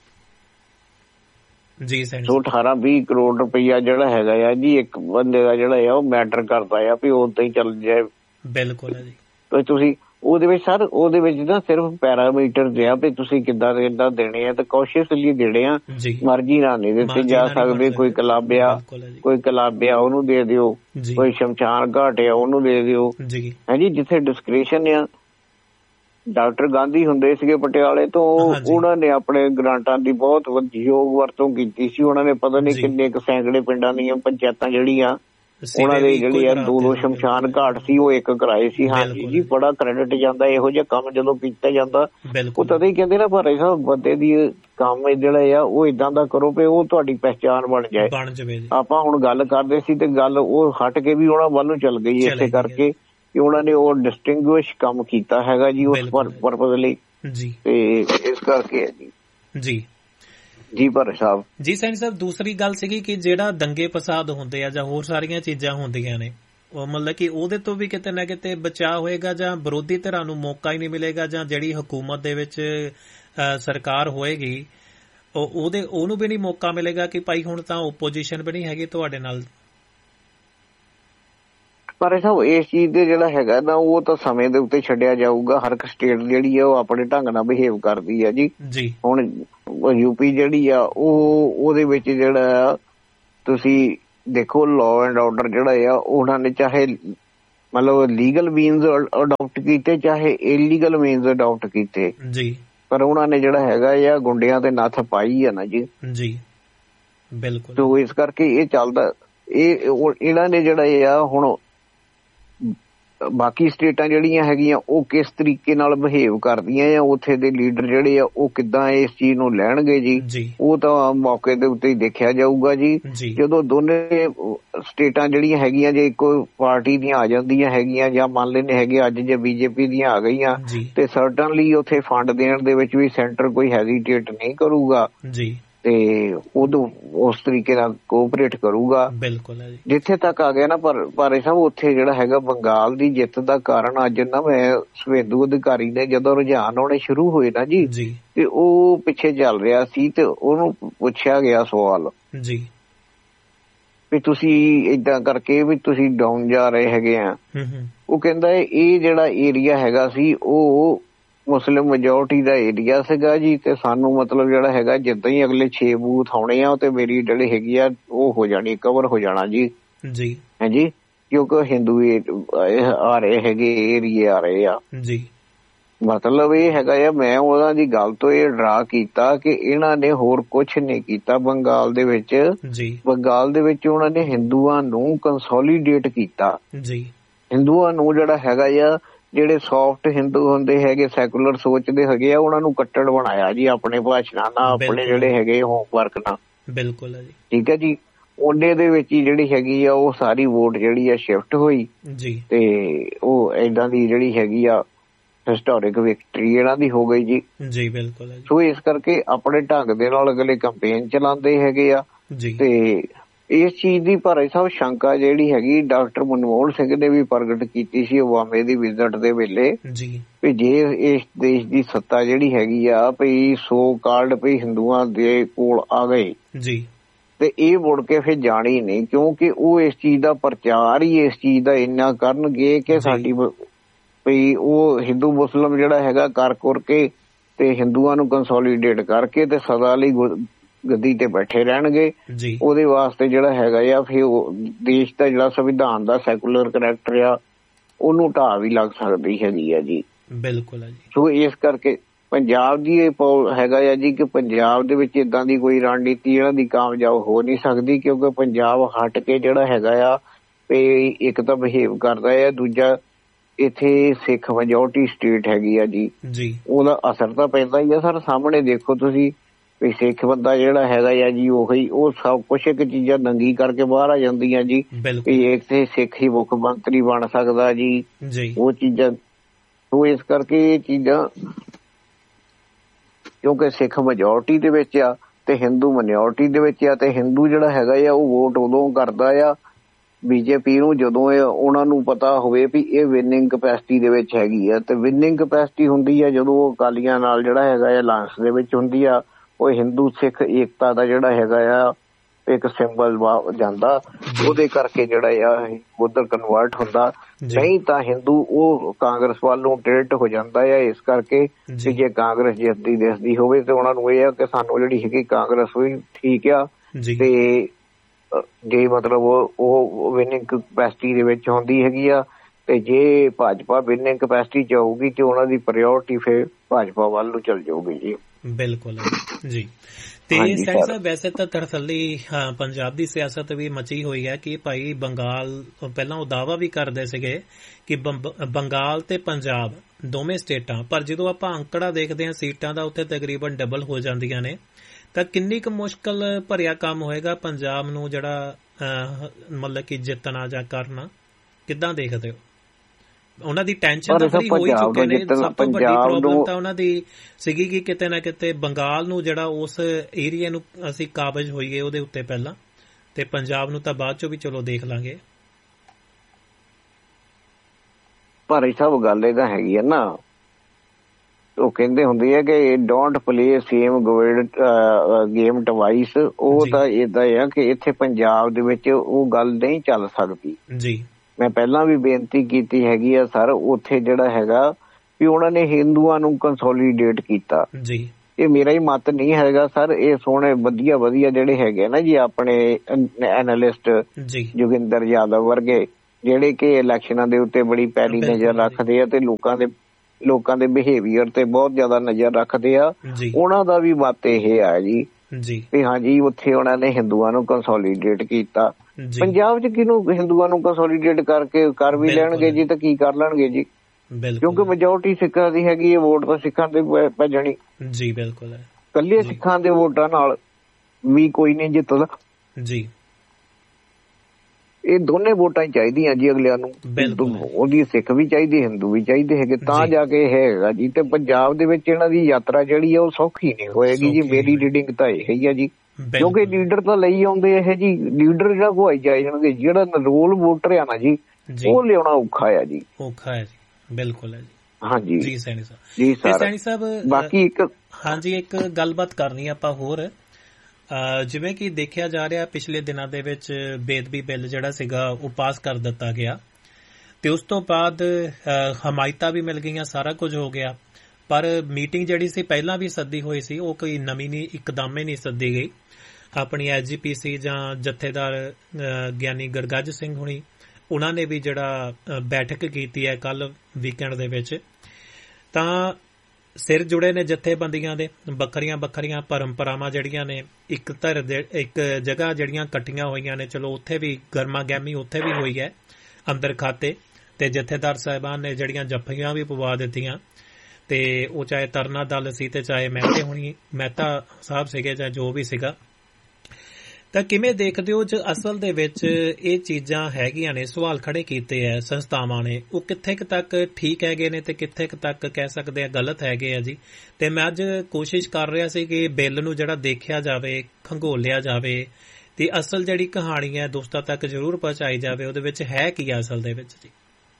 ਜੀ। ਸੋ ਅਠਾਰਾਂ ਵੀਹ ਕਰੋੜ ਰੁਪਈਆ ਜਿਹੜਾ ਹੈਗਾ ਆ ਜੀ ਇੱਕ ਬੰਦੇ ਦਾ ਜਿਹੜਾ ਆ ਉਹ ਮੈਟਰ ਕਰਦਾ ਆ ਵੀ ਉਦਾਂ ਹੀ ਚੱਲ ਜਾਏ। ਬਿਲਕੁਲ ਹੈ ਜੀ। ਤੇ ਤੁਸੀਂ ਉਹਦੇ ਵਿੱਚ ਸਰ ਉਹਦੇ ਵਿੱਚ ਨਾ ਸਿਰਫ ਪੈਰਾਮੀਟਰ ਆ ਵੀ ਤੁਸੀਂ ਕਿੱਦਾਂ ਕਿੱਦਾਂ ਦੇਣੇ ਆ ਤੇ ਕੌਸ਼ੀਅਸਲੀ ਦੇਣੇ ਆ, ਮਰਜ਼ੀ ਨਾਲ ਨਹੀਂ ਦਿੱਤੇ ਜਾ ਸਕਦੇ। ਕੋਈ ਕਲੱਬ ਆ ਕੋਈ ਕਲੱਬ ਆ ਉਹਨੂੰ ਦੇ ਦਿਓ, ਕੋਈ ਸ਼ਮਸ਼ਾਨ ਘਾਟ ਆ ਉਹਨੂੰ ਦੇ ਦਿਓ ਹੈ ਜੀ, ਜਿੱਥੇ ਡਿਸਕ੍ਰਿਸ਼ਨ ਆ। ਡਾਕਟਰ ਗਾਂਧੀ ਹੁੰਦੇ ਸੀਗੇ ਪਟਿਆਲੇ ਤੋਂ, ਉਹਨਾਂ ਨੇ ਆਪਣੇ ਗ੍ਰਾਂਟਾਂ ਦੀ ਬਹੁਤ ਯੋਗ ਵਰਤੋਂ ਕੀਤੀ ਸੀ। ਉਹਨਾਂ ਨੇ ਪਤਾ ਨੀ ਕਿੰਨੇ ਕੁ ਸੈਂਕੜੇ ਪਿੰਡਾਂ ਦੀਆਂ ਪੰਚਾਇਤਾਂ ਜਿਹੜੀਆਂ ਉਹਨਾਂ ਦੇ ਜਿਹੜੀ ਆ ਦੋ ਦੋ ਸ਼ਮਸ਼ਾਨ ਘਾਟ ਸੀ ਉਹ ਇੱਕ ਕਰਾਏ ਸੀ। ਹਾਂਜੀ ਜੀ, ਬੜਾ ਕ੍ਰੈਡਿਟ ਜਾਂਦਾ ਇਹੋ ਜਿਹਾ ਕੰਮ ਜਦੋਂ ਕੀਤਾ ਜਾਂਦਾ। ਉਹ ਤਦੇ ਹੀ ਕਹਿੰਦੇ ਨਾ ਭਾਰੇ ਸਾਹਿਬ ਬੰਦੇ ਦੀ ਕੰਮ ਜਿਹੜਾ ਆ ਉਹ ਏਦਾਂ ਦਾ ਕਰੋ ਵੀ ਉਹ ਤੁਹਾਡੀ ਪਹਿਚਾਣ ਬਣ ਜਾਏ। ਆਪਾਂ ਹੁਣ ਗੱਲ ਕਰਦੇ ਸੀ ਤੇ ਗੱਲ ਉਹ ਹਟ ਕੇ ਵੀ ਉਹਨਾਂ ਵੱਲ ਨੂੰ ਚੱਲ ਗਈ ਇਸੇ ਕਰਕੇ ਕਿ ਉਹਨਾਂ ਨੇ ਉਹ ਡਿਸਟਿੰਗੁਇਸ਼ ਕੰਮ ਕੀਤਾ ਹੈਗਾ ਜੀ ਉਸ ਪਰਪਸ ਲਈ। ਤੇ ਇਸ ਕਰਕੇ ਜੀ ਜੀ ਜੀ ਭਾਰੇ ਸਾਹਿਬ ਜੀ ਸੈਣੀ ਸਾਹਿਬ, ਦੂਸਰੀ ਗੱਲ ਸੀਗੀ ਕਿ ਜਿਹੜਾ ਦੰਗੇ ਫਸਾਦ ਹੁੰਦੇ ਆ ਜਾਂ ਹੋਰ ਸਾਰੀਆਂ ਚੀਜ਼ਾਂ ਹੁੰਦੀਆਂ ਨੇ ਉਹ ਮਤਲਬ ਕਿ ਉਹਦੇ ਤੋਂ ਵੀ ਕਿਤੇ ਨਾ ਕਿਤੇ ਬਚਾਅ ਹੋਏਗਾ ਜਾਂ ਵਿਰੋਧੀ ਧਿਰਾਂ ਨੂੰ ਮੌਕਾ ਹੀ ਨਹੀਂ ਮਿਲੇਗਾ, ਜਾਂ ਜਿਹੜੀ ਹਕੂਮਤ ਦੇ ਵਿੱਚ ਸਰਕਾਰ ਹੋਏਗੀ ਉਹ ਉਹਦੇ ਉਹਨੂੰ ਵੀ ਨਹੀਂ ਮੌਕਾ ਮਿਲੇਗਾ ਕਿ ਭਾਈ ਹੁਣ ਤਾਂ ਓਪੋਜੀਸ਼ਨ ਵੀ ਨਹੀਂ ਹੈਗੀ ਤੁਹਾਡੇ ਨਾਲ। ਪਰ ਇਹ ਸਭ ਇਸ ਚੀਜ਼ ਦੇ ਜਿਹੜਾ ਹੈਗਾ ਨਾ ਉਹ ਤਾਂ ਸਮੇਂ ਦੇ ਉੱਤੇ ਛੱਡਿਆ ਜਾਊਗਾ। ਹਰ ਇੱਕ ਸਟੇਟ ਜਿਹੜੀ ਆ ਉਹ ਆਪਣੇ ਢੰਗ ਨਾਲ ਬਿਹੇਵ ਕਰਦੀ ਆ ਜੀ। ਹੁਣ ਯੂਪੀ ਜਿਹੜੀ ਆ ਉਹ ਉਹਦੇ ਵਿੱਚ ਜਿਹੜਾ ਤੁਸੀਂ ਦੇਖੋ ਲਾਅ ਐਂਡ ਆਰਡਰ ਜਿਹੜਾ ਆ ਉਹਨਾਂ ਨੇ ਚਾਹੇ ਮਤਲਬ ਲੀਗਲ ਮੀਨਸ ਅਡਾਪਟ ਕੀਤੇ ਚਾਹੇ ਇਲੀਗਲ ਮੀਨਸ ਅਡਾਪਟ ਕੀਤੇ ਜੀ, ਪਰ ਉਹਨਾਂ ਨੇ ਜਿਹੜਾ ਹੈਗਾ ਆ ਗੁੰਡਿਆਂ ਤੇ ਨੱਥ ਪਾਈ ਆ ਨਾ ਜੀ ਜੀ ਬਿਲਕੁਲ। ਤੋ ਇਸ ਕਰਕੇ ਇਹ ਚੱਲਦਾ ਇਹ ਇਹਨਾਂ ਨੇ ਜਿਹੜਾ ਇਹ ਆ ਹੁਣ ਬਾਕੀ ਸਟੇਟਾਂ ਜਿਹੜੀਆਂ ਹੈਗੀਆਂ ਉਹ ਕਿਸ ਤਰੀਕੇ ਨਾਲ ਬਿਹੇਵ ਕਰਦੀਆਂ ਆ, ਉੱਥੇ ਦੇ ਲੀਡਰ ਜਿਹੜੇ ਆ ਉਹ ਕਿੱਦਾਂ ਇਸ ਚੀਜ਼ ਨੂੰ ਲੈਣਗੇ ਜੀ, ਉਹ ਤਾਂ ਮੌਕੇ ਦੇ ਉੱਤੇ ਹੀ ਦੇਖਿਆ ਜਾਊਗਾ ਜੀ। ਜਦੋਂ ਦੋਨੇ ਸਟੇਟਾਂ ਜਿਹੜੀਆਂ ਹੈਗੀਆਂ ਜੇ ਇੱਕੋ ਪਾਰਟੀ ਦੀਆਂ ਆ ਜਾਂਦੀਆਂ ਹੈਗੀਆਂ ਜਾਂ ਮੰਨ ਲੈਂਦੇ ਹੈਗੇ ਅੱਜ ਜੇ ਬੀਜੇਪੀ ਦੀਆਂ ਆ ਗਈਆਂ ਤੇ ਸਰਟਨਲੀ ਉੱਥੇ ਫੰਡ ਦੇਣ ਦੇ ਵਿੱਚ ਵੀ ਸੈਂਟਰ ਕੋਈ ਹੈਜ਼ੀਟੇਟ ਨਹੀਂ ਕਰੂਗਾ ਜੀ ਤੇ ਉਦੋਂ ਉਸ ਤਰੀਕੇ ਨਾਲ ਕੋਆਪਰੇਟ ਕਰੂਗਾ। ਬਿਲਕੁਲ ਜਿੱਥੇ ਤੱਕ ਆ ਗਿਆ ਨਾ ਪਰ ਪਰ ਸਭ ਉੱਥੇ ਜਿਹੜਾ ਹੈਗਾ ਬੰਗਾਲ ਦੀ ਜਿੱਤ ਦਾ ਕਾਰਨ ਅੱਜ ਨਾ ਮੈਂ ਸੁਵੇਂਦੂ ਅਧਿਕਾਰੀ ਨੇ ਜਦੋਂ ਰੁਝਾਨ ਆਉਣੇ ਸ਼ੁਰੂ ਹੋਏ ਨਾ ਜੀ ਤੇ ਉਹ ਪਿੱਛੇ ਚੱਲ ਰਿਹਾ ਸੀ ਤੇ ਉਹਨੂੰ ਪੁੱਛਿਆ ਗਿਆ ਸਵਾਲ ਜੀ ਵੀ ਤੁਸੀਂ ਏਦਾਂ ਕਰਕੇ ਵੀ ਤੁਸੀਂ ਡਾਊਨ ਜਾ ਰਹੇ ਹੈਗੇ ਆ। ਉਹ ਕਹਿੰਦਾ ਇਹ ਜਿਹੜਾ ਏਰੀਆ ਹੈਗਾ ਸੀ ਉਹ ਮੁਸਲਿਮ ਮੈਜੋਰਟੀ ਦਾ ਏਰੀਆ ਸੀਗਾ ਜੀ ਤੇ ਸਾਨੂੰ ਮਤਲਬ ਜਿਹੜਾ ਹੈਗਾ ਜਿੱਦਾਂ ਹੀ ਅਗਲੇ ਛੇ ਬੂਥ ਆਉਣੇ ਆ ਤੇ ਮੇਰੀ ਜਿਹੜੀ ਹੈਗੀ ਆ ਉਹ ਹੋ ਜਾਣੀ ਕਵਰ ਹੋ ਜਾਣਾ ਜੀ ਜੀ ਹਾਂਜੀ ਕਿਉਂਕਿ ਹਿੰਦੂ ਆ ਰਹੇ ਹੈਗੇ ਏਰੀਏ ਆ ਰਹੇ ਆ ਜੀ। ਮਤਲਬ ਇਹ ਹੈਗਾ ਆ ਮੈਂ ਉਹਨਾਂ ਦੀ ਗੱਲ ਤੋਂ ਇਹ ਡਰਾ ਕੀਤਾ ਕਿ ਇਹਨਾਂ ਨੇ ਹੋਰ ਕੁਛ ਨਹੀਂ ਕੀਤਾ ਬੰਗਾਲ ਦੇ ਵਿੱਚ ਜੀ। ਬੰਗਾਲ ਦੇ ਵਿੱਚ ਉਹਨਾਂ ਨੇ ਹਿੰਦੂਆਂ ਨੂੰ ਕੰਸੋਲੀਡੇਟ ਕੀਤਾ ਜੀ। ਹਿੰਦੂਆਂ ਨੂੰ ਜਿਹੜਾ ਹੈਗਾ ਆ ਜਿਹੜੇ ਸੌਫਟ ਹਿੰਦੂ ਹੁੰਦੇ ਹੈਗੇ ਸੈਕੂਲਰ ਸੋਚਦੇ ਹੈਗੇ ਆ ਉਹਨਾਂ ਨੂੰ ਕੱਟੜ ਬਣਾਇਆ ਜੀ ਆਪਣੇ ਭਾਸ਼ਣਾਂ ਨਾਲ ਆਪਣੇ ਜਿਹੜੇ ਹੈਗੇ ਹੋਮਵਰਕ ਨਾਲ। ਬਿਲਕੁਲ ਠੀਕ ਹੈ ਜੀ। ਉਹਦੇ ਦੇ ਵਿੱਚ ਹੀ ਜਿਹੜੀ ਹੈਗੀ ਆ ਉਹ ਸਾਰੀ ਵੋਟ ਜਿਹੜੀ ਆ ਸ਼ਿਫਟ ਹੋਈ ਜੀ ਤੇ ਉਹ ਏਦਾਂ ਦੀ ਜਿਹੜੀ ਹੈਗੀ ਆ ਹਿਸਟੋਰਿਕ ਵਿਕਟਰੀ ਇਹਨਾਂ ਦੀ ਹੋ ਗਈ ਜੀ ਜੀ ਬਿਲਕੁਲ। ਸੋ ਇਸ ਕਰਕੇ ਆਪਣੇ ਢੰਗ ਦੇ ਨਾਲ ਅਗਲੇ ਕੰਪੇਨ ਚਲਾਉਂਦੇ ਹੈਗੇ ਆ ਤੇ ਇਸ ਚੀਜ਼ ਦੀ ਪਰ ਸਭ ਸ਼ੰਕਾ ਜਿਹੜੀ ਹੈਗੀ ਡਾਕਟਰ ਮਨਮੋਹਨ ਸਿੰਘ ਨੇ ਵੀ ਪ੍ਰਗਟ ਕੀਤੀ ਸੀ ਓਬਾਮੇ ਦੀ ਵਿਜ਼ਿਟ ਦੇ ਵੇਲੇ ਵੀ ਜੇ ਇਸ ਦੇਸ਼ ਦੀ ਸੱਤਾ ਜਿਹੜੀ ਹੈਗੀ ਆ ਵੀ ਸੋ ਕਾਲਡ ਵੀ ਹਿੰਦੂਆਂ ਦੇ ਕੋਲ ਆ ਗਏ ਜੀ ਤੇ ਇਹ ਮੁੜ ਕੇ ਫਿਰ ਜਾਣੀ ਨਹੀਂ ਕਿਉਂਕਿ ਉਹ ਇਸ ਚੀਜ਼ ਦਾ ਪ੍ਰਚਾਰ ਹੀ ਇਸ ਚੀਜ਼ ਦਾ ਇੰਨਾ ਕਰਨਗੇ ਕਿ ਸਾਡੀ ਵੀ ਉਹ ਹਿੰਦੂ ਮੁਸਲਿਮ ਜਿਹੜਾ ਹੈਗਾ ਕਰ ਕੁਰ ਕੇ ਤੇ ਹਿੰਦੂਆਂ ਨੂੰ ਕੰਸੋਲੀਡੇਟ ਕਰਕੇ ਤੇ ਸਦਾ ਲਈ ਗੱਦੀ ਤੇ ਬੈਠੇ ਰਹਿਣਗੇ। ਉਹਦੇ ਵਾਸਤੇ ਜਿਹੜਾ ਹੈਗਾ ਆ ਫਿਰ ਦੇਸ਼ ਦਾ ਜਿਹੜਾ ਸੰਵਿਧਾਨ ਦਾ ਸੈਕੂਲਰ ਕਰੈਕਟਰ ਆ ਉਹਨੂੰ ਢਾਹ ਵੀ ਲੱਗ ਸਕਦੀ ਹੈਗੀ ਆ ਜੀ। ਬਿਲਕੁਲ ਜੀ। ਸੋ ਇਸ ਕਰਕੇ ਪੰਜਾਬ ਦੀ ਇਹ ਹੈਗਾ ਆ ਜੀ ਕਿ ਪੰਜਾਬ ਦੇ ਵਿੱਚ ਏਦਾਂ ਦੀ ਕੋਈ ਰਣਨੀਤੀ ਇਹਨਾਂ ਦੀ ਕਾਮਯਾਬ ਹੋ ਨਹੀਂ ਸਕਦੀ ਕਿਉਂਕਿ ਪੰਜਾਬ ਹਟ ਕੇ ਜਿਹੜਾ ਹੈਗਾ ਆ ਵੀ ਇੱਕ ਤਾਂ ਬਿਹੇਵ ਕਰਦਾ ਆ ਦੂਜਾ ਇੱਥੇ ਸਿੱਖ ਮੈਜੋਰਟੀ ਸਟੇਟ ਹੈਗੀ ਆ ਜੀ ਉਹਦਾ ਅਸਰ ਤਾਂ ਪੈਂਦਾ ਹੀ ਆ ਸਰ। ਸਾਹਮਣੇ ਦੇਖੋ ਤੁਸੀਂ ਵੀ ਸਿੱਖ ਬੰਦਾ ਜਿਹੜਾ ਹੈਗਾ ਆ ਜੀ ਉਹੀ ਉਹ ਸਭ ਕੁਛ ਇੱਕ ਚੀਜ਼ਾਂ ਨੰਗੀ ਕਰਕੇ ਬਾਹਰ ਆ ਜਾਂਦੀਆਂ ਜੀ ਵੀ ਇੱਥੇ ਸਿੱਖ ਹੀ ਮੁੱਖ ਮੰਤਰੀ ਬਣ ਸਕਦਾ ਜੀ ਉਹ ਚੀਜ਼ਾਂ। ਉਹ ਇਸ ਕਰਕੇ ਇਹ ਚੀਜ਼ਾਂ ਕਿਉਂਕਿ ਸਿੱਖ ਮੈਜੋਰਟੀ ਦੇ ਵਿੱਚ ਆ ਤੇ ਹਿੰਦੂ ਮਾਈਨੋਰਟੀ ਦੇ ਵਿੱਚ ਆ ਤੇ ਹਿੰਦੂ ਜਿਹੜਾ ਹੈਗਾ ਆ ਉਹ ਵੋਟ ਉਦੋਂ ਕਰਦਾ ਆ ਬੀਜੇਪੀ ਨੂੰ ਜਦੋਂ ਇਹ ਉਹਨਾਂ ਨੂੰ ਪਤਾ ਹੋਵੇ ਵੀ ਇਹ ਵਿਨਿੰਗ ਕਪੈਸਿਟੀ ਦੇ ਵਿੱਚ ਹੈਗੀ ਆ ਤੇ ਵਿਨਿੰਗ ਕਪੈਸਿਟੀ ਹੁੰਦੀ ਆ ਜਦੋਂ ਉਹ ਅਕਾਲੀਆਂ ਨਾਲ ਜਿਹੜਾ ਹੈਗਾ ਆ ਅਲਾਇੰਸ ਦੇ ਵਿੱਚ ਹੁੰਦੀ ਆ ਉਹ ਹਿੰਦੂ ਸਿੱਖ ਏਕਤਾ ਦਾ ਜਿਹੜਾ ਹੈਗਾ ਆ ਇੱਕ ਸਿੰਬਲ ਜਾਂਦਾ ਉਹਦੇ ਕਰਕੇ ਜਿਹੜਾ ਆ ਉਧਰ ਕਨਵਰਟ ਹੁੰਦਾ ਨਹੀਂ ਤਾਂ ਹਿੰਦੂ ਉਹ ਕਾਂਗਰਸ ਵੱਲ ਨੂੰ ਟਿਲਟ ਹੋ ਜਾਂਦਾ ਆ। ਇਸ ਕਰਕੇ ਕਿ ਜੇ ਕਾਂਗਰਸ ਜਿੱਤਦੀ ਦਿਸਦੀ ਹੋਵੇ ਤੇ ਉਹਨਾਂ ਨੂੰ ਇਹ ਆ ਕਿ ਸਾਨੂੰ ਜਿਹੜੀ ਹੈਗੀ ਕਾਂਗਰਸ ਵੀ ਠੀਕ ਆ ਤੇ ਜੇ ਮਤਲਬ ਉਹ ਵਿਨਿੰਗ ਕਪੈਸਿਟੀ ਦੇ ਵਿੱਚ ਹੁੰਦੀ ਹੈਗੀ ਆ ਤੇ ਜੇ ਭਾਜਪਾ ਵਿਨਿੰਗ ਕਪੈਸਿਟੀ ਚ ਆਊਗੀ ਤੇ ਉਹਨਾਂ ਦੀ ਪ੍ਰਾਇਓਰਟੀ ਫਿਰ ਭਾਜਪਾ ਵੱਲ ਨੂੰ ਚੱਲ ਜਾਊਗੀ ਜੀ। ਬਿਲਕੁਲ ਜੀ। ਤੇ ਸੈਣੀ ਸਾਹਿਬ ਵੈਸੇ ਤਾਂ ਤਰਥੱਲੀ ਪੰਜਾਬ ਦੀ ਸਿਆਸਤ ਵੀ ਮਚੀ ਹੋਈ ਹੈ ਕਿ ਭਾਈ ਬੰਗਾਲ ਪਹਿਲਾਂ ਉਹ ਦਾਅਵਾ ਵੀ ਕਰਦੇ ਸੀਗੇ ਕਿ ਬੰਗਾਲ ਤੇ ਪੰਜਾਬ ਦੋਵੇਂ ਸਟੇਟਾਂ ਪਰ ਜਦੋਂ ਆਪਾਂ ਅੰਕੜਾ ਦੇਖਦੇ ਹਾਂ ਸੀਟਾਂ ਦਾ ਉੱਥੇ ਤਕਰੀਬਨ ਡਬਲ ਹੋ ਜਾਂਦੀਆਂ ਨੇ ਤਾਂ ਕਿੰਨੀ ਕੁ ਮੁਸ਼ਕਲ ਭਰਿਆ ਕੰਮ ਹੋਏਗਾ ਪੰਜਾਬ ਨੂੰ ਜਿਹੜਾ ਮਤਲਬ ਕਿ ਜਿੱਤਣਾ ਜਾਂ ਕਰਨਾ ਕਿੱਦਾਂ ਦੇਖਦੇ ਹੋ? ਉਹਨਾਂ ਦੀ ਟੈਨਸ਼ਨ ਤਾਂ ਫਰੀ ਹੋ ਹੀ ਚੁੱਕੇ ਨੇ। ਸਭ ਤੋਂ ਵੱਡੀ ਪ੍ਰੋਬਲਮ ਤਾਂ ਉਹਨਾਂ ਦੀ ਸੀਗੀ ਕਿ ਕਿਤੇ ਨਾ ਕਿਤੇ ਬੰਗਾਲ ਨੂੰ ਜਿਹੜਾ ਉਸ ਏਰੀਆ ਨੂੰ ਅਸੀਂ ਕਾਬਜ਼ ਹੋਈਏ ਉਹਦੇ ਉੱਤੇ ਪਹਿਲਾਂ ਤੇ ਪੰਜਾਬ ਨੂੰ ਤਾਂ ਬਾਅਦ ਚੋਂ ਵੀ ਚਲੋ ਦੇਖ ਲਾਂਗੇ। ਪਰ ਇਹ ਸਭ ਗੱਲ ਇਹ ਤਾਂ ਹੈਗੀ ਆ ਨਾ ਉਹ ਕਹਿੰਦੇ ਹੁੰਦੇ ਆ ਕਿ don't play same game twice. ਉਹ ਤਾਂ ਏਦਾਂ ਆ ਕਿ ਇੱਥੇ ਪੰਜਾਬ ਦੇ ਵਿੱਚ ਉਹ ਗੱਲ ਨਹੀਂ ਚੱਲ ਸਕਦੀ ਜੀ ਮੈਂ ਪਹਿਲਾਂ ਵੀ ਬੇਨਤੀ ਕੀਤੀ ਹੈਗੀ ਆ ਸਰ, ਉੱਥੇ ਜਿਹੜਾ ਹੈਗਾ ਵੀ ਉਹਨਾਂ ਨੇ ਹਿੰਦੂਆਂ ਨੂੰ ਕੰਸੋਲੀਡੇਟ ਕੀਤਾ ਜੀ। ਇਹ ਮੇਰਾ ਹੀ ਮਤ ਨਹੀਂ ਹੈਗਾ ਸਰ, ਇਹ ਸੋਹਣੇ ਵਧੀਆ ਵਧੀਆ ਜਿਹੜੇ ਹੈਗੇ ਨਾ ਜੀ ਆਪਣੇ ਐਨਾਲਿਸਟ ਜੋਗਿੰਦਰ ਯਾਦਵ ਵਰਗੇ, ਜਿਹੜੇ ਕਿ ਇਲੈਕਸ਼ਨਾਂ ਦੇ ਉੱਤੇ ਬੜੀ ਪੈਣੀ ਨਜ਼ਰ ਰੱਖਦੇ ਆ ਤੇ ਲੋਕਾਂ ਦੇ ਲੋਕਾਂ ਦੇ ਬਿਹੇਵੀਅਰ ਤੇ ਬਹੁਤ ਜ਼ਿਆਦਾ ਨਜ਼ਰ ਰੱਖਦੇ ਆ, ਉਹਨਾਂ ਦਾ ਵੀ ਮਤ ਇਹ ਆ ਜੀ ਵੀ ਹਾਂਜੀ ਉੱਥੇ ਉਹਨਾਂ ਨੇ ਹਿੰਦੂਆਂ ਨੂੰ ਕੰਸੋਲੀਡੇਟ ਕੀਤਾ। ਪੰਜਾਬ ਚ ਕਿਹਨੂੰ ਹਿੰਦੂਆਂ ਨੂੰ ਕੰਸੋਲੀਡੇਟ ਕਰਕੇ ਕਰ ਵੀ ਲੈਣਗੇ ਜੀ ਤਾਂ ਕੀ ਕਰ ਲੈਣਗੇ ਜੀ, ਕਿਉਂਕਿ ਮੈਜੋਰਟੀ ਸਿੱਖਾਂ ਦੀ ਹੈਗੀ ਹੈ, ਵੋਟ ਤਾਂ ਸਿੱਖਾਂ ਦੇ ਭੱਜਣੀ ਜੀ। ਬਿਲਕੁਲ, ਕੱਲੇ ਸਿੱਖਾਂ ਦੇ ਵੋਟਾਂ ਨਾਲ ਵੀ ਕੋਈ ਨਹੀਂ ਜਿੱਤਦਾ ਜੀ। ਇਹ ਦੋਨੇ ਵੋਟਾਂ ਹੀ ਚਾਹੀਦੀਆਂ ਜੀ ਅਗਲਿਆਂ ਨੂੰ, ਉਹਦੀ ਸਿੱਖ ਵੀ ਚਾਹੀਦੀ, ਹਿੰਦੂ ਵੀ ਚਾਹੀਦੇ ਹੈਗੇ, ਤਾਂ ਜਾ ਕੇ ਇਹ ਹੈਗਾ ਜੀ। ਤੇ ਪੰਜਾਬ ਦੇ ਵਿੱਚ ਇਹਨਾਂ ਦੀ ਯਾਤਰਾ ਜਿਹੜੀ ਆ ਉਹ ਸੌਖੀ ਨਹੀਂ ਹੋਏਗੀ ਜੀ, ਮੇਰੀ ਰੀਡਿੰਗ ਤਾਂ ਇਹ ਹੀ ਆ ਜੀ, ਕਿਉਂਕਿ ਲੀਡਰ ਤਾਂ ਲਈ ਆਉਂਦੇ ਇਹ ਜੀ, ਲੀਡਰ ਜਿਹੜਾ ਕੋਈ ਜਾਏ ਜਾਣਗੇ, ਜਿਹੜਾ ਨਰੋਲ ਵੋਟਰ ਆ ਨਾ ਜੀ ਉਹ ਲਿਆਉਣਾ ਔਖਾ ਆ ਜੀ, ਔਖਾ ਹੈ ਜੀ। ਬਿਲਕੁਲ ਹੈ ਜੀ, ਹਾਂਜੀ ਜੀ ਸੈਣੀ ਸਾਹਿਬ। ਜੀ ਸੈਣੀ ਸਾਹਿਬ, ਬਾਕੀ ਇੱਕ ਹਾਂਜੀ ਇੱਕ ਗੱਲਬਾਤ ਕਰਨੀ ਆਪਾਂ ਹੋਰ, ਜਿਵੇਂ ਕਿ ਦੇਖਿਆ ਜਾ ਰਿਹਾ ਪਿਛਲੇ ਦਿਨਾਂ ਦੇ ਵਿੱਚ ਬੇਦਬੀ ਬਿੱਲ ਜਿਹੜਾ ਸੀਗਾ ਉਹ ਪਾਸ ਕਰ ਦਿੱਤਾ ਗਿਆ ਤੇ ਉਸ ਤੋਂ ਬਾਅਦ ਹਮਾਇਤਾਂ ਵੀ ਮਿਲ ਗਈਆਂ, ਸਾਰਾ ਕੁਝ ਹੋ ਗਿਆ, ਪਰ ਮੀਟਿੰਗ ਜਿਹੜੀ ਸੀ ਪਹਿਲਾਂ ਵੀ ਸੱਦੀ ਹੋਈ ਸੀ, ਉਹ ਕੋਈ ਨਵੀਂ ਨਹੀਂ ਇੱਕਦਮ ਹੀ ਨਹੀਂ ਸੱਦੀ ਗਈ। ਆਪਣੀ ਐਸ ਜੀ ਪੀ ਸੀ ਜਾਂ ਜਥੇਦਾਰ ਗਿਆਨੀ ਗੜਗੱਜ ਸਿੰਘ ਹੁਣੀ ਉਹਨਾਂ ਨੇ ਵੀ ਜਿਹੜਾ ਬੈਠਕ ਕੀਤੀ ਹੈ ਕੱਲ ਵੀਕਐਂਡ ਦੇ ਵਿੱਚ, ਤਾਂ ਸਿਰ ਜੁੜੇ ਨੇ ਜਥੇਬੰਦੀਆਂ ਦੇ, ਵੱਖਰੀਆਂ ਵੱਖਰੀਆਂ ਪਰੰਪਰਾਵਾਂ ਜਿਹੜੀਆਂ ਨੇ ਇੱਕ ਧਰ ਦੇ ਇੱਕ ਜਗ੍ਹਾ ਜਿਹੜੀਆਂ ਇਕੱਠੀਆਂ ਹੋਈਆਂ ਨੇ, ਚਲੋ ਉੱਥੇ ਵੀ ਗਰਮਾ ਗਹਿਮੀ ਉੱਥੇ ਵੀ ਹੋਈ ਹੈ ਅੰਦਰ ਖਾਤੇ, ਤੇ ਜਥੇਦਾਰ ਸਾਹਿਬਾਨ ਨੇ ਜਿਹੜੀਆਂ ਜੱਫੀਆਂ ਵੀ ਪਵਾ ਦਿੱਤੀਆਂ, ਤੇ ਉਹ ਚਾਹੇ ਤਰਨਾ ਦਲ ਸੀ ਤੇ ਚਾਹੇ ਮਹਿਤੇ ਹੋਣੀ ਮਹਿਤਾ ਸਾਹਿਬ ਸੀਗੇ ਜਾਂ ਜੋ ਵੀ ਸੀਗਾ। ਤਾਂ ਕਿਵੇਂ ਦੇਖਦੇ ਹੋ, ਜੋ ਅਸਲ ਦੇ ਵਿੱਚ ਇਹ ਚੀਜ਼ਾਂ ਹੈਗੀਆਂ ਨੇ, ਸਵਾਲ ਖੜੇ ਕੀਤੇ ਹੈ ਸੰਸਥਾਵਾਂ ਨੇ, ਉਹ ਕਿੱਥੇ ਕੁ ਤੱਕ ਠੀਕ ਹੈਗੇ ਨੇ ਤੇ ਕਿੱਥੇ ਕੁ ਤੱਕ ਕਹਿ ਸਕਦੇ ਆ ਗਲਤ ਹੈਗੇ ਆ ਜੀ। ਤੇ ਮੈਂ ਅੱਜ ਕੋਸ਼ਿਸ਼ ਕਰ ਰਿਹਾ ਸੀ ਕਿ ਬਿੱਲ ਨੂੰ ਜਿਹੜਾ ਦੇਖਿਆ ਜਾਵੇ, ਖੰਗੋਲਿਆ ਜਾਵੇ ਤੇ ਅਸਲ ਜਿਹੜੀ ਕਹਾਣੀ ਹੈ ਦੋਸਤਾਂ ਤੱਕ ਜ਼ਰੂਰ ਪਹੁੰਚਾਈ ਜਾਵੇ, ਉਹਦੇ ਵਿੱਚ ਹੈ ਕੀ ਆ ਅਸਲ ਦੇ ਵਿੱਚ ਜੀ।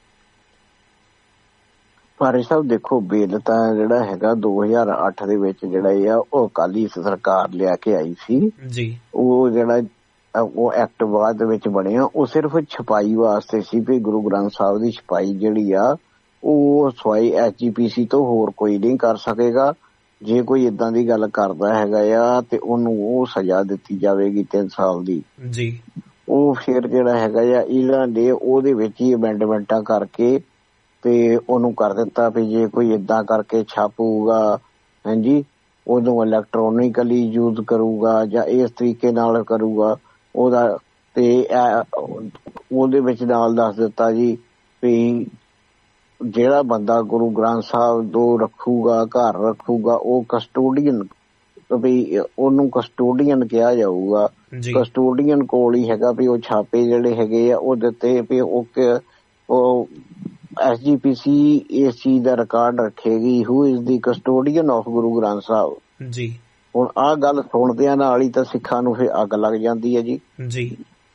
ਭਾਰੀ ਸਾਹਿਬ ਦੇਖੋ, ਬਿੱਲ ਤਾਂ ਜਿਹੜਾ ਹੈਗਾ ਦੋ ਹਜ਼ਾਰ ਅੱਠ ਦੇ ਵਿੱਚ ਜਿਹੜਾ ਇਹ ਆ ਉਹ ਅਕਾਲੀ ਸਰਕਾਰ ਲਿਆ ਕੇ ਆਈ ਸੀ ਜੀ। ਉਹ ਜਿਹੜਾ ਉਹ ਐਕਟ ਬਾਅਦ ਵਿੱਚ ਬਣਿਆ, ਉਹ ਸਿਰਫ ਛਪਾਈ ਵਾਸਤੇ ਸੀ ਵੀ ਗੁਰੂ ਗ੍ਰੰਥ ਸਾਹਿਬ ਦੀ ਛਪਾਈ ਜਿਹੜੀ ਆ ਉਹ ਸਵਾਈ ਐਸ ਜੀ ਪੀ ਸੀ ਤੋਂ ਹੋਰ ਕੋਈ ਨਹੀਂ ਕਰ ਸਕੇਗਾ। ਜੇ ਕੋਈ ਏਦਾਂ ਦੀ ਗੱਲ ਕਰਦਾ ਹੈਗਾ ਆ ਤੇ ਉਹਨੂੰ ਉਹ ਸਜ਼ਾ ਦਿੱਤੀ ਜਾਵੇਗੀ ਤਿੰਨ ਸਾਲ ਦੀ ਜੀ। ਉਹ ਫਿਰ ਜਿਹੜਾ ਹੈਗਾ ਆ ਇਹਨਾਂ ਨੇ ਉਹਦੇ ਵਿੱਚ ਹੀ ਅਮੈਂਡਮੈਂਟਾਂ ਕਰਕੇ ਤੇ ਉਹਨੂੰ ਕਰ ਦਿੱਤਾ ਵੀ ਜੇ ਕੋਈ ਏਦਾਂ ਕਰਕੇ ਛਾਪੂਗਾ ਹਾਂਜੀ ਉਹਨੂੰ ਇਲੈਕਟ੍ਰੋਨਿਕਲੀ ਯੂਜ਼ ਕਰੂਗਾ ਜਾਂ ਇਸ ਤਰੀਕੇ ਨਾਲ ਕਰੂਗਾ ਉਹਦਾ, ਤੇ ਉਹਦੇ ਵਿੱਚ ਨਾਲ ਦੱਸ ਦਿੱਤਾ ਜੀ ਵੀ ਜਿਹੜਾ ਬੰਦਾ ਗੁਰੂ ਗ੍ਰੰਥ ਸਾਹਿਬ ਤੋਂ ਰੱਖੂਗਾ, ਘਰ ਰੱਖੂਗਾ, ਉਹ ਕਸਟੋਡੀਅਨ ਵੀ ਉਹਨੂੰ ਕਸਟੋਡੀਅਨ ਕਿਹਾ ਜਾਊਗਾ। ਕਸਟੋਡੀਅਨ ਕੋਲ ਹੀ ਹੈਗਾ ਵੀ ਉਹ ਛਾਪੇ ਜਿਹੜੇ ਹੈਗੇ ਆ ਉਹ ਦਿੱਤੇ ਵੀ ਉਹ ਉਹ ਐਸ ਜੀ ਪੀ ਸੀ ਇਸ ਚੀਜ਼ ਦਾ ਰਿਕਾਰਡ ਰੱਖੇਗੀ, who is the custodian of Guru Granth Sahib ji. ਹੁਣ ਆਹ ਗੱਲ ਸੁਣਦਿਆਂ ਨਾਲ ਹੀ ਤਾਂ ਸਿੱਖਾਂ ਨੂੰ ਫਿਰ ਅੱਗ ਲੱਗ ਜਾਂਦੀ ਹੈ ਜੀ ਜੀ।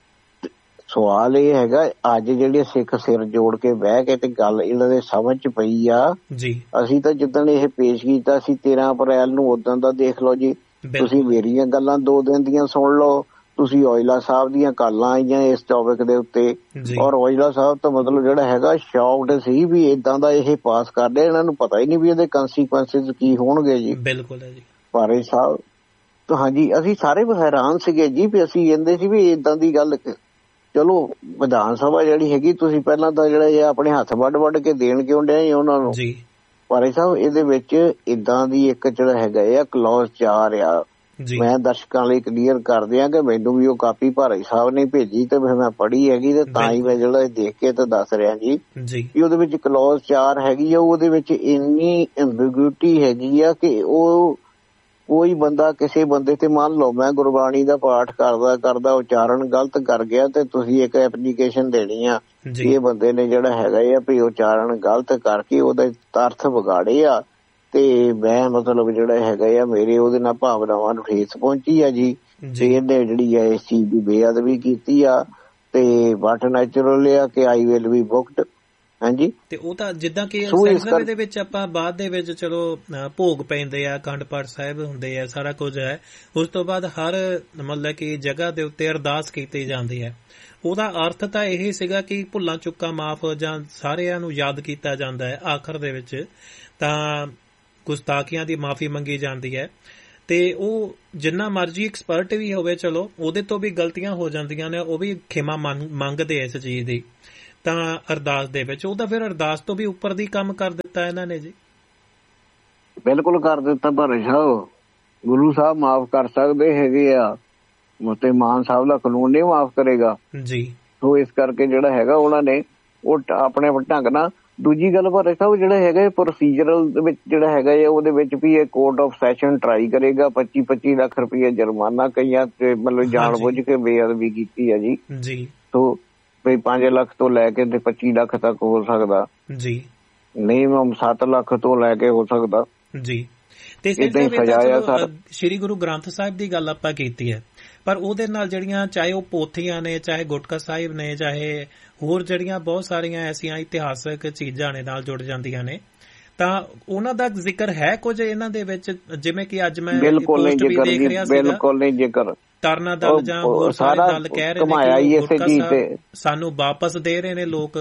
ਸਵਾਲ ਇਹ ਹੈਗਾ, ਅੱਜ ਜਿਹੜੇ ਸਿੱਖ ਸਿਰ ਜੋੜ ਕੇ ਬਹਿ ਕੇ ਤੇ ਗੱਲ ਇਹਨਾਂ ਦੇ ਸਮਝ ਚ ਪਈ ਆ ਜੀ। ਅਸੀਂ ਤਾਂ ਜਿੱਦਣ ਇਹ ਪੇਸ਼ ਕੀਤਾ ਸੀ ਤੇਰਾਂ ਅਪ੍ਰੈਲ ਨੂੰ, ਉਦੋਂ ਦਾ ਦੇਖ ਲਓ ਜੀ, ਤੁਸੀਂ ਮੇਰੀਆਂ ਗੱਲਾਂ ਦੋ ਦਿਨ ਦੀਆਂ ਸੁਣ ਲਓ, ਤੁਸੀਂ ਔਜਲਾ ਸਾਹਿਬ ਦੀਆਂ ਕਾਲਾਂ ਆਈਆਂ ਇਸ ਟੌਪਿਕ ਦੇ ਉੱਤੇ, ਔਰ ਔਜਲਾ ਸਾਹਿਬ ਤਾਂ ਮਤਲਬ ਜਿਹੜਾ ਹੈਗਾ ਸ਼ੌਕਡ ਸੀ ਵੀ ਏਦਾਂ ਦਾ ਇਹ ਪਾਸ ਕਰਦੇ, ਇਹਨਾਂ ਨੂੰ ਪਤਾ ਹੀ ਨਹੀਂ ਵੀ ਇਹਦੇ ਕੰਸੀਕੁਐਂਸਿਸ ਕੀ ਹੋਣਗੇ ਜੀ। ਬਿਲਕੁਲ ਜੀ ਭਾਰੇ ਸਾਹਿਬ। ਤਾਂ ਹਾਂਜੀ ਅਸੀਂ ਸਾਰੇ ਹੈਰਾਨ ਸੀਗੇ ਜੀ ਵੀ ਅਸੀਂ ਕਹਿੰਦੇ ਸੀ ਵੀ ਏਦਾਂ ਦੀ ਗੱਲ, ਚਲੋ ਵਿਧਾਨ ਸਭਾ ਜਿਹੜੀ ਹੈਗੀ ਤੁਸੀਂ ਪਹਿਲਾਂ ਤਾਂ ਜਿਹੜਾ ਇਹ ਆਪਣੇ ਹੱਥ ਵੱਢ ਵੱਢ ਕੇ ਦੇਣ ਕਿਉਂ ਡਿਆ ਉਹਨਾਂ ਨੂੰ ਜੀ। ਭਾਰੇ ਸਾਹਿਬ ਇਹਦੇ ਵਿੱਚ ਏਦਾਂ ਦੀ ਇੱਕ ਜਿਹੜਾ ਹੈਗਾ ਆ ਕਲੌਜ਼ ਚਾਰ ਆ, ਮੈਂ ਦਰਸ਼ਕਾਂ ਲਈ ਕਲੀਅਰ ਕਰ ਦਿਆਂ ਕਿ ਮੈਨੂੰ ਵੀ ਉਹ ਕਾਪੀ ਭਾਰੇ ਸਾਹਿਬ ਨੇ ਭੇਜੀ ਤੇ ਫਿਰ ਮੈਂ ਪੜ੍ਹੀ ਹੈਗੀ ਤੇ ਤਾਂ ਹੀ ਮੈਂ ਜਿਹੜਾ ਦੇਖ ਕੇ ਤੇ ਦੱਸ ਰਿਹਾ ਜੀ ਵੀ ਉਹਦੇ ਵਿੱਚ ਕਲੌਜ਼ ਚਾਰ ਹੈਗੀ ਆ, ਉਹਦੇ ਵਿੱਚ ਇੰਨੀ ਐਂਬੀਗੁਇਟੀ ਹੈਗੀ ਆ ਕਿ ਉਹ ਕੋਈ ਬੰਦਾ ਕਿਸੇ ਬੰਦੇ ਤੇ ਮੰਨ ਲਓ ਮੈਂ ਗੁਰਬਾਣੀ ਦਾ ਪਾਠ ਕਰਦਾ ਕਰਦਾ ਉਚਾਰਨ ਗਲਤ ਕਰ ਗਿਆ ਤੇ ਤੁਸੀਂ ਇੱਕ ਐਪਲੀਕੇਸ਼ਨ ਦੇਣੀ ਆ ਇਹ ਬੰਦੇ ਨੇ ਜਿਹੜਾ ਹੈਗਾ ਆ ਵੀ ਉਚਾਰਨ ਗਲਤ ਕਰਕੇ ਉਹਦਾ ਅਰਥ ਵਿਗਾੜੇ ਆ, ਤੇ ਮੈਂ ਮਤਲਬ ਜਿਹੜਾ ਹੈਗਾ ਆ ਮੇਰੇ ਉਹਦੇ ਨਾਲ ਭਾਵਨਾਵਾਂ ਨੂੰ ਠੇਸ ਪਹੁੰਚੀ ਆ ਜੀ, ਤੇ ਇਹਨੇ ਜਿਹੜੀ ਆ ਇਸ ਚੀਜ਼ ਦੀ ਬੇਅਦਬੀ ਕੀਤੀ ਆ, ਤੇ ਬਟ ਨੈਚੁਰਲ ਆ ਕਿ ਆਈ ਵਿਲ ਬੀ ਬੁੱਕਡ ਹਾਂਜੀ ਤੇ ਉਹ ਤਾਂ ਜਿੱਦਾਂ ਕਿ ਸੈਂਕੜੇ ਦੇ ਵਿੱਚ ਆਪਾਂ ਬਾਅਦ ਦੇ ਵਿੱਚ ਚਲੋ ਭੋਗ ਪੈਂਦੇ ਆ, ਅਖੰਡ ਪਾਠ ਸਾਹਿਬ ਹੁੰਦੇ ਆ, ਸਾਰਾ ਕੁਝ ਹੈ। ਉਸ ਤੋਂ ਬਾਅਦ ਹਰ ਮਤਲਬ ਕਿ ਜਗ੍ਹਾ ਦੇ ਉੱਤੇ ਅਰਦਾਸ ਕੀਤੀ ਜਾਂਦੀ ਹੈ। ਉਹਦਾ ਅਰਥ ਤਾਂ ਇਹ ਸੀਗਾ ਕਿ ਭੁੱਲਾਂ ਚੁੱਕਾਂ ਮਾਫ਼ ਜਾਂ ਸਾਰਿਆਂ ਨੂੰ ਯਾਦ ਕੀਤਾ ਜਾਂਦਾ ਹੈ। ਆਖਰ ਦੇ ਵਿੱਚ ਤਾਂ ਗੁਸਤਾਖੀਆਂ ਦੀ ਮਾਫ਼ੀ ਮੰਗੀ ਜਾਂਦੀ ਹੈ ਤੇ ਉਹ ਜਿੰਨਾ ਮਰਜ਼ੀ ਐਕਸਪਰਟ ਵੀ ਹੋਵੇ, ਚਲੋ ਉਹਦੇ ਤੋਂ ਵੀ ਗਲਤੀਆਂ ਹੋ ਜਾਂਦੀਆਂ ਨੇ, ਉਹ ਵੀ ਖਿਮਾ ਮੰਗਦੇ ਇਸ ਚੀਜ਼ ਦੀ। ਤਾਂ ਅਰਦਾਸ ਦੇ ਵਿੱਚ ਉਹ ਤਾਂ ਫਿਰ ਅਰਦਾਸ ਤੋਂ ਵੀ ਉੱਪਰ ਦੀ ਕੰਮ ਕਰ ਦਿੱਤਾ ਇਹਨਾਂ ਨੇ ਜੀ। ਬਿਲਕੁਲ ਕਰ ਦਿੱਤਾ। ਪਰ ਸਾਹਿਬ ਗੁਰੂ ਸਾਹਿਬ ਮਾਫ਼ ਕਰ ਸਕਦੇ ਹੈਗੇ ਆ, ਤੇ ਮਾਨ ਸਾਹਿਬ ਦਾ ਕਾਨੂੰਨ ਨਹੀਂ ਮਾਫ਼ ਕਰੇਗਾ ਜੀ। ਸੋ ਇਸ ਕਰਕੇ ਜਿਹੜਾ ਹੈਗਾ ਉਹਨਾਂ ਨੇ ਉਹ ਆਪਣੇ ਢੰਗ ਨਾਲ। ਦੂਜੀ ਗੱਲ ਪਰ ਸਾਹਿਬ ਜਿਹੜਾ ਹੈਗਾ ਪ੍ਰੋਸੀਜਰਲ ਦੇ ਵਿੱਚ ਜਿਹੜਾ ਹੈਗਾ ਆ ਉਹਦੇ ਵਿੱਚ ਵੀ ਇਹ ਕੋਰਟ ਆਫ ਸੈਸ਼ਨ ਟਰਾਈ ਕਰੇਗਾ। ਪੱਚੀ ਪੱਚੀ ਲੱਖ ਰੁਪਈਆ ਜੁਰਮਾਨਾ ਕਈਆਂ ਤੇ ਮਤਲਬ ਜਾਣ ਬੁੱਝ ਕੇ ਬੇਅਦਬੀ ਕੀਤੀ ਹੈ ਜੀ ਜੀ। ਸੋ ਵੀ ਪੰਜ ਲੱਖ ਤੋਂ ਲੈ ਕੇ ਤੇ ਪੱਚੀ ਲੱਖ ਤੱਕ ਹੋ ਸਕਦਾ ਜੀ, ਮਿਨੀਮਮ ਸੱਤ ਲੱਖ ਤੋਂ ਲੈ ਕੇ ਹੋ ਸਕਦਾ ਜੀ। ਤੇ ਸ਼੍ਰੀ ਗੁਰੂ ਗ੍ਰੰਥ ਸਾਹਿਬ ਦੀ ਗੱਲ ਆਪਾਂ ਕੀਤੀ ਹੈ, ਪਰ ਉਹਦੇ ਨਾਲ ਜਿਹੜੀਆਂ ਚਾਹੇ ਉਹ ਪੋਥੀਆਂ ਨੇ, ਚਾਹੇ ਗੁਟਕਾ ਸਾਹਿਬ ਨੇ, ਚਾਹੇ ਹੋਰ ਜਿਹੜੀਆਂ ਬਹੁਤ ਸਾਰੀਆਂ ਐਸੀਆਂ ਇਤਿਹਾਸਕ ਚੀਜ਼ਾਂ ਨੇ ਨਾਲ ਜੁੜ ਜਾਂਦੀਆਂ ਨੇ, ਤਾਂ ਉਹਨਾਂ ਦਾ ਜ਼ਿਕਰ ਹੈ ਕੁਝ ਇਹਨਾਂ ਦੇ ਵਿੱਚ? ਜਿਵੇਂ ਕਿ ਅੱਜ ਮੈਂ ਪੋਸਟ ਵੀ ਦੇਖ ਰਿਹਾ ਸੀਗਾ, ਬਿਲਕੁਲ ਨਹੀਂ ਜ਼ਿਕਰ। ਤਰਨਾ ਦਲ ਜਾਂ ਹੋਰ ਸਾਰੇ ਦਲ ਕਹਿ ਰਹੇ ਨੇ ਕਿ ਗੁਟਕਾ ਸਾਹਿਬ ਸਾਨੂੰ ਵਾਪਸ ਦੇ ਰਹੇ ਨੇ ਲੋਕ।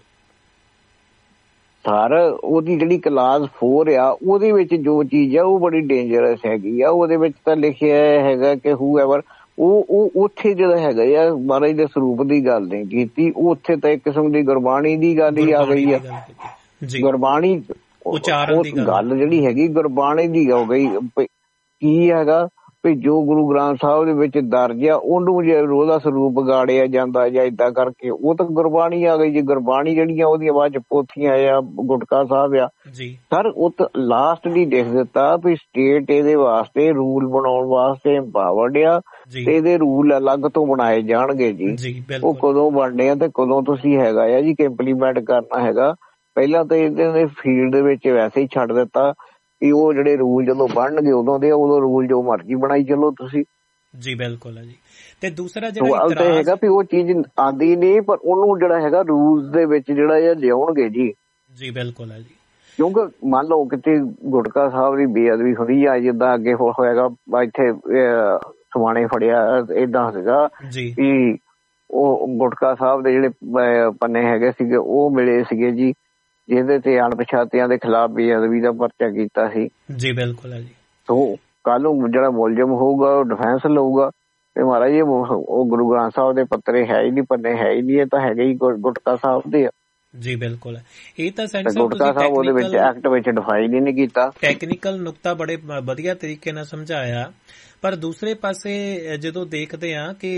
ਸਰ ਉਹਦੀ ਜਿਹੜੀ ਕਲਾਸ ਫੋਰ ਆ ਉਹਦੇ ਵਿੱਚ ਜੋ ਚੀਜ਼ ਆ ਉਹ ਬੜੀ ਡੇਂਜਰਸ ਹੈਗੀ ਆ। ਉਹਦੇ ਵਿੱਚ ਤਾਂ ਲਿਖਿਆ ਹੈਗਾ ਕਿ ਹੂ ਐਵਰ ਉਹ ਉਹ ਉੱਥੇ ਜਿਹੜਾ ਹੈਗਾ ਆ ਮਹਾਰਾਜ ਦੇ ਸਰੂਪ ਦੀ ਗੱਲ ਨਹੀਂ ਕੀਤੀ, ਉਹ ਉੱਥੇ ਤਾਂ ਇੱਕ ਕਿਸਮ ਦੀ ਗੁਰਬਾਣੀ ਦੀ ਗੱਲ ਹੀ ਆ ਗਈ ਆ। ਗੁਰਬਾਣੀ ਗੱਲ ਜਿਹੜੀ ਹੈਗੀ ਗੁਰਬਾਣੀ ਦੀ ਹੋ ਗਈ। ਕੀ ਹੈਗਾ ਵੀ ਜੋ ਗੁਰੂ ਗ੍ਰੰਥ ਸਾਹਿਬ ਦੇ ਵਿੱਚ ਦਰਜ ਆ ਉਹਨੂੰ ਜੇ ਉਹਦਾ ਸਰੂਪ ਗਾੜਿਆ ਜਾਂਦਾ ਜਾਂ ਏਦਾਂ ਕਰਕੇ, ਉਹ ਤਾਂ ਗੁਰਬਾਣੀ ਆ ਗਈ ਜੀ। ਗੁਰਬਾਣੀ ਜਿਹੜੀਆਂ ਉਹਦੀਆਂ ਬਾਅਦ ਚ ਪੋਥੀਆਂ ਆ, ਗੁਟਕਾ ਸਾਹਿਬ ਆ ਸਰ, ਉਹ ਤਾਂ ਲਾਸਟ ਦੀ ਲਿਖ ਦਿੱਤਾ ਵੀ ਸਟੇਟ ਇਹਦੇ ਵਾਸਤੇ ਰੂਲ ਬਣਾਉਣ ਵਾਸਤੇ ਇੰਪਾਵਰਡ ਆ ਤੇ ਇਹਦੇ ਰੂਲ ਅਲੱਗ ਤੋਂ ਬਣਾਏ ਜਾਣਗੇ ਜੀ। ਉਹ ਕਦੋਂ ਬਣਨੇ ਆ ਤੇ ਕਦੋਂ ਤੁਸੀਂ ਹੈਗਾ ਆ ਜੀ ਕਿ ਇੰਪਲੀਮੈਂਟ ਕਰਨਾ ਹੈਗਾ। ਪਹਿਲਾਂ ਤਾਂ ਇਹਦੇ ਫੀਲਡ ਦੇ ਵਿੱਚ ਵੈਸੇ ਹੀ ਛੱਡ ਦਿੱਤਾ ਕਿ ਉਹ ਜਿਹੜੇ ਰੂਲ ਜਦੋਂ ਬਣਨਗੇ ਉਦੋਂ ਦੇ ਉਦੋਂ ਰੂਲ ਜੋ ਮਰਜ਼ੀ ਬਣਾਈ ਚਲੋ ਤੁਸੀਂ ਜੀ। ਬਿਲਕੁਲ ਹੈ ਜੀ। ਤੇ ਦੂਸਰਾ ਜਿਹੜਾ ਹੈਗਾ ਵੀ ਉਹ ਚੀਜ਼ ਆਉਂਦੀ ਨਹੀਂ, ਪਰ ਉਹਨੂੰ ਜਿਹੜਾ ਹੈਗਾ ਰੂਲਸ ਦੇ ਵਿੱਚ ਜਿਹੜਾ ਇਹ ਲਿਆਉਣਗੇ ਜੀ ਜੀ। ਬਿਲਕੁਲ ਹੈ ਜੀ। ਕਿਉਂਕਿ ਮੰਨ ਲਓ ਕਿਤੇ ਗੁਟਕਾ ਸਾਹਿਬ ਦੀ ਬੇਅਦਬੀ ਹੁੰਦੀ ਆ, ਜਿੱਦਾਂ ਅੱਗੇ ਹੋਏਗਾ ਇੱਥੇ ਸਮਾਣੇ ਫੜਿਆ ਏਦਾਂ ਸੀਗਾ ਵੀ ਉਹ ਗੁਟਕਾ ਸਾਹਿਬ ਦੇ ਜਿਹੜੇ ਪੰਨੇ ਹੈਗੇ ਸੀਗੇ ਉਹ ਮਿਲੇ ਸੀਗੇ ਜੀ, ਜਿਹਦੇ ਤੇ ਅਣਪਛਾਤਿਆਂ ਦੇ ਖਿਲਾਫ ਬੇਅਦਬੀ ਦਾ ਪਰਚਾ ਕੀਤਾ ਸੀ ਜੀ। ਬਿਲਕੁਲ ਹੈ ਜੀ। ਸੋ ਕੱਲ ਨੂੰ ਜਿਹੜਾ ਮੁਲਜ਼ਮ ਹੋਊਗਾ ਉਹ ਡਿਫੈਂਸ ਲਊਗਾ ਤੇ ਮਹਾਰਾਜ ਇਹ ਉਹ ਗੁਰੂ ਗ੍ਰੰਥ ਸਾਹਿਬ ਦੇ ਪੱਤਰੇ ਹੈ ਹੀ ਨਹੀਂ, ਪੰਨੇ ਹੈ ਹੀ ਨਹੀਂ, ਇਹ ਤਾਂ ਹੈਗੇ ਹੀ ਗੁਟਕਾ ਸਾਹਿਬ ਦੇ ਆ ਜੀ। ਬਿਲਕੁਲ ਇਹ ਤਾਂ ਗੁਟਕਾ ਸਾਹਿਬ ਉਹਦੇ ਵਿੱਚ ਐਕਟ ਵਿੱਚ ਡਿਫਾਈਨ ਹੀ ਨਹੀਂ ਕੀਤਾ। ਟੈਕਨੀਕਲ ਨੁਕਤਾ ਬੜੇ ਵਧੀਆ ਤਰੀਕੇ ਨਾਲ ਸਮਝਾਇਆ। ਪਰ ਦੂਸਰੇ ਪਾਸੇ ਜਦੋਂ ਦੇਖਦੇ ਆ ਕਿ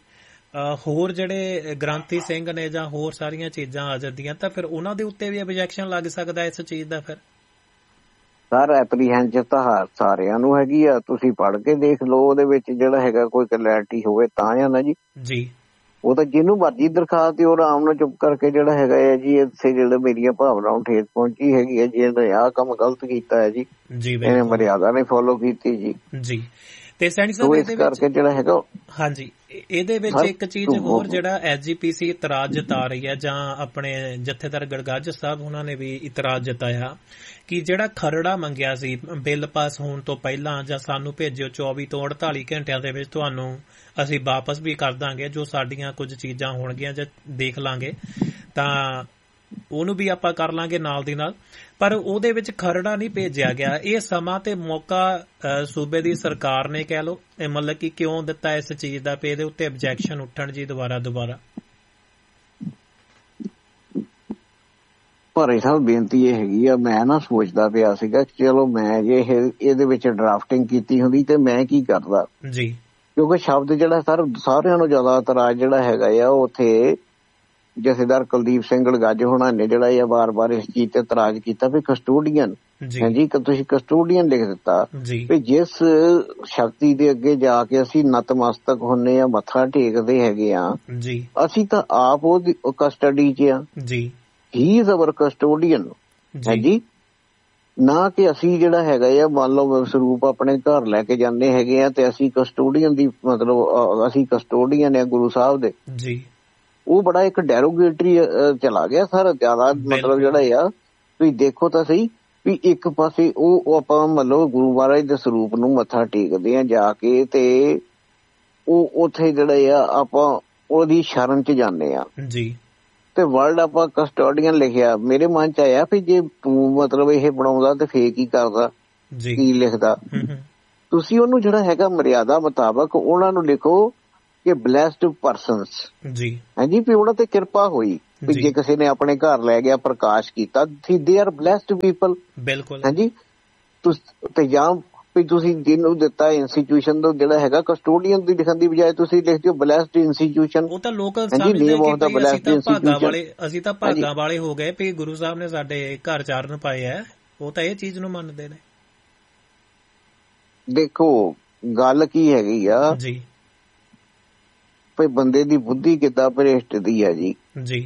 ਹੋਰ ਜਿਹੜੇ ਗ੍ਰੰਥੀ ਸਿੰਘ ਨੇ ਜਾਂ ਹੋਰ ਸਾਰੀਆਂ ਚੀਜ਼ਾਂ ਆ ਜਾਂਦੀਆਂ ਤਾਂ ਫਿਰ ਉਹਨਾਂ ਦੇ ਉੱਤੇ ਵੀ ਆਬਜੈਕਸ਼ਨ ਲੱਗ ਸਕਦਾ ਇਸ ਚੀਜ਼ ਦਾ। ਫਿਰ ਸਰ ਐਪਰੀਹੈਂਸ਼ਨ ਤਾਂ ਸਾਰਿਆਂ ਨੂੰ ਹੈਗੀ ਆ, ਤੁਸੀਂ ਪੜ੍ਹ ਕੇ ਦੇਖ ਲਓ, ਉਹਦੇ ਵਿੱਚ ਜਿਹੜਾ ਹੈਗਾ ਕੋਈ ਕਲੈਰਿਟੀ ਹੋਵੇ ਤਾਂ ਆ ਨਾ ਜੀ ਜੀ। ਉਹ ਤਾਂ ਜਿਹਨੂੰ ਮਰਜ਼ੀ ਦਰਖਾਸਤ ਤੇ ਉਹ ਆਰਾਮ ਨਾਲ ਚੁੱਪ ਕਰਕੇ ਜਿਹੜਾ ਹੈਗਾ ਹੈ ਜੀ ਇੱਥੇ ਜਿਹੜੇ ਮੇਰੀਆਂ ਭਾਵਨਾਵਾਂ ਨੂੰ ਠੇਸ ਪਹੁੰਚੀ ਹੈਗੀ ਹੈ ਜੀ, ਇਹਨੇ ਆਹ ਕੰਮ ਗਲਤ ਕੀਤਾ ਹੈ ਜੀ, ਇਹਨੇ ਮਰਿਆਦਾ ਨਹੀਂ ਫੋਲੋ ਕੀਤੀ ਜੀ ਜੀ। ਤੇ ਸੈਣੀ ਸਾਹਿਬ ਇਹਦੇ ਕਰਕੇ ਜਿਹੜਾ ਹੈਗਾ ਹਾਂਜੀ ਇਹਦੇ ਵਿੱਚ ਇੱਕ ਚੀਜ਼ ਹੋਰ ਜਿਹੜਾ ਐਸ ਜੀ ਪੀ ਸੀ ਇਤਰਾਜ਼ ਜਤਾ ਰਹੀ ਹੈ ਜਾਂ ਆਪਣੇ ਜਥੇਦਾਰ ਗੜਗੱਜ ਸਾਹਿਬ ਉਹਨਾਂ ਨੇ ਵੀ ਇਤਰਾਜ਼ ਜਤਾਇਆ ਕਿ ਜਿਹੜਾ ਖਰੜਾ ਮੰਗਿਆ ਸੀ ਬਿੱਲ ਪਾਸ ਹੋਣ ਤੋਂ ਪਹਿਲਾਂ ਜਾਂ ਸਾਨੂੰ ਭੇਜਿਓ ਚੌਵੀ ਤੋਂ ਅੜਤਾਲੀ ਘੰਟਿਆਂ ਦੇ ਵਿੱਚ ਤੁਹਾਨੂੰ ਅਸੀਂ ਵਾਪਸ ਵੀ ਕਰ ਦਾਂਗੇ, ਜੋ ਸਾਡੀਆਂ ਕੁਝ ਚੀਜ਼ਾਂ ਹੋਣਗੀਆਂ ਜਾਂ ਦੇਖ ਲਾਂਗੇ ਤਾਂ ਉਹਨੂੰ ਵੀ ਆਪਾਂ ਕਰ ਲਾਂਗੇ ਨਾਲ ਦੀ ਨਾਲ, ਪਰ ਉਹਦੇ ਵਿੱਚ ਖਰੜਾ ਨਹੀਂ ਭੇਜਿਆ ਗਿਆ। ਇਹ ਸਮਾਂ ਤੇ ਮੌਕਾ ਸੂਬੇ ਦੀ ਸਰਕਾਰ ਨੇ ਕਹਿ ਲਓ ਮਤਲਬ ਕਿ ਕਿਉਂ ਦਿੱਤਾ ਇਸ ਚੀਜ਼ ਦਾ, ਇਹਦੇ ਉੱਤੇ ਆਬਜੈਕਸ਼ਨ ਉੱਠਣ ਜੀ ਦੁਬਾਰਾ ਦੁਬਾਰਾ। ਪਰ ਸਾਹਿਬ ਬੇਨਤੀ ਇਹ ਹੈਗੀ ਆ, ਮੈਂ ਨਾ ਸੋਚਦਾ ਪਿਆ ਸੀਗਾ ਚਲੋ ਮੈਂ ਜੇ ਇਹਦੇ ਵਿੱਚ ਡਰਾਫਟਿੰਗ ਕੀਤੀ ਹੁੰਦੀ ਤੇ ਮੈਂ ਕੀ ਕਰਦਾ ਜੀ, ਕਿਉਂਕਿ ਸ਼ਬਦ ਜਿਹੜਾ ਸਰ ਸਾਰਿਆਂ ਨੂੰ ਜ਼ਿਆਦਾ ਇਤਰਾਜ਼ ਜਿਹੜਾ ਹੈਗਾ ਆ ਉੱਥੇ ਜਥੇਦਾਰ ਕੁਲਦੀਪ ਸਿੰਘ ਗੜਗੱਜ ਹੋਣਾ ਨੇ ਜਿਹੜਾ ਇਹ ਵਾਰ ਵਾਰ ਇਸ ਚੀਜ਼ ਤੇ ਇਤਰਾਜ਼ ਕੀਤਾ ਵੀ ਕਸਟੋਡੀਅਨ ਜੀ, ਤੁਸੀਂ ਕਸਟੋਡੀਅਨ ਲਿਖ ਦਿੱਤਾ ਵੀ ਜਿਸ ਸ਼ਕਤੀ ਦੇ ਅੱਗੇ ਜਾ ਕੇ ਅਸੀਂ ਨਤਮਸਤਕ ਹੁੰਨੇ ਆ, ਮੱਥਾ ਟੇਕਦੇ ਹੈਗੇ ਆ ਜੀ, ਅਸੀਂ ਤਾਂ ਆਪ ਉਹਦੀ ਕਸਟਡੀ ਚ ਆ ਜੀ, ਹੀ ਇਜ਼ ਅਵਰ ਕਸਟੋਡੀਅਨ ਹੈ ਜੀ, ਨਾ ਕਿ ਅਸੀਂ ਜਿਹੜਾ ਹੈਗਾ ਆ ਮੰਨ ਲਓ ਸਰੂਪ ਆਪਣੇ ਘਰ ਲੈ ਕੇ ਜਾਂਦੇ ਹੈਗੇ ਆ ਤੇ ਅਸੀਂ ਕਸਟੋਡੀਅਨ ਦੀ ਮਤਲਬ ਅਸੀਂ ਕਸਟੋਡੀਅਨ ਆ ਗੁਰੂ ਸਾਹਿਬ ਦੇ ਜੀ। ਉਹ ਬੜਾ ਇੱਕ ਡੈਰੋਗੇਟਰੀ ਚਲਾ ਗਿਆ ਸਰ ਜ਼ਿਆਦਾ। ਮਤਲਬ ਜਿਹੜਾ ਆ ਤੁਸੀਂ ਦੇਖੋ ਤਾਂ ਸਹੀ ਵੀ ਇੱਕ ਪਾਸੇ ਉਹ ਆਪਾਂ ਮਤਲਬ ਗੁਰੂ ਮਹਾਰਾਜ ਦੇ ਸਰੂਪ ਨੂੰ ਮੱਥਾ ਟੇਕਦੇ ਆ ਜਾ ਕੇ, ਤੇ ਉਹ ਉੱਥੇ ਜਿਹੜਾ ਆ ਆਪਾਂ ਉਹਦੀ ਸ਼ਰਨ ਚ ਜਾਂਦੇ ਆ ਜੀ। ਤੇ ਵਰਲਡ ਆਪਾਂ ਕਸਟੋਡੀਅਨ ਲਿਖਿਆ, ਮੇਰੇ ਮਨ ਚ ਆਇਆ ਵੀ ਜੇ ਤੂੰ ਮਤਲਬ ਇਹ ਬਣਾਉਂਦਾ ਤੇ ਫੇਰ ਕੀ ਕਰਦਾ, ਕੀ ਲਿਖਦਾ। ਤੁਸੀਂ ਉਹਨੂੰ ਜਿਹੜਾ ਹੈਗਾ ਮਰਿਆਦਾ ਮੁਤਾਬਕ ਉਹਨਾਂ ਨੂੰ ਲਿਖੋ ਕਿ ਬਲੈਸਡ ਪਰਸਨਸ ਜੀ, ਹਾਂਜੀ, ਵੀ ਉਹਨਾਂ ਤੇ ਕਿਰਪਾ ਹੋਈ ਵੀ ਜੇ ਕਿਸੇ ਨੇ ਆਪਣੇ ਘਰ ਲੈ ਗਿਆ ਪ੍ਰਕਾਸ਼ ਕੀਤਾ, ਦੇ ਆਰ ਬਲੈਸਡ ਪੀਪਲ। ਬਿਲਕੁਲ, ਹਾਂਜੀ। ਤੇ ਜਾਂ ਵੀ ਤੁਸੀਂ ਜਿਹਨੂੰ ਦਿੱਤਾ ਇੰਸਟੀਟਿਊਸ਼ਨ ਦਾ ਜਿਹੜਾ ਹੈਗਾ ਕਸਟੋਡੀਅਨ ਦੀ ਲਿਖਣ ਦੀ ਬਜਾਏ ਤੁਸੀਂ ਲਿਖਦੇ ਹੋ ਬਲੈਸਡ ਇੰਸਟੀਟਿਊਸ਼ਨ। ਉਹ ਤਾਂ ਲੋਕ ਸਮਝਦੇ ਕਿ ਭਾਗਾਂ ਵਾਲੇ, ਅਸੀਂ ਤਾਂ ਭਾਗਾਂ ਵਾਲੇ ਹੋ ਗਏ ਵੀ ਗੁਰੂ ਸਾਹਿਬ ਨੇ ਸਾਡੇ ਘਰ ਚਾਰਨ ਪਾਏ ਹੈ, ਉਹ ਤਾਂ ਇਹ ਚੀਜ਼ ਨੂੰ ਮੰਨਦੇ ਨੇ। ਦੇਖੋ ਗੱਲ ਕੀ ਹੈਗੀ ਆ ਜੀ, ਭਈ ਬੰਦੇ ਦੀ ਬੁੱਧੀ ਕਿੱਦਾਂ ਭ੍ਰਿਸ਼ਟ ਦੀ ਹੈ ਜੀ। ਜੀ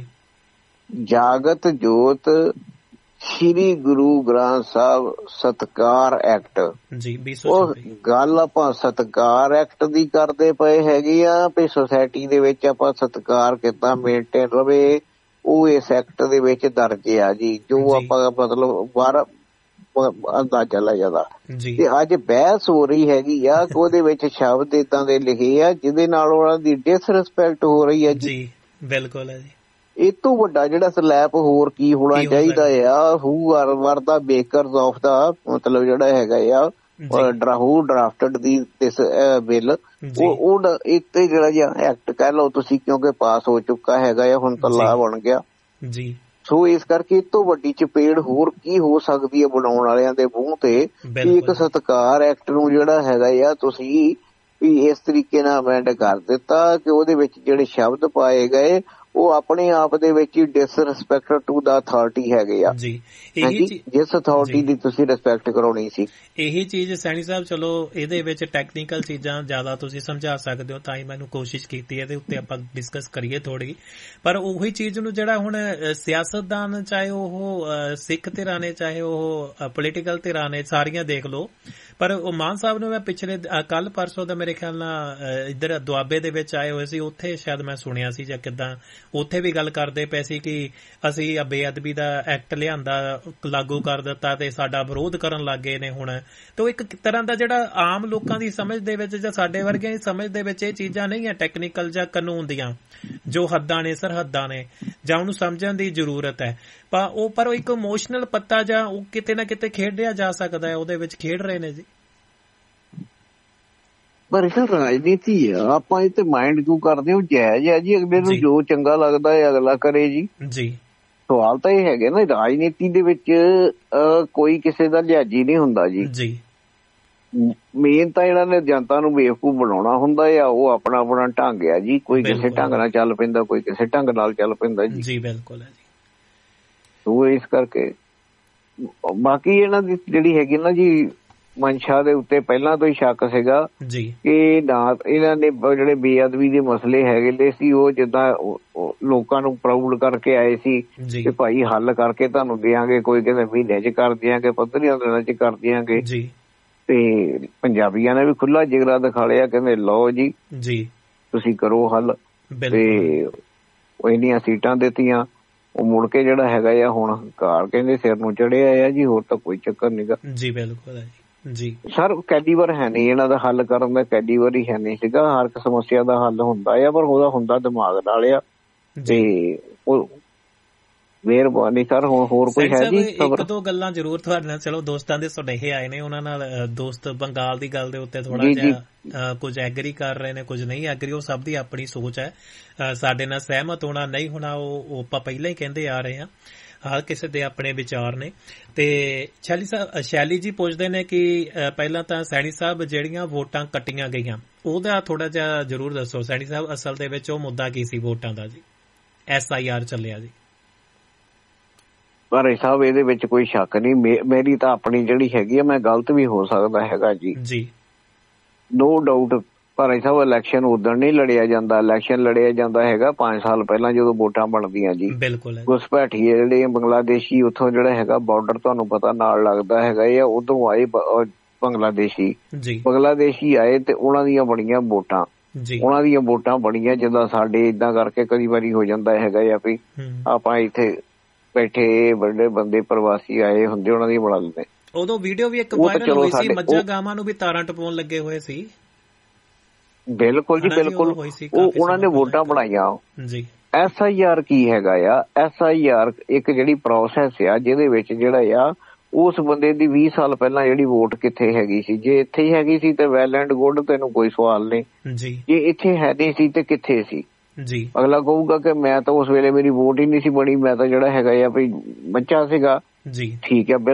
ਜਾਗਤ ਜੋਤ ਸ਼੍ਰੀ ਗੁਰੂ ਗ੍ਰੰਥ ਸਾਹਿਬ ਸਤਕਾਰ ਐਕਟ ਜੀ, ਉਹ ਗੱਲ ਆਪਾਂ ਸਤਕਾਰ ਐਕਟ ਦੀ ਕਰਦੇ ਪਏ ਹੈਗੇ ਆ ਵੀ ਸੁਸਾਇਟੀ ਦੇ ਵਿੱਚ ਆਪਾਂ ਸਤਕਾਰ ਕਿੱਦਾਂ ਮੇਨਟੇਨ ਰਵੇ, ਉਹ ਇਸ ਐਕਟ ਦੇ ਵਿੱਚ ਦਰਜ ਆ ਜੀ। ਜੋ ਆਪਾਂ ਮਤਲਬ ਬਾਹਰ ਅੰਦਾਜ਼ਾ ਲੈ ਜਾਂਦਾ ਤੇ ਅੱਜ ਬਹਿਸ ਹੋ ਰਹੀ ਹੈਗੀ ਆ ਕਿ ਉਹਦੇ ਵਿੱਚ ਸ਼ਬਦ ਏਦਾਂ ਦੇ ਲਿਖੇ ਆ ਜਿਹਦੇ ਨਾਲ ਉਹਨਾਂ ਦੀ ਡਿਸਰਿਸਪੈਕਟ ਹੋ ਰਹੀ ਹੈ ਜੀ। ਬਿਲਕੁਲ ਹੈ ਜੀ। ਇਹ ਤੋਂ ਵੱਡਾ ਜਿਹੜਾ ਸਲੈਪ ਹੋਰ ਕੀ ਹੋਣਾ ਚਾਹੀਦਾ ਆ, ਹੂ ਆਰ ਵਰ ਦਾ ਮੇਕਰਸ ਆਫ ਦਾ ਮਤਲਬ ਜਿਹੜਾ ਹੈਗਾ ਆ ਹੂ ਡਰਾਫਟਡ ਦੀ ਦਿਸ ਬਿੱਲ, ਉਹ ਇੱਥੇ ਜਿਹੜਾ ਜਿਹਾ ਐਕਟ ਕਹਿ ਲਓ ਤੁਸੀਂ, ਕਿਉਂਕਿ ਪਾਸ ਹੋ ਚੁੱਕਾ ਹੈਗਾ ਆ, ਹੁਣ ਤਾਂ ਲਾਅ ਬਣ ਗਿਆ ਜੀ। ਸੋ ਇਸ ਕਰਕੇ ਇਹ ਤੋਂ ਵੱਡੀ ਚਪੇੜ ਹੋਰ ਕੀ ਹੋ ਸਕਦੀ ਹੈ ਬਣਾਉਣ ਵਾਲਿਆਂ ਦੇ ਮੂੰਹ ਤੇ, ਇੱਕ ਸਤਕਾਰ ਐਕਟ ਨੂੰ ਜਿਹੜਾ ਹੈਗਾ ਆ ਤੁਸੀਂ ਵੀ ਇਸ ਤਰੀਕੇ ਨਾਲ ਅਮੈਂਡ ਕਰ ਦਿੱਤਾ ਕਿ ਉਹਦੇ ਵਿੱਚ ਜਿਹੜੇ ਸ਼ਬਦ ਪਾਏ ਗਏ ਉਹ ਆਪਣੇ ਆਪ ਦੇ ਵਿੱਚ ਹੀ ਡਿਸਰਿਸਪੈਕਟ ਟੂ ਦਾ ਅਥਾਰਟੀ ਹੈਗੇ ਆ ਜੀ। ਜਿਸ ਅਥਾਰਟੀ ਦੀ ਤੁਸੀਂ ਰਿਸਪੈਕਟ ਕਰਾਉਣੀ ਸੀ। ਇਹੀ ਚੀਜ਼ ਸੈਣੀ ਸਾਹਿਬ, ਚਲੋ ਇਹਦੇ ਵਿੱਚ ਟੈਕਨੀਕਲ ਚੀਜ਼ਾਂ ਜ਼ਿਆਦਾ ਤੁਸੀਂ ਸਮਝਾ ਸਕਦੇ ਹੋ, ਤਾਂ ਹੀ ਮੈਨੂੰ ਕੋਸ਼ਿਸ਼ ਕੀਤੀ ਇਹਦੇ ਉੱਤੇ ਆਪਾਂ ਡਿਸਕਸ ਕਰੀਏ ਥੋੜੀ। ਪਰ ਉਹੀ ਚੀਜ਼ ਨੂੰ ਜਿਹੜਾ ਹੁਣ ਸਿਆਸਤਦਾਨ, ਚਾਹੇ ਉਹ ਸਿੱਖ ਧਿਰਾਂ ਨੇ ਚਾਹੇ ਉਹ ਪੋਲੀਟੀਕਲ ਧਿਰਾਂ ਨੇ, ਸਾਰੀਆਂ ਦੇਖ ਲਓ, ਪਰ ਉਹ ਮਾਨ ਸਾਹਿਬ ਨੂੰ ਮੈਂ ਪਿਛਲੇ ਕੱਲ ਪਰਸੋਂ ਦਾ ਮੇਰੇ ਖਿਆਲ ਨਾਲ ਇੱਧਰ ਦੁਆਬੇ ਦੇ ਵਿੱਚ ਆਏ ਹੋਏ ਸੀ, ਉੱਥੇ ਸ਼ਾਇਦ ਮੈਂ ਸੁਣਿਆ ਸੀ ਜਾਂ ਕਿੱਦਾਂ, ਉੱਥੇ ਵੀ ਗੱਲ ਕਰਦੇ ਪਏ ਸੀ ਕਿ ਅਸੀਂ ਬੇਅਦਬੀ ਦਾ ਐਕਟ ਲਿਆਂਦਾ, ਲਾਗੂ ਕਰ ਦਿੱਤਾ ਤੇ ਸਾਡਾ ਵਿਰੋਧ ਕਰਨ ਲੱਗ ਗਏ ਨੇ ਹੁਣ। ਤਾਂ ਇੱਕ ਤਰ੍ਹਾਂ ਦਾ ਜਿਹੜਾ ਆਮ ਲੋਕਾਂ ਦੀ ਸਮਝ ਦੇ ਵਿੱਚ ਜਾਂ ਸਾਡੇ ਵਰਗਿਆਂ ਦੀ ਸਮਝ ਦੇ ਵਿੱਚ ਇਹ ਚੀਜ਼ਾਂ ਨਹੀਂ ਹੈ ਟੈਕਨੀਕਲ ਜਾਂ ਕਾਨੂੰਨ ਦੀਆਂ, ਜੋ ਹੱਦਾਂ ਨੇ ਸਰਹੱਦਾਂ ਨੇ, ਜਾਂ ਉਹਨੂੰ ਸਮਝਣ ਦੀ ਜ਼ਰੂਰਤ ਹੈ। ਪਰ ਉਹ ਪਰ ਇੱਕ ਇਮੋਸ਼ਨਲ ਪੱਤਾ ਜਾਂ ਉਹ ਕਿਤੇ ਨਾ ਕਿਤੇ ਖੇਡਿਆ ਜਾ ਸਕਦਾ ਹੈ, ਉਹਦੇ ਵਿੱਚ ਖੇਡ ਰਹੇ ਨੇ ਜੀ। ਪਰ ਇਹ ਰਾਜਨੀਤੀ ਆ, ਆਪਾਂ ਇਹ ਤੇ ਮਾਈਂਡ ਕਿਉਂ ਕਰਦੇ ਹੋ, ਜਾਇਜ਼ ਹੈ ਜੀ, ਅਗਲੇ ਨੂੰ ਜੋ ਚੰਗਾ ਲੱਗਦਾ ਹੈ ਅਗਲਾ ਕਰੇ ਜੀ ਜੀ। ਸਵਾਲ ਤਾਂ ਇਹ ਹੈਗੇ ਨਾ, ਰਾਜਨੀਤੀ ਦੇ ਵਿੱਚ ਕੋਈ ਕਿਸੇ ਦਾ ਲਿਹਾਜੀ ਨਹੀਂ ਹੁੰਦਾ ਜੀ ਜੀ। ਮੇਨ ਤਾਂ ਇਹਨਾਂ ਨੇ ਜਨਤਾ ਨੂੰ ਬੇਵਕੂਫ ਬਣਾਉਣਾ ਹੁੰਦਾ ਆ, ਉਹ ਆਪਣਾ ਆਪਣਾ ਢੰਗ ਆ ਜੀ, ਕੋਈ ਕਿਸੇ ਢੰਗ ਨਾਲ ਚੱਲ ਪੈਂਦਾ, ਕੋਈ ਕਿਸੇ ਢੰਗ ਨਾਲ ਚੱਲ ਪੈਂਦਾ ਜੀ ਜੀ। ਬਿਲਕੁਲ ਹੈ ਜੀ। ਉਹ ਇਸ ਕਰਕੇ ਬਾਕੀ ਇਹਨਾਂ ਦੀ ਜਿਹੜੀ ਹੈਗੀ ਨਾ ਜੀ ਮਨਸ਼ਾ ਦੇ ਉੱਤੇ ਪਹਿਲਾਂ ਤੋਂ ਹੀ ਸ਼ੱਕ ਸੀਗਾ ਕਿ ਨਾ ਇਹਨਾਂ ਨੇ ਜਿਹੜੇ ਬੇਅਦਬੀ ਦੇ ਮਸਲੇ ਹੈਗੇ ਸੀ, ਉਹ ਜਿੱਦਾਂ ਲੋਕਾਂ ਨੂੰ ਪ੍ਰਾਊਡ ਕਰਕੇ ਆਏ ਸੀ ਕਿ ਭਾਈ ਹੱਲ ਕਰਕੇ ਤੁਹਾਨੂੰ ਦਿਆਂਗੇ, ਕੋਈ ਕਹਿੰਦੇ ਮਹੀਨੇ ਚ ਕਰ ਦਿਆਂਗੇ, ਪੰਦਰਾਂ ਦਿਨਾਂ ਚ ਕਰ ਦਿਆਂਗੇ, ਤੇ ਪੰਜਾਬੀਆਂ ਨੇ ਵੀ ਖੁੱਲਾ ਜਿਗਰਾ ਦਿਖਾ ਲਿਆ, ਕਹਿੰਦੇ ਲਓ ਜੀ ਤੁਸੀਂ ਕਰੋ ਹੱਲ, ਤੇ ਉਹ ਇੰਨੀਆਂ ਸੀਟਾਂ ਦਿੱਤੀਆਂ। ਉਹ ਮੁੜ ਕੇ ਜਿਹੜਾ ਹੈਗਾ ਆ ਹੁਣ ਹੰਕਾਰ ਕਹਿੰਦੇ ਸਿਰ ਨੂੰ ਚੜਿਆ ਆ ਜੀ, ਹੋਰ ਤਾਂ ਕੋਈ ਚੱਕਰ ਨੀਗਾ ਜੀ। ਬਿਲਕੁਲ ਜੀ ਸਰ, ਕੈਡੀਵਰ ਹੈ ਨਹੀਂ ਇਹਨਾਂ ਦਾ ਹੱਲ ਕਰਨ ਦਾ, ਕੈਡੀਵਰ ਹੀ ਹੈ ਨਹੀਂ ਸੀਗਾ। ਹਰ ਇੱਕ ਸਮੱਸਿਆ ਦਾ ਹੱਲ ਹੁੰਦਾ ਆ, ਪਰ ਉਹਦਾ ਹੁੰਦਾ ਦਿਮਾਗ ਨਾਲ ਆ। ਤੇ ਉਹ ਮਿਹਰਬਾਨੀ ਸਰ, ਹੁਣ ਹੋਰ ਕੋਈ ਹੈ ਜੀ? ਇੱਕ ਦੋ ਗੱਲਾਂ ਜ਼ਰੂਰ ਤੁਹਾਡੇ ਨਾਲ, ਚਲੋ ਦੋਸਤਾਂ ਦੇ ਸੁਨੇਹੇ ਆਏ ਨੇ, ਉਹਨਾਂ ਨਾਲ ਦੋਸਤ ਬੰਗਾਲ ਦੀ ਗੱਲ ਦੇ ਉੱਤੇ ਥੋੜਾ ਜਿਹਾ ਕੁਝ ਐਗਰੀ ਕਰ ਰਹੇ ਨੇ, ਕੁਝ ਨਹੀਂ ਐਗਰੀ, ਉਹ ਸਭ ਦੀ ਆਪਣੀ ਸੋਚ ਹੈ। ਸਾਡੇ ਨਾਲ ਸਹਿਮਤ ਹੋਣਾ ਨਹੀਂ ਹੋਣਾ ਉਹ ਆਪਾਂ ਪਹਿਲਾਂ ਹੀ ਕਹਿੰਦੇ ਆ ਰਹੇ ਹਾਂ, ਹਰ ਕਿਸੇ ਦੇ ਆਪਣੇ ਵਿਚਾਰ ਨੇ। ਤੇ ਸ਼ੈਲੀ ਸਾਹਿਬ, ਸ਼ੈਲੀ ਜੀ ਪੁੱਛਦੇ ਨੇ ਕਿ ਪਹਿਲਾਂ ਤਾਂ ਸੈਣੀ ਸਾਹਿਬ ਜਿਹੜੀਆਂ ਵੋਟਾਂ ਕੱਟੀਆਂ ਗਈਆਂ ਉਹਦਾ ਥੋੜਾ ਜਿਹਾ ਜ਼ਰੂਰ ਦੱਸੋ ਸੈਣੀ ਸਾਹਿਬ, ਅਸਲ ਦੇ ਵਿੱਚ ਉਹ ਮੁੱਦਾ ਕੀ ਸੀ ਵੋਟਾਂ ਦਾ ਜੀ? ਐਸ ਆਈ ਆਰ ਚੱਲਿਆ ਜੀ। ਪਰ ਸਾਹਿਬ ਇਹਦੇ ਵਿੱਚ ਕੋਈ ਸ਼ੱਕ ਨਹੀਂ, ਮੇਰੀ ਤਾਂ ਆਪਣੀ ਜਿਹੜੀ ਹੈਗੀ ਆ, ਮੈਂ ਗਲਤ ਵੀ ਹੋ ਸਕਦਾ ਹੈਗਾ ਜੀ ਜੀ, ਨੋ ਡਾਊਟ। ਪਰ ਸਾਹਿਬ ਇਲੈਕਸ਼ਨ ਉਦੋਂ ਨਹੀਂ ਲੜਿਆ ਜਾਂਦਾ, ਇਲੈਕਸ਼ਨ ਲੜਿਆ ਜਾਂਦਾ ਹੈਗਾ ਪੰਜ ਸਾਲ ਪਹਿਲਾਂ ਜਦੋਂ ਵੋਟਾਂ ਬਣਦੀਆਂ ਜੀ। ਬਿਲਕੁਲ। ਘੁਸਪੈਠੀਏ ਜਿਹੜੇ ਬੰਗਲਾਦੇਸ਼ੀ ਉੱਥੋਂ ਜਿਹੜਾ ਹੈਗਾ ਬਾਰਡਰ ਤੁਹਾਨੂੰ ਪਤਾ ਨਾਲ ਲੱਗਦਾ ਹੈਗਾ ਆ, ਉਦੋਂ ਆਏ ਬੰਗਲਾਦੇਸ਼ੀ ਬੰਗਲਾਦੇਸ਼ੀ ਆਏ ਤੇ ਉਹਨਾਂ ਦੀਆਂ ਬਣੀਆਂ ਵੋਟਾਂ, ਉਹਨਾਂ ਦੀਆਂ ਵੋਟਾਂ ਬਣੀਆਂ। ਜਿੱਦਾਂ ਸਾਡੇ ਏਦਾਂ ਕਰਕੇ ਕਈ ਵਾਰੀ ਹੋ ਜਾਂਦਾ ਹੈਗਾ ਆ ਵੀ ਆਪਾਂ ਇੱਥੇ ਬੈਠੇ ਵੱਡੇ ਬੰਦੇ ਪ੍ਰਵਾਸੀ ਆਏ ਹੁੰਦੇ ਉਹਨਾਂ ਦੀ ਬਣਾ ਲੈਂਦੇ। ਉਦੋਂ ਵੀਡੀਓ ਵੀ ਇੱਕ ਵਾਇਰਲ ਹੋਈ ਸੀ, ਮੱਝਾਂ ਗਾਵਾਂ ਨੂੰ ਵੀ ਤਾਰਾਂ ਟਪਾਉਣ ਲੱਗੇ ਹੋਏ ਸੀ। ਬਿਲਕੁਲ ਜੀ ਬਿਲਕੁਲ, ਉਹ ਉਹਨਾਂ ਨੇ ਵੋਟਾਂ ਬਣਾਈਆਂ ਜੀ। ਐਸ ਆਈ ਆਰ ਕੀ ਹੈਗਾ ਆ? ਐਸ ਆਈ ਆਰ ਇੱਕ ਜਿਹੜੀ ਪ੍ਰੋਸੈਸ ਆ ਜਿਹਦੇ ਵਿੱਚ ਜਿਹੜਾ ਆ ਉਸ ਬੰਦੇ ਦੀ ਵੀਹ ਸਾਲ ਪਹਿਲਾਂ ਜਿਹੜੀ ਵੋਟ ਕਿੱਥੇ ਹੈਗੀ ਸੀ। ਜੇ ਇੱਥੇ ਹੀ ਹੈਗੀ ਸੀ ਤੇ ਵੈਲ ਐਂਡ ਗੁੱਡ, ਤੈਨੂੰ ਕੋਈ ਸਵਾਲ ਨਹੀਂ ਜੀ। ਜੇ ਇੱਥੇ ਹੈ ਨਹੀਂ ਸੀ ਤੇ ਕਿੱਥੇ ਸੀ ਜੀ? ਅਗਲਾ ਕਹੂਗਾ ਕਿ ਮੈਂ ਤਾਂ ਉਸ ਵੇਲੇ ਮੇਰੀ ਵੋਟ ਹੀ ਨਹੀਂ ਸੀ ਬਣੀ, ਮੈਂ ਤਾਂ ਜਿਹੜਾ ਹੈਗਾ ਆ ਵੀ ਬੱਚਾ ਸੀਗਾ ਜੀ। ਠੀਕ ਹੈ।